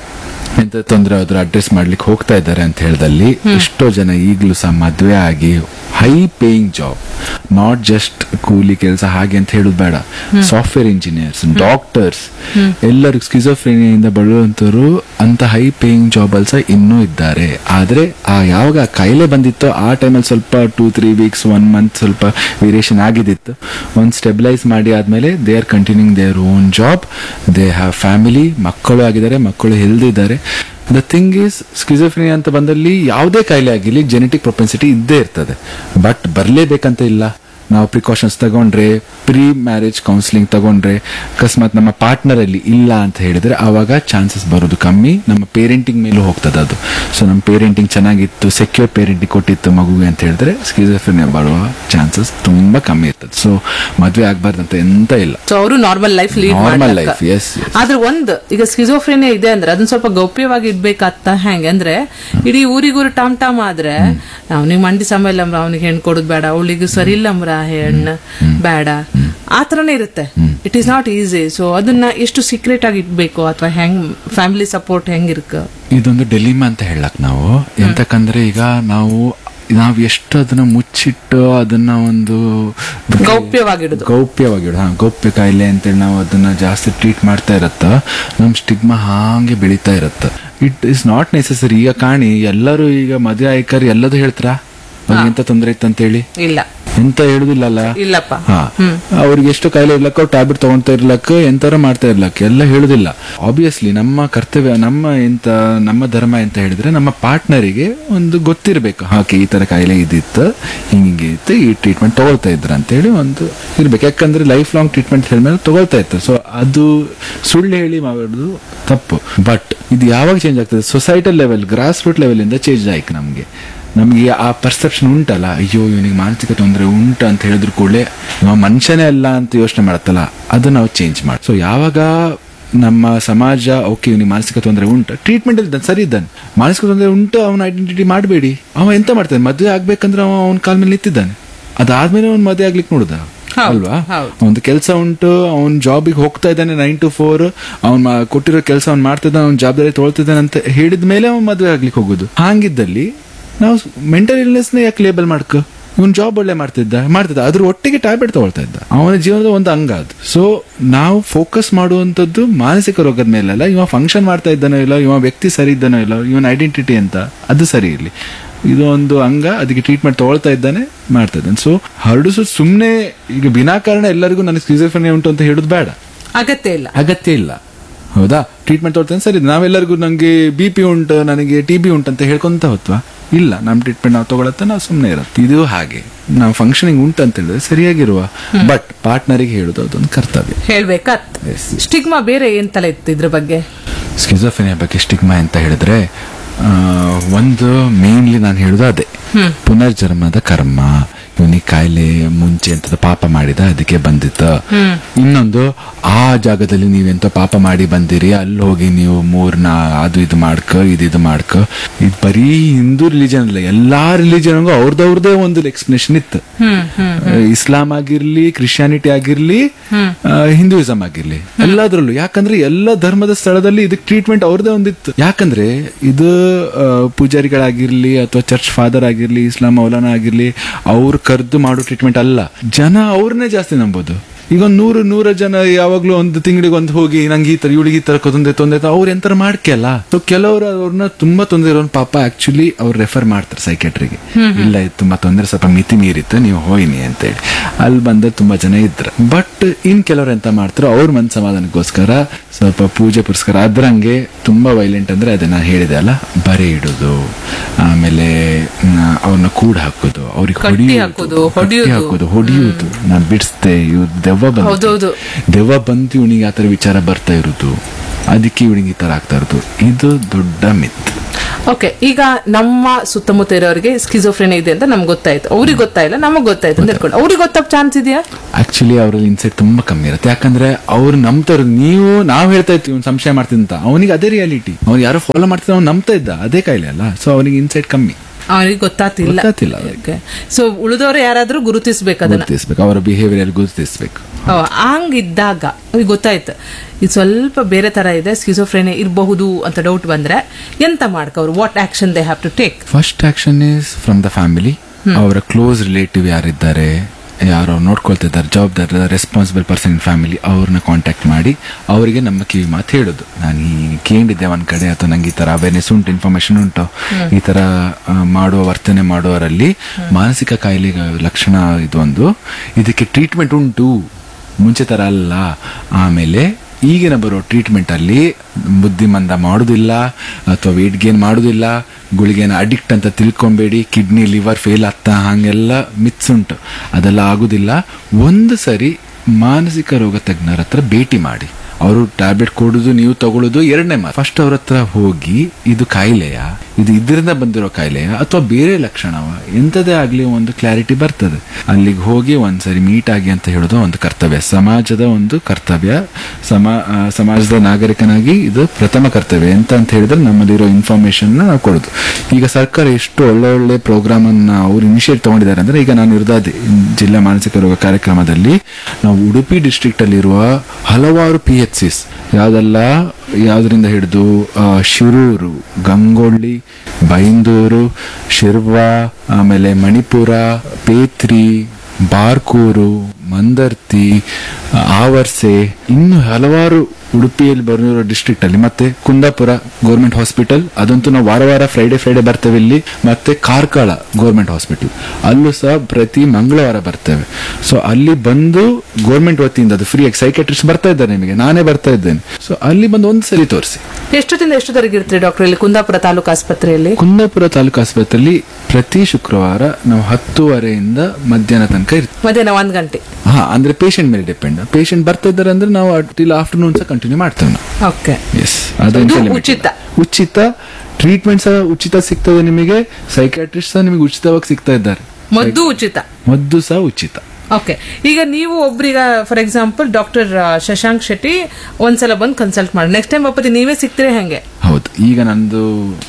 ಎಂತ ತೊಂದರೆ ಆದ್ರೂ ಅಡ್ರೆಸ್ ಮಾಡ್ಲಿಕ್ಕೆ ಹೋಗ್ತಾ ಇದ್ದಾರೆ ಅಂತ ಹೇಳಿದಲ್ಲಿ ಎಷ್ಟೋ ಜನ ಈಗಲೂ ಸಹ ಮದುವೆ ಆಗಿ high paying job, not just ಕೂಲಿ ಕೆಲಸ ಹಾಗೆ ಅಂತ ಹೇಳುದು ಬೇಡ, ಸಾಫ್ಟ್ವೇರ್ ಇಂಜಿನಿಯರ್ಸ್, ಡಾಕ್ಟರ್ಸ್, ಎಲ್ಲರಿಗೂ ಸ್ಕಿಜೋಫ್ರೇನಿಯಾದಿಂದ ಬಳಲುವಂತವರು ಅಂತ ಹೈ ಪೇಯಿಂಗ್ ಜಾಬ್ ಅಲ್ಲಿ ಸಹ ಇನ್ನೂ ಇದ್ದಾರೆ. ಆದ್ರೆ ಆ ಯಾವಾಗ ಆ ಕಾಯಿಲೆ ಬಂದಿತ್ತೋ ಆ ಟೈಮಲ್ಲಿ ಸ್ವಲ್ಪ two three weeks one month ಸ್ವಲ್ಪ ವೇರಿಯೇಷನ್ ಆಗಿದ್ದಿತ್ತು. ಒಂದು ಸ್ಟೆಬಿಲೈಸ್ ಮಾಡಿ ಆದ್ಮೇಲೆ they are continuing their own job, they have family, ಮಕ್ಕಳು ಆಗಿದ್ದಾರೆ, ಮಕ್ಕಳು ಹೆಲ್ದಿ ಇದ್ದಾರೆ. ದ ಥಿಂಗ್ ಈಸ್ ಸ್ಕಿಜೋಫ್ರೇನಿಯಾ ಅಂತ ಬಂದಲ್ಲಿ ಯಾವುದೇ ಕಾಯಿಲೆ ಆಗಿರ್ಲಿ ಜೆನೆಟಿಕ್ ಪ್ರೊಪೆನ್ಸಿಟಿ ಇದ್ದೇ ಇರ್ತದೆ, ಬಟ್ ಬರ್ಲೇಬೇಕಂತ ಇಲ್ಲ. ನಾವು ಪ್ರಿಕಾಷನ್ಸ್ ತಗೊಂಡ್ರೆ, ಪ್ರೀ ಮ್ಯಾರೇಜ್ ಕೌನ್ಸಿಲಿಂಗ್ ತಗೊಂಡ್ರೆ, ಅಕಸ್ಮಾತ್ ನಮ್ಮ ಪಾರ್ಟ್ನರ್ ಅಲ್ಲಿ ಇಲ್ಲ ಅಂತ ಹೇಳಿದ್ರೆ ಅವಾಗ ಚಾನ್ಸಸ್ ಬರೋದು ಕಮ್ಮಿ. ನಮ್ಮ ಪೇರೆಂಟಿಂಗ್ ಮೇಲೂ ಹೋಗ್ತದೆ ಅದು. ಸೊ ನಮ್ಮ ಪೇರೆಂಟಿಂಗ್ ಚೆನ್ನಾಗಿತ್ತು, ಸೆಕ್ಯೂರ್ ಪೇರೆಂಟಿಂಗ್ ಕೊಟ್ಟಿತ್ತು ಮಗುಗೆ ಅಂತ ಹೇಳಿದ್ರೆ ಸ್ಕಿಜೋಫ್ರೇನಿಯಾ ಬರುವ ಚಾನ್ಸಸ್ ತುಂಬಾ ಕಮ್ಮಿ ಇರ್ತದೆ. ಸೊ ಮದ್ವೆ ಆಗ್ಬಾರ್ದಂತ ಎಂತ ಇಲ್ಲ. ಸೊ ಅವರು normal life lead normal life. S. ಆದ್ರೆ ಒಂದು ಈಗ ಸ್ಕಿಜೋಫ್ರೇನಿಯಾ ಇದೆ ಅಂದ್ರೆ ಅದನ್ನ ಸ್ವಲ್ಪ ಗೌಪ್ಯವಾಗಿ ಇಡ್ಬೇಕತ್ತ. ಹೆಂಗೆ ಅಂದ್ರೆ ಇಡೀ ಊರಿಗೂರು ಟಾಮ್ ಟಾಮ್ ಆದ್ರೆ ಅವ್ನಿಗೆ ಮಂಡಿ ಸಮಯ ಇಲ್ಲಮ್ರ, ಅವ್ನಿಗೆ ಹೆಣ್ಣು ಕೊಡುದು ಬೇಡ, ಅವಳಿಗೆ ಸರಿ ಇಲ್ಲಮ್ರ, ಹೆಣ್ಣು ಬೇಡ, ಆತರನೇ ಇರುತ್ತೆ. It is not easy. So ಅದನ್ನ ಎಷ್ಟು ಸೀಕ್ರೆಟ್ ಆಗಿ ಇಟ್ಬೇಕು ಅಥವಾ ಹೆಂಗ್ ಫ್ಯಾಮಿಲಿ ಸಪೋರ್ಟ್ ಹೆಂಗಿರ್ಕ, ಇದೊಂದು ಡೆಲಿಮಾ ಅಂತ ಹೇಳಕ್ ನಾವು. ಎಂತಕಂದ್ರೆ ಈಗ ನಾವು ನಾವ್ ಎಷ್ಟು ಅದನ್ನ ಮುಚ್ಚಿಟ್ಟು ಅದನ್ನ ಒಂದು ಗೌಪ್ಯವಾಗಿಡುದು ಗೌಪ್ಯವಾಗಿಡು ಹಾ ಗೌಪ್ಯ ಕಾಯಿಲೆ ಅಂತೇಳಿ ನಾವು ಅದನ್ನ ಜಾಸ್ತಿ ಟ್ರೀಟ್ ಮಾಡ್ತಾ ಇರತ್ತ, ನಮ್ ಸ್ಟಿಗ್ಮಾ ಹಾಗೆ ಬೆಳೀತಾ ಇರತ್ತ. It is not necessary. ಈಗ ಕಾಣಿ ಎಲ್ಲರೂ ಈಗ ಮದುವೆ ಆಯ್ಕರ್ ಎಲ್ಲದೂ ಹೇಳ್ತಾರ ಅವ್ರಿಗೆ ಎಂತ ತೊಂದರೆ ಇತ್ತು ಅಂತ ಹೇಳಿ, ಇಲ್ಲ ಎಂತ ಹೇಳುದಿಲ್ಲಲ್ಲ. ಇಲ್ಲಪ್ಪ. ಹಾ, ಅವ್ರಿಗೆ ಎಷ್ಟು ಕಾಯಿಲೆ ಇರ್ಲಕ್ಕ, ಅವ್ರು ಟ್ಯಾಬ್ಲೆಟ್ ತಗೊಂತಾ ಇರ್ಲಕ್ಕ, ಎಂತಾರ ಮಾಡ್ತಾ ಇರ್ಲಕ್ಕ, ಎಲ್ಲ ಹೇಳುದಿಲ್ಲ. ಆಬ್ವಿಯಸ್ಲಿ ನಮ್ಮ ಕರ್ತವ್ಯ, ನಮ್ಮ ಎಂತ ನಮ್ಮ ಧರ್ಮ ಅಂತ ಹೇಳಿದ್ರೆ ನಮ್ಮ ಪಾರ್ಟ್ನರಿಗೆ ಒಂದು ಗೊತ್ತಿರ್ಬೇಕು, ಹಾಗೆ ಈ ತರ ಕಾಯಿಲೆ ಇದಿತ್ತು, ಹಿಂಗೆ ಇತ್ತು, ಈ ಟ್ರೀಟ್ಮೆಂಟ್ ತಗೊಳ್ತಾ ಇದ್ರ ಅಂತ ಹೇಳಿ ಒಂದು ಇರ್ಬೇಕು. ಯಾಕಂದ್ರೆ ಲೈಫ್ ಲಾಂಗ್ ಟ್ರೀಟ್ಮೆಂಟ್ ಹೇಳಿದ್ಮೇಲೆ ತಗೊಳ್ತಾ ಇರ್ತಾರೆ. ಸೊ ಅದು ಸುಳ್ಳು ಹೇಳಿ ಮಾಡೋದು ತಪ್ಪು. ಬಟ್ ಇದು ಯಾವಾಗ ಚೇಂಜ್ ಆಗ್ತದೆ? Societal level, grass root level ಇಂದ ಚೇಂಜ್ ಆಯ್ತು. ನಮ್ಗೆ ನಮ್ಗೆ ಆ ಪರ್ಸೆಪ್ಷನ್ ಉಂಟಲ್ಲ, ಅಯ್ಯೋ ಇವನಿಗೆ ಮಾನಸಿಕ ತೊಂದರೆ ಉಂಟು ಅಂತ ಹೇಳಿದ್ರು ಕೂಡಲೇ ನಾವು ಮನುಷ್ಯನೇ ಅಲ್ಲ ಅಂತ ಯೋಚನೆ ಮಾಡತ್ತಲ್ಲ, ಅದು ನಾವು ಚೇಂಜ್ ಮಾಡಿ. ಸೊ ಯಾವಾಗ ನಮ್ಮ ಸಮಾಜ ಓಕೆ ಇವನಿಗೆ ಮಾನಸಿಕ ತೊಂದರೆ ಉಂಟು, ಟ್ರೀಟ್ಮೆಂಟ್ ಇದ್ದಾನೆ, ಸರಿ ಇದ್ದಾನೆ, ಮಾನಸಿಕ ತೊಂದರೆ ಉಂಟು, ಅವನ ಐಡೆಂಟಿಟಿ ಮಾಡಬೇಡಿ. ಅವ ಎಂತ ಮಾಡ್ತಾನೆ, ಮದುವೆ ಆಗ್ಬೇಕಂದ್ರೆ ಅವ ಅವನ ಕಾಲ ಮೇಲೆ ನಿಂತಿದ್ದಾನೆ, ಅದಾದ್ಮೇಲೆ ಅವ್ನು ಮದುವೆ ಆಗ್ಲಿಕ್ಕೆ ನೋಡುದ ಅಲ್ವಾ? ಒಂದು ಕೆಲಸ ಉಂಟು, ಅವ್ನ್ ಜಾಬಿಗೆ ಹೋಗ್ತಾ ಇದ್ದಾನೆ, ನೈನ್ ಟು ಫೋರ್, ಅವ್ನ್ ಕೊಟ್ಟಿರೋ ಕೆಲಸ ಅವ್ನ್ ಮಾಡ್ತಿದ್ದಾನೆ, ಅವ್ನ ಜವಾಬ್ದಾರಿ ತೊಗೊಳ್ತಿದ್ದಾನೆ ಅಂತ ಹೇಳಿದ ಮೇಲೆ ಅವ್ನ್ ಮದುವೆ ಆಗ್ಲಿಕ್ಕೆ ಹೋಗುದು. ಹಾಗಿದ್ದಲ್ಲಿ ನಾವು ಮೆಂಟಲ್ ಇಲ್ನೆಸ್ ನ ಯಾಕೆ ಲೇಬಲ್ ಮಾಡ್ಕೊ? ಇವನ್ ಜಾಬ್ ಒಳ್ಳೆ ಮಾಡ್ತಿದ್ದ ಮಾಡ್ತಿದ್ದ ಅದ್ರ ಒಟ್ಟಿಗೆ ಟ್ಯಾಬ್ಲೆಟ್ ತಗೊಳ್ತಾ ಇದ್ದ, ಅವನ ಜೀವನದ ಒಂದು ಅಂಗ ಅದು. ಸೊ ನಾವು ಫೋಕಸ್ ಮಾಡುವಂತದ್ದು ಮಾನಸಿಕ ರೋಗದ ಮೇಲಲ್ಲ, ಇವ ಫಂಕ್ಷನ್ ಮಾಡ್ತಾ ಇದ್ದಾನೋ ಇಲ್ಲ, ಇವ ವ್ಯಕ್ತಿ ಸರಿ ಇದ್ದಾನೋ ಇಲ್ಲ, ಇವನ್ ಐಡೆಂಟಿಟಿ ಅಂತ ಅದು ಸರಿ ಇರ್ಲಿ, ಇದು ಒಂದು ಅಂಗ, ಅದಕ್ಕೆ ಟ್ರೀಟ್ಮೆಂಟ್ ತಗೊಳ್ತಾ ಇದ್ದಾನೆ, ಮಾಡ್ತಾ ಇದ್ದಾನೆ. ಸೊ ಹರಡಿಸು ಸುಮ್ನೆ ಈಗ ವಿನಾಕಾರಣ ಎಲ್ಲರಿಗೂ ನನಗೆ ಸ್ಕಿಜೋಫ್ರೇನಿಯಾ ಉಂಟು ಅಂತ ಹೇಳುದು ಬೇಡ, ಅಗತ್ಯ ಇಲ್ಲ ಅಗತ್ಯ ಇಲ್ಲ. ಹೌದಾ? ಟ್ರೀಟ್ಮೆಂಟ್ ತಗೊಳ್ತೇನೆ ಸರಿ, ನಾವೆಲ್ಲರಿಗೂ ನಂಗೆ ಬಿ ಪಿ ಉಂಟು, ನನಗೆ ಟಿ ಬಿ ಉಂಟು ಅಂತ ಹೇಳ್ಕೊಂತ ಹೋತ್ವಾ? ಇಲ್ಲ, ನಮ್ ಟ್ರೀಟ್ಮೆಂಟ್ ನಾವು ತಗೊಳತ್ತೆ, ನಾವು ಸುಮ್ಮನೆ ಇರುತ್ತೆ. ಇದು ಹಾಗೆ ನಾವು ಫಂಕ್ಷನಿಂಗ್ ಉಂಟು ಅಂತ ಹೇಳಿದ್ರೆ ಸರಿಯಾಗಿರುವ, ಬಟ್ ಪಾರ್ಟ್ನರಿಗೆ ಹೇಳುದು ಅದೊಂದು ಕರ್ತವ್ಯ. ಹೇಳ್ಬೇಕಾ? ಸ್ಟಿಗ್ಮಾ ಬೇರೆ ಎಂತಲ್ಲ ಇತ್ತು ಇದ್ರ ಬಗ್ಗೆ? ಸ್ಕಿಜೋಫ್ರೇನಿಯಾ ಬಗ್ಗೆ ಸ್ಟಿಗ್ಮಾ ಅಂತ ಹೇಳಿದ್ರೆ ಒಂದು ಮೇನ್ಲಿ ನಾನು ಹೇಳುದು ಅದೇ ಪುನರ್ಜನ್ಮದ ಕರ್ಮ. ಇವನಿಗೆ ಕಾಯಿಲೆ ಮುಂಚೆ ಎಂತ ಪಾಪ ಮಾಡಿದ ಅದಕ್ಕೆ ಬಂದಿತ್ತ. ಇನ್ನೊಂದು, ಆ ಜಾಗದಲ್ಲಿ ನೀವೆಂತ ಪಾಪ ಮಾಡಿ ಬಂದಿರಿ, ಅಲ್ಲಿ ಹೋಗಿ ನೀವು ಮೂರ್ನ ಅದು ಇದು ಮಾಡ್ಕ ಇದು ಇದು ಮಾಡ್ಕ. ಇದು ಬರೀ ಹಿಂದೂ ರಿಲಿಜನ್ ಅಲ್ಲ, ಎಲ್ಲಾ ರಿಲಿಜನ್ಗೂ ಅವ್ರದವ್ರದೇ ಒಂದು ಎಕ್ಸ್ಪ್ಲನೇಷನ್ ಇತ್ತು. ಇಸ್ಲಾಂ ಆಗಿರ್ಲಿ, ಕ್ರಿಶ್ಚಿಯಾನಿಟಿ ಆಗಿರ್ಲಿ, ಹಿಂದೂಯಿಸಂ ಆಗಿರ್ಲಿ, ಎಲ್ಲಾದ್ರಲ್ಲೂ. ಯಾಕಂದ್ರೆ ಎಲ್ಲ ಧರ್ಮದ ಸ್ಥಳದಲ್ಲಿ ಇದಕ್ಕೆ ಟ್ರೀಟ್ಮೆಂಟ್ ಅವ್ರದೇ ಒಂದಿತ್ತು. ಯಾಕಂದ್ರೆ ಇದು ಪೂಜಾರಿಗಳಾಗಿರ್ಲಿ ಅಥವಾ ಚರ್ಚ್ ಫಾದರ್ ಆಗಿರ್ಲಿ, ಇಸ್ಲಾಂ ಮೌಲಾನ ಆಗಿರ್ಲಿ, ಅವ್ರು ಕರ್ದು ಮಾಡೋ ಟ್ರೀಟ್ಮೆಂಟ್ ಅಲ್ಲ. ಜನ ಅವ್ರನ್ನೇ ಜಾಸ್ತಿ ನಂಬೋದು. ಈಗ ಒಂದು ನೂರು ನೂರ ಜನ ಯಾವಾಗ್ಲೂ ಒಂದು ತಿಂಗಳಿಗೆ ಒಂದು ಹೋಗಿ ನಂಗೆ ಈ ತರ ಇವಳಿಗೆ ಈ ತರ ತೊಂದರೆ ತೊಂದರೆ ಅವ್ರು ಎಂತರ ಮಾಡ್ಕೆಲ್ಲ. ಸೊ ಕೆಲವರು ಅವ್ರನ್ನ ತುಂಬಾ ತೊಂದರೆ ಇರೋ ಪಾಪ ಆಕ್ಚುಲಿ ಅವ್ರು ರೆಫರ್ ಮಾಡ್ತಾರೆ ಸೈಕೆಟ್ರಿಗೆ. ಇಲ್ಲ ಇದು ತುಂಬಾ ತೊಂದರೆ, ಸ್ವಲ್ಪ ಮಿತಿ ಮೀರಿತ್ತು, ನೀವು ಹೋಯ್ನಿ ಅಂತ ಹೇಳಿ ಅಲ್ಲಿ ಬಂದ ತುಂಬಾ ಜನ ಇದ್ರು. ಬಟ್ ಇನ್ ಕೆಲವ್ರು ಎಂತ ಮಾಡ್ತಾರೆ, ಅವ್ರ ಮನ್ ಸಮಾಧಾನಕ್ಕೋಸ್ಕರ ಸ್ವಲ್ಪ ಪೂಜೆ ಪುರಸ್ಕಾರ ಅದ್ರಂಗೆ ತುಂಬಾ ವೈಲೆಂಟ್ ಅಂದ್ರೆ ಅದೇ ನಾನು ಹೇಳಿದೆ ಅಲ್ಲ, ಬರೆ ಇಡುದು, ಆಮೇಲೆ ಅವ್ರನ್ನ ಕೂಡ ಹಾಕೋದು, ಅವ್ರಿಗೆ ಹೊಡಿಯೋದು ಹಾಕೋದು ಹೊಡಿಯುವುದು, ನಾನ್ ಬಿಡಿಸ್ದೆ, ಇವ್ರು ದೆವ್ವ ಬಂದು ದೆವ್ವ ಬಂತು ಇವನಿಗೆ ಆತರ ವಿಚಾರ ಬರ್ತಾ ಇರುದು. ಅದಕ್ಕೆ ಇವಳಿಗೆ ಈ ತರ ಆಗ್ತಾ ಇರೋದು. ಇದು ದೊಡ್ಡ ಮಿತ್. ಓಕೆ, ಈಗ ನಮ್ಮ ಸುತ್ತಮುತ್ತ ಇರೋರಿಗೆ ಸ್ಕಿಜೋಫ್ರೆನಿಯಾ ಇದೆ ಅಂತ ನಮ್ಗೆ ಗೊತ್ತಾಯ್ತು, ಅವ್ರಿಗೆ ಗೊತ್ತಾಯಿಲ್ಲ, ನಮಗ್ ಗೊತ್ತಾಯ್ತು ಅಂತ ಇಟ್ಕೊಂಡು ಅವ್ರಿಗೆ ಗೊತ್ತಾಗ ಚಾನ್ಸ್ ಇದೆಯಾ? ಆಕ್ಚುಲಿ ಅವ್ರಲ್ಲಿ ಇನ್ಸೈಟ್ ತುಂಬಾ ಕಮ್ಮಿ ಇರುತ್ತೆ. ಯಾಕಂದ್ರೆ ಅವ್ರು ನಂಬ್ತಾರ, ನೀವು ನಾವು ಹೇಳ್ತಾ ಇರ್ತೀವಿ ಅವ್ನು ಸಂಶಯ ಮಾಡ್ತೀನಿ ಅಂತ, ಅವನಿಗೆ ಅದೇ ರಿಯಾಲಿಟಿ. ಅವ್ನು ಯಾರೋ ಫಾಲೋ ಮಾಡ್ತಿದ್ದ, ಅವ್ನು ನಂಬ್ತಾ ಇದ್ದ, ಅದೇ ಕಾಯಿಲೆ ಅಲ್ಲ. ಸೊ ಅವನಿಗೆ ಇನ್ಸೈಟ್ ಕಮ್ಮಿ, ಅವ್ರಿಗೆ ಗೊತ್ತಾತಿಲ್ಲ. ಗೊತ್ತಾತಿಲ್ಲ. ಸೊ ಉಳಿದವರು ಯಾರಾದ್ರೂ ಗುರುತಿಸ್ಬೇಕು, ಅದನ್ನ ಗುರುತಿಸ್ಬೇಕು, ಅವರ ಬಿಹೇವಿಯರ್ ಗುರುತಿಸ್ಬೇಕು. ಹಂಗಿದ್ದಾಗ ಅವ್ರಿಗೆ ಗೊತ್ತಾಯ್ತು ಇದು ಸ್ವಲ್ಪ ಬೇರೆ ತರ ಇದೆ, ಸ್ಕಿಜೋಫ್ರೆನಿಯಾ ಇರಬಹುದು ಅಂತ ಡೌಟ್ ಬಂದ್ರೆ ಎಂತ ಮಾಡ್ಕವ್ರು? What action they have to take? First action is from the family. ಅವರ ಕ್ಲೋಸ್ ರಿಲೇಟಿವ್ ಯಾರಿದ್ದಾರೆ, ಯಾರು ನೋಡ್ಕೊಳ್ತಿದ್ದಾರೆ, ಜವಾಬ್ದಾರಿ ರೆಸ್ಪಾನ್ಸಿಬಲ್ ಪರ್ಸನ್ ಇನ್ ಫ್ಯಾಮಿಲಿ, ಅವ್ರನ್ನ ಕಾಂಟ್ಯಾಕ್ಟ್ ಮಾಡಿ ಅವರಿಗೆ ನಮ್ಮ ಕಿವಿ ಮಾತು ಹೇಳೋದು. ನಾನು ಈ ಕೇಳಿದ್ದೆ ಒಂದ್ ಕಡೆ, ಅಥವಾ ನಂಗೆ ಈ ತರ ಅವೇರ್ನೆಸ್ ಉಂಟು, ಇನ್ಫಾರ್ಮೇಶನ್ ಉಂಟು, ಈ ತರ ಮಾಡುವ ವರ್ತನೆ ಮಾಡುವವರಲ್ಲಿ ಮಾನಸಿಕ ಕಾಯಿಲೆ ಲಕ್ಷಣ ಇದೊಂದು, ಇದಕ್ಕೆ ಟ್ರೀಟ್ಮೆಂಟ್ ಉಂಟು, ಮುಂಚೆ ತರ ಅಲ್ಲ. ಆಮೇಲೆ ಈಗಿನ ಬರೋ ಟ್ರೀಟ್ಮೆಂಟ್ ಅಲ್ಲಿ ಬುದ್ಧಿಮಂದ ಮಾಡುದಿಲ್ಲ, ಅಥವಾ ವೇಟ್ ಗೇನ್ ಮಾಡುದಿಲ್ಲ, ಗುಳಿಗೆನ ಅಡಿಕ್ಟ್ ಅಂತ ತಿಳ್ಕೊಬೇಡಿ, ಕಿಡ್ನಿ ಲಿವರ್ ಫೇಲ್ ಆಗ್ತಾ ಹಂಗೆಲ್ಲ ಮಿತ್ಸ್ ಉಂಟು, ಅದೆಲ್ಲ ಆಗುದಿಲ್ಲ. ಒಂದು ಸರಿ ಮಾನಸಿಕ ರೋಗ ತಜ್ಞರ ಹತ್ರ ಭೇಟಿ ಮಾಡಿ, ಅವರು ಟ್ಯಾಬ್ಲೆಟ್ ಕೊಡುದು, ನೀವು ತಗೊಳ್ಳೋದು ಎರಡನೇ ಮಾತು. ಫಸ್ಟ್ ಅವ್ರ ಹತ್ರ ಹೋಗಿ ಇದು ಕಾಯಿಲೆಯಾ, ಇದು ಇದರಿಂದ ಬಂದಿರೋ ಕಾಯಿಲೆಯಾ, ಅಥವಾ ಬೇರೆ ಲಕ್ಷಣವ, ಎಂಥದೇ ಆಗ್ಲಿ ಒಂದು ಕ್ಲಾರಿಟಿ ಬರ್ತದೆ. ಅಲ್ಲಿಗೆ ಹೋಗಿ ಒಂದ್ಸರಿ ಮೀಟ್ ಆಗಿ ಅಂತ ಹೇಳೋದು ಒಂದು ಕರ್ತವ್ಯ, ಸಮಾಜದ ಒಂದು ಕರ್ತವ್ಯ. ಸಮಾ ಸಮಾಜದ ನಾಗರಿಕನಾಗಿ ಇದು ಪ್ರಥಮ ಕರ್ತವ್ಯ. ಎಂತ ಅಂತ ಹೇಳಿದ್ರೆ ನಮ್ಮಲ್ಲಿರೋ ಇನ್ಫಾರ್ಮೇಶನ್ ನಾವು ಕೊಡೋದು. ಈಗ ಸರ್ಕಾರ ಎಷ್ಟು ಒಳ್ಳೆ ಒಳ್ಳೆ ಪ್ರೋಗ್ರಾಮ್ ಅನ್ನ ಅವ್ರು ಇನಿಷಿಯೇಟ್ ತಗೊಂಡಿದ್ದಾರೆ ಅಂದ್ರೆ, ಈಗ ನಾನು ಇರೋದ ಜಿಲ್ಲಾ ಮಾನಸಿಕ ರೋಗ ಕಾರ್ಯಕ್ರಮದಲ್ಲಿ ನಾವು ಉಡುಪಿ ಡಿಸ್ಟ್ರಿಕ್ಟ್ ಅಲ್ಲಿರುವ ಹಲವಾರು ಪಿ ಎಚ್ ಸಿಸ್, ಯಾವ್ದೆಲ್ಲ ಯಾವ್ದ್ರಿಂದ ಹಿಡಿದು ಶಿರೂರು, ಗಂಗೊಳ್ಳಿ, ಬೈಂದೂರು, ಶಿರ್ವಾ, ಆಮೇಲೆ ಮಣಿಪುರ, ಪೇತ್ರಿ, ಬಾರ್ಕೂರು, ಮಂದರ್ತಿ, ಆವರ್ಸೆ, ಇನ್ನು ಹಲವಾರು ಉಡುಪಿಯಲ್ಲಿ ಬರೋ ಡಿಸ್ಟ್ರಿಕ್ಟ್ ಅಲ್ಲಿ, ಮತ್ತೆ ಕುಂದಾಪುರ ಗೌರ್ಮೆಂಟ್ ಹಾಸ್ಪಿಟಲ್, ಅದಂತೂ ನಾವು ವಾರ ವಾರ ಫ್ರೈಡೆ ಫ್ರೈಡೆ ಬರ್ತೇವೆ ಇಲ್ಲಿ, ಮತ್ತೆ ಕಾರ್ಕಳ ಗೌರ್ಮೆಂಟ್ ಹಾಸ್ಪಿಟಲ್ ಅಲ್ಲೂ ಸಹ ಪ್ರತಿ ಮಂಗಳವಾರ ಬರ್ತೇವೆ. ಸೊ ಅಲ್ಲಿ ಬಂದು ಗೌರ್ಮೆಂಟ್ ವತಿಯಿಂದ ಅದು ಫ್ರೀ ಆಗಿ ಸೈಕಾಟ್ರಿಸ್ಟ್ ಬರ್ತಾ ಇದ್ದಾರೆ, ನಿಮಗೆ ನಾನೇ ಬರ್ತಾ ಇದ್ದೇನೆ. ಸೊ ಅಲ್ಲಿ ಬಂದು ಒಂದ್ ಸರಿ ತೋರಿಸಿ. ಎಷ್ಟೊತ್ತಿಂದ ಎಷ್ಟೊತ್ತರೆಗೆ ಇರ್ತೀರಿ ಡಾಕ್ಟರ್ ಇಲ್ಲಿ ಕುಂದಾಪುರ ತಾಲೂಕು ಆಸ್ಪತ್ರೆಯಲ್ಲಿ? ಕುಂದಾಪುರ ತಾಲೂಕು ಆಸ್ಪತ್ರೆಯಲ್ಲಿ ಪ್ರತಿ ಶುಕ್ರವಾರ ನಾವು ಹತ್ತುವರೆಯಿಂದ ಮಧ್ಯಾಹ್ನ ತನಕ ಇರ್ತೀವಿ. ಮಧ್ಯಾಹ್ನ ಒಂದ್ ಗಂಟೆ. ಹಾ, ಅಂದ್ರೆ ಪೇಷಂಟ್ ಮೇಲೆ ಡಿಪೆಂಡ್. ಪೇಷಂಟ್ ಬರ್ತಾ ಇದ್ದಾರೆ ಅಂದ್ರೆ ನಾವು ಟಿಲ್ ಆಫ್ಟರ್ನೂನ್ ಸಹ ಕಂಟಿನ್ಯೂ ಮಾಡ್ತೇವೆ ನಾವು. ಓಕೆ, ಎಸ್, ಉಚಿತ ಉಚಿತ ಟ್ರೀಟ್ಮೆಂಟ್ ಸಹ ಉಚಿತ ಸಿಗ್ತದೆ ನಿಮಗೆ. ಸೈಕ್ಯಾಟ್ರಿಸ್ಟ್ ಸಹ ನಿಮಗೆ ಉಚಿತವಾಗಿ ಸಿಗ್ತಾ ಇದ್ದಾರೆ. ಮದ್ದು ಉಚಿತ, ಮದ್ದು ಸಹ ಉಚಿತ. ಓಕೆ, ಈಗ ನೀವು ಒಬ್ರೀಗ for example doctor Shashank Shetty ಒಂದ್ಸಲ ಬಂದು ಕನ್ಸಲ್ಟ್ ಮಾಡಿ, ನೆಕ್ಸ್ಟ್ ಟೈಮ್ ಒಪ್ಪತಿ ನೀವೇ ಸಿಗ್ತೀರಿ ಹೆಂಗೆ? ಹೌದು, ಈಗ ನಂದು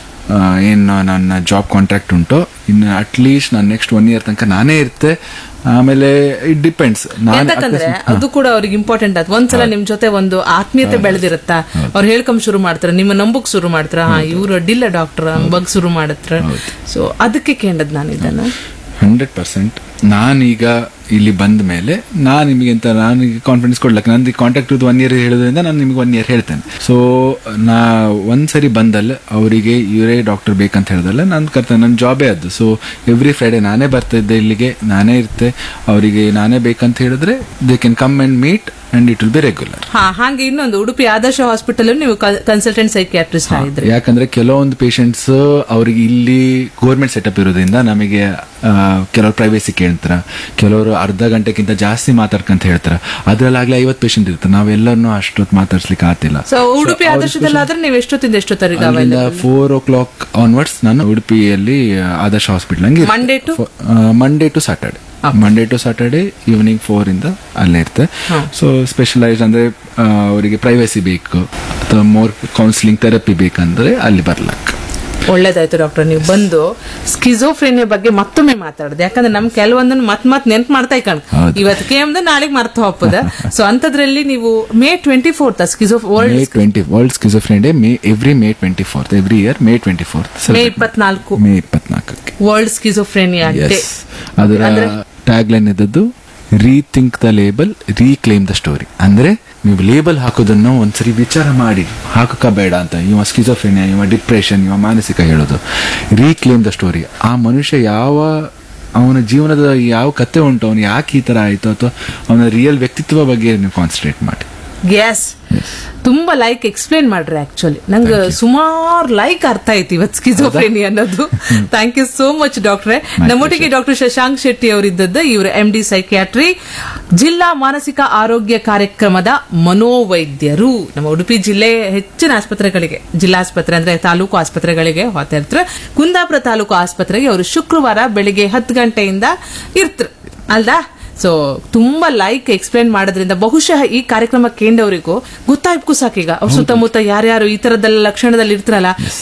ಏನು ನನ್ನ ಜಾಬ್ ಕಾಂಟ್ರಾಕ್ಟ್ ಉಂಟು, ಇನ್ನು ಅಟ್ ಲೀಸ್ಟ್ ನಾನು ನೆಕ್ಸ್ಟ್ ಒನ್ ಇಯರ್ ತನಕ ನಾನೇ ಇರ್ತೆ. ಆಮೇಲೆ ಇಟ್ ಡಿಪೆಂಡ್ಸ್. ಯಾಕಂದ್ರೆ ಅದು ಕೂಡ ಅವ್ರಿಗೆ ಇಂಪಾರ್ಟೆಂಟ್ ಆಯ್ತು. ಒಂದ್ಸಲ ನಿಮ್ ಜೊತೆ ಒಂದು ಆತ್ಮೀಯತೆ ಬೆಳೆದಿರುತ್ತಾ, ಅವ್ರು ಹೇಳ್ಕೊಂಡ್ ಶುರು ಮಾಡ್ತಾರ, ನಿಮ್ಮ ನಂಬಕ್ ಶುರು ಮಾಡ್ತಾರ, ಹಾ ಇವ್ರು ಅಡ್ಡಿಲ್ಲ ಡಾಕ್ಟರ್ ಅಂಬಗ್ ಶುರು ಮಾಡತ್ರ. ಸೊ ಅದಕ್ಕೆ ಕೇಳದ್ ನಾನು ಇದನ್ನ. ಹಂಡ್ರೆಡ್ ಪರ್ಸೆಂಟ್ ನಾನೀಗ ಇಲ್ಲಿ ಬಂದ ಮೇಲೆ ನಾನು ನಿಮಗೆ ಅಂತ ನಾನು ಕಾನ್ಫಿಡೆನ್ಸ್ ಕೊಡ್ಲಕ್ಕೆ, ನಂದು ಕಾಂಟ್ಯಾಕ್ಟ್ ಇರೋದು ಒನ್ ಇಯರ್ ಹೇಳೋದ್ರಿಂದ ನಾನು ನಿಮಗೆ ಒನ್ ಇಯರ್ ಹೇಳ್ತೇನೆ. ಸೊ ನಾ ಒಂದ್ಸರಿ ಬಂದಲ್ಲ ಅವರಿಗೆ ಇವರೇ ಡಾಕ್ಟರ್ ಬೇಕಂತ ಹೇಳ್ದಲ್ಲ, ನಾನು ಕರ್ತೇನೆ, ನನ್ನ ಜಾಬೇ ಅದು. ಸೊ ಎವ್ರಿ ಫ್ರೈಡೆ ನಾನೇ ಬರ್ತಾ ಇದ್ದೆ ಇಲ್ಲಿಗೆ, ನಾನೇ ಇರ್ತೆ. ಅವರಿಗೆ ನಾನೇ ಬೇಕಂತ ಹೇಳಿದ್ರೆ they can come and meet and it will be regular. ಹಾ, ಹಾಗೆ ಇನ್ನೊಂದು ಉಡುಪಿ ಆದರ್ಶ ಹಾಸ್ಪಿಟಲ್ ನೀವು ಕನ್ಸಲ್ಟೆಂಟ್ ಸೈಕಿಯಾಟ್ರಿಸ್ಟ್ ಆಗಿದ್ರಿ. ಯಾಕಂದ್ರೆ ಕೆಲವೊಂದು ಪೇಷಂಟ್ಸ್ ಅವ್ರಿಗೆ ಇಲ್ಲಿ ಗೌರ್ಮೆಂಟ್ ಸೆಟಪ್ ಇರೋದ್ರಿಂದ ನಮಗೆ ಕೆಲವರು ಪ್ರೈವೇಸಿ ಕೇಳ್ತಾರ, ಕೆಲವರು ಅರ್ಧ ಗಂಟೆಗಿಂತ ಜಾಸ್ತಿ ಮಾತಾಡ್ಕಂತ ಹೇಳ್ತಾರ. ಅದ್ರಲ್ಲಾಗ್ಲೇ ಐವತ್ತು ಪೇಷಂಟ್ ಇರ್ತಾರೆ, ನಾವೆಲ್ಲರನ್ನು ಅಷ್ಟೊತ್ತು ಮಾತಾಡ್ಸ್ಲಿಕ್ಕೆ ಆಗ್ತಿಲ್ಲ. ಸೊ ಉಡುಪಿ ಆದರ್ಶದಲ್ಲಿ ಆದ್ರೆ ನೀವು ಎಷ್ಟೊತ್ತಿಂದ ಎಷ್ಟೊತ್ತರಿಗೆ? ಫೋರ್ ಓ ಕ್ಲಾಕ್ ಆನ್ವರ್ಡ್ಸ್ ನಾನು ಉಡುಪಿಯಲ್ಲಿ ಆದರ್ಶ ಹಾಸ್ಪಿಟಲ್ ಹಂಗೆ Monday to Monday to Saturday Monday to Saturday evening four ಇಂದ ಅಲ್ಲೇ ಇರ್ತೆ. ಸೊ ಸ್ಪೆಷಲೈಸ್ಡ್ ಅಂದ್ರೆ ಅವರಿಗೆ ಪ್ರೈವಸಿ ಬೇಕು ಅಥವಾ ಮೋರ್ ಕೌನ್ಸಿಲಿಂಗ್ ಥೆರಪಿ ಬೇಕಂದ್ರೆ ಅಲ್ಲಿ ಬರ್ಲಕ್ಕ. ಒಳ್ಳೇದಾಯ್ತು ಡಾಕ್ಟರ್, ನೀವು ಬಂದು ಸ್ಕಿಜೋಫ್ರೆನಿಯಾ ಬಗ್ಗೆ ಮತ್ತೊಮ್ಮೆ ಮಾತಾಡಿದೆ. ಯಾಕಂದ್ರೆ ನಮ್ ಕೆಲವೊಂದನ್ನು ಮತ್ ಮತ್ ನೆನ್ಪು ಮಾಡ್ತಾ ಇಕಣ್ ಇವತ್ತು ಕೇಮ್ದ ನಾಳೆಗೆ ಮರ್ತು ಹೋಗ್ತದ. ಸೊ ಅಂತದ್ರಲ್ಲಿ ನೀವು May twenty fourth ಸ್ಕಿಜೋ world twenty world schizophrenia May every May twenty fourth every year May twenty fourth May ಇಪ್ಪತ್ನಾಲ್ಕು ಮೇ ಇಪ್ಪತ್ನಾಲ್ಕಕ್ಕೆ ವರ್ಲ್ಡ್ ಸ್ಕಿಜೋಫ್ರೆನಿಯಾ ಡೇ. ಅದರ ಟ್ಯಾಗ್ ಲೈನ್ ಇದ್ದದ್ದು rethink the label, ರೀಕ್ಲೇಮ್ the story. ಅಂದ್ರೆ ನೀವು ಲೇಬಲ್ ಹಾಕೋದನ್ನು ಒಂದ್ಸರಿ ವಿಚಾರ ಮಾಡಿ ಹಾಕಕ ಬೇಡ ಅಂತ. ಇವ ಸ್ಕಿಜೋಫ್ರೆನಿಯಾ, ಇವ ಡಿಪ್ರೆಷನ್, ಇವ ಮಾನಸಿಕ ಹೇಳೋದು. ರೀಕ್ಲೇಮ್ ದ ಸ್ಟೋರಿ. ಆ ಮನುಷ್ಯ ಯಾವ ಅವನ ಜೀವನದ ಯಾವ ಕತೆ ಉಂಟು, ಅವನು ಯಾಕೆ ಈ ತರ ಆಯ್ತು, ಅಥವಾ ಅವನ ರಿಯಲ್ ವ್ಯಕ್ತಿತ್ವ ಬಗ್ಗೆ ನೀವು ಕಾನ್ಸಂಟ್ರೇಟ್ ಮಾಡಿ. ಎಸ್ ತುಂಬಾ ಲೈಕ್ ಎಕ್ಸ್ಪ್ಲೇನ್ ಮಾಡ್ರಿ. ಆಕ್ಚುಲಿ ನಂಗೆ ಸುಮಾರು ಲೈಕ್ ಅರ್ಥ ಆಯ್ತು ಇವತ್ತು ಸ್ಕಿಜೋಫ್ರೇನಿ ಅನ್ನೋದು. ಥ್ಯಾಂಕ್ ಯು ಸೋ ಮಚ್ ಡಾಕ್ಟ್ರೆ. ನಮ್ಮೊಟ್ಟಿಗೆ ಡಾಕ್ಟರ್ ಶಶಾಂಕ್ ಶೆಟ್ಟಿ ಅವರಿದ್ದದ್ದು. ಇವರು ಎಂ ಡಿ ಸೈಕಿಯಾಟ್ರಿ, ಜಿಲ್ಲಾ ಮಾನಸಿಕ ಆರೋಗ್ಯ ಕಾರ್ಯಕ್ರಮದ ಮನೋವೈದ್ಯರು. ನಮ್ಮ ಉಡುಪಿ ಜಿಲ್ಲೆ ಹೆಚ್ಚಿನ ಆಸ್ಪತ್ರೆಗಳಿಗೆ, ಜಿಲ್ಲಾಸ್ಪತ್ರೆ ಅಂದ್ರೆ ತಾಲೂಕು ಆಸ್ಪತ್ರೆಗಳಿಗೆ ಹೋಗ್ತಾ ಇರ್ತಾರೆ. ಕುಂದಾಪುರ ತಾಲೂಕು ಆಸ್ಪತ್ರೆಗೆ ಅವರು ಶುಕ್ರವಾರ ಬೆಳಿಗ್ಗೆ ಹತ್ತು ಗಂಟೆಯಿಂದ ಇರ್ತಾರೆ ಅಲ್ದಾ. ಸೊ ತುಂಬಾ ಲೈಕ್ ಎಕ್ಸ್ಪ್ಲೇನ್ ಮಾಡೋದ್ರಿಂದ ಬಹುಶಃ ಈ ಕಾರ್ಯಕ್ರಮ ಕೇಂದ್ರವರಿಗೂ ಗೊತ್ತಾಯ್ಕು ಸಾಕೀಗ ಅವ್ರ ಸುತ್ತಮುತ್ತ ಯಾರ್ಯಾರು ಈ ತರದೆಲ್ಲ ಲಕ್ಷಣದಲ್ಲಿ ಇರ್ತಾರಲ್ಲ,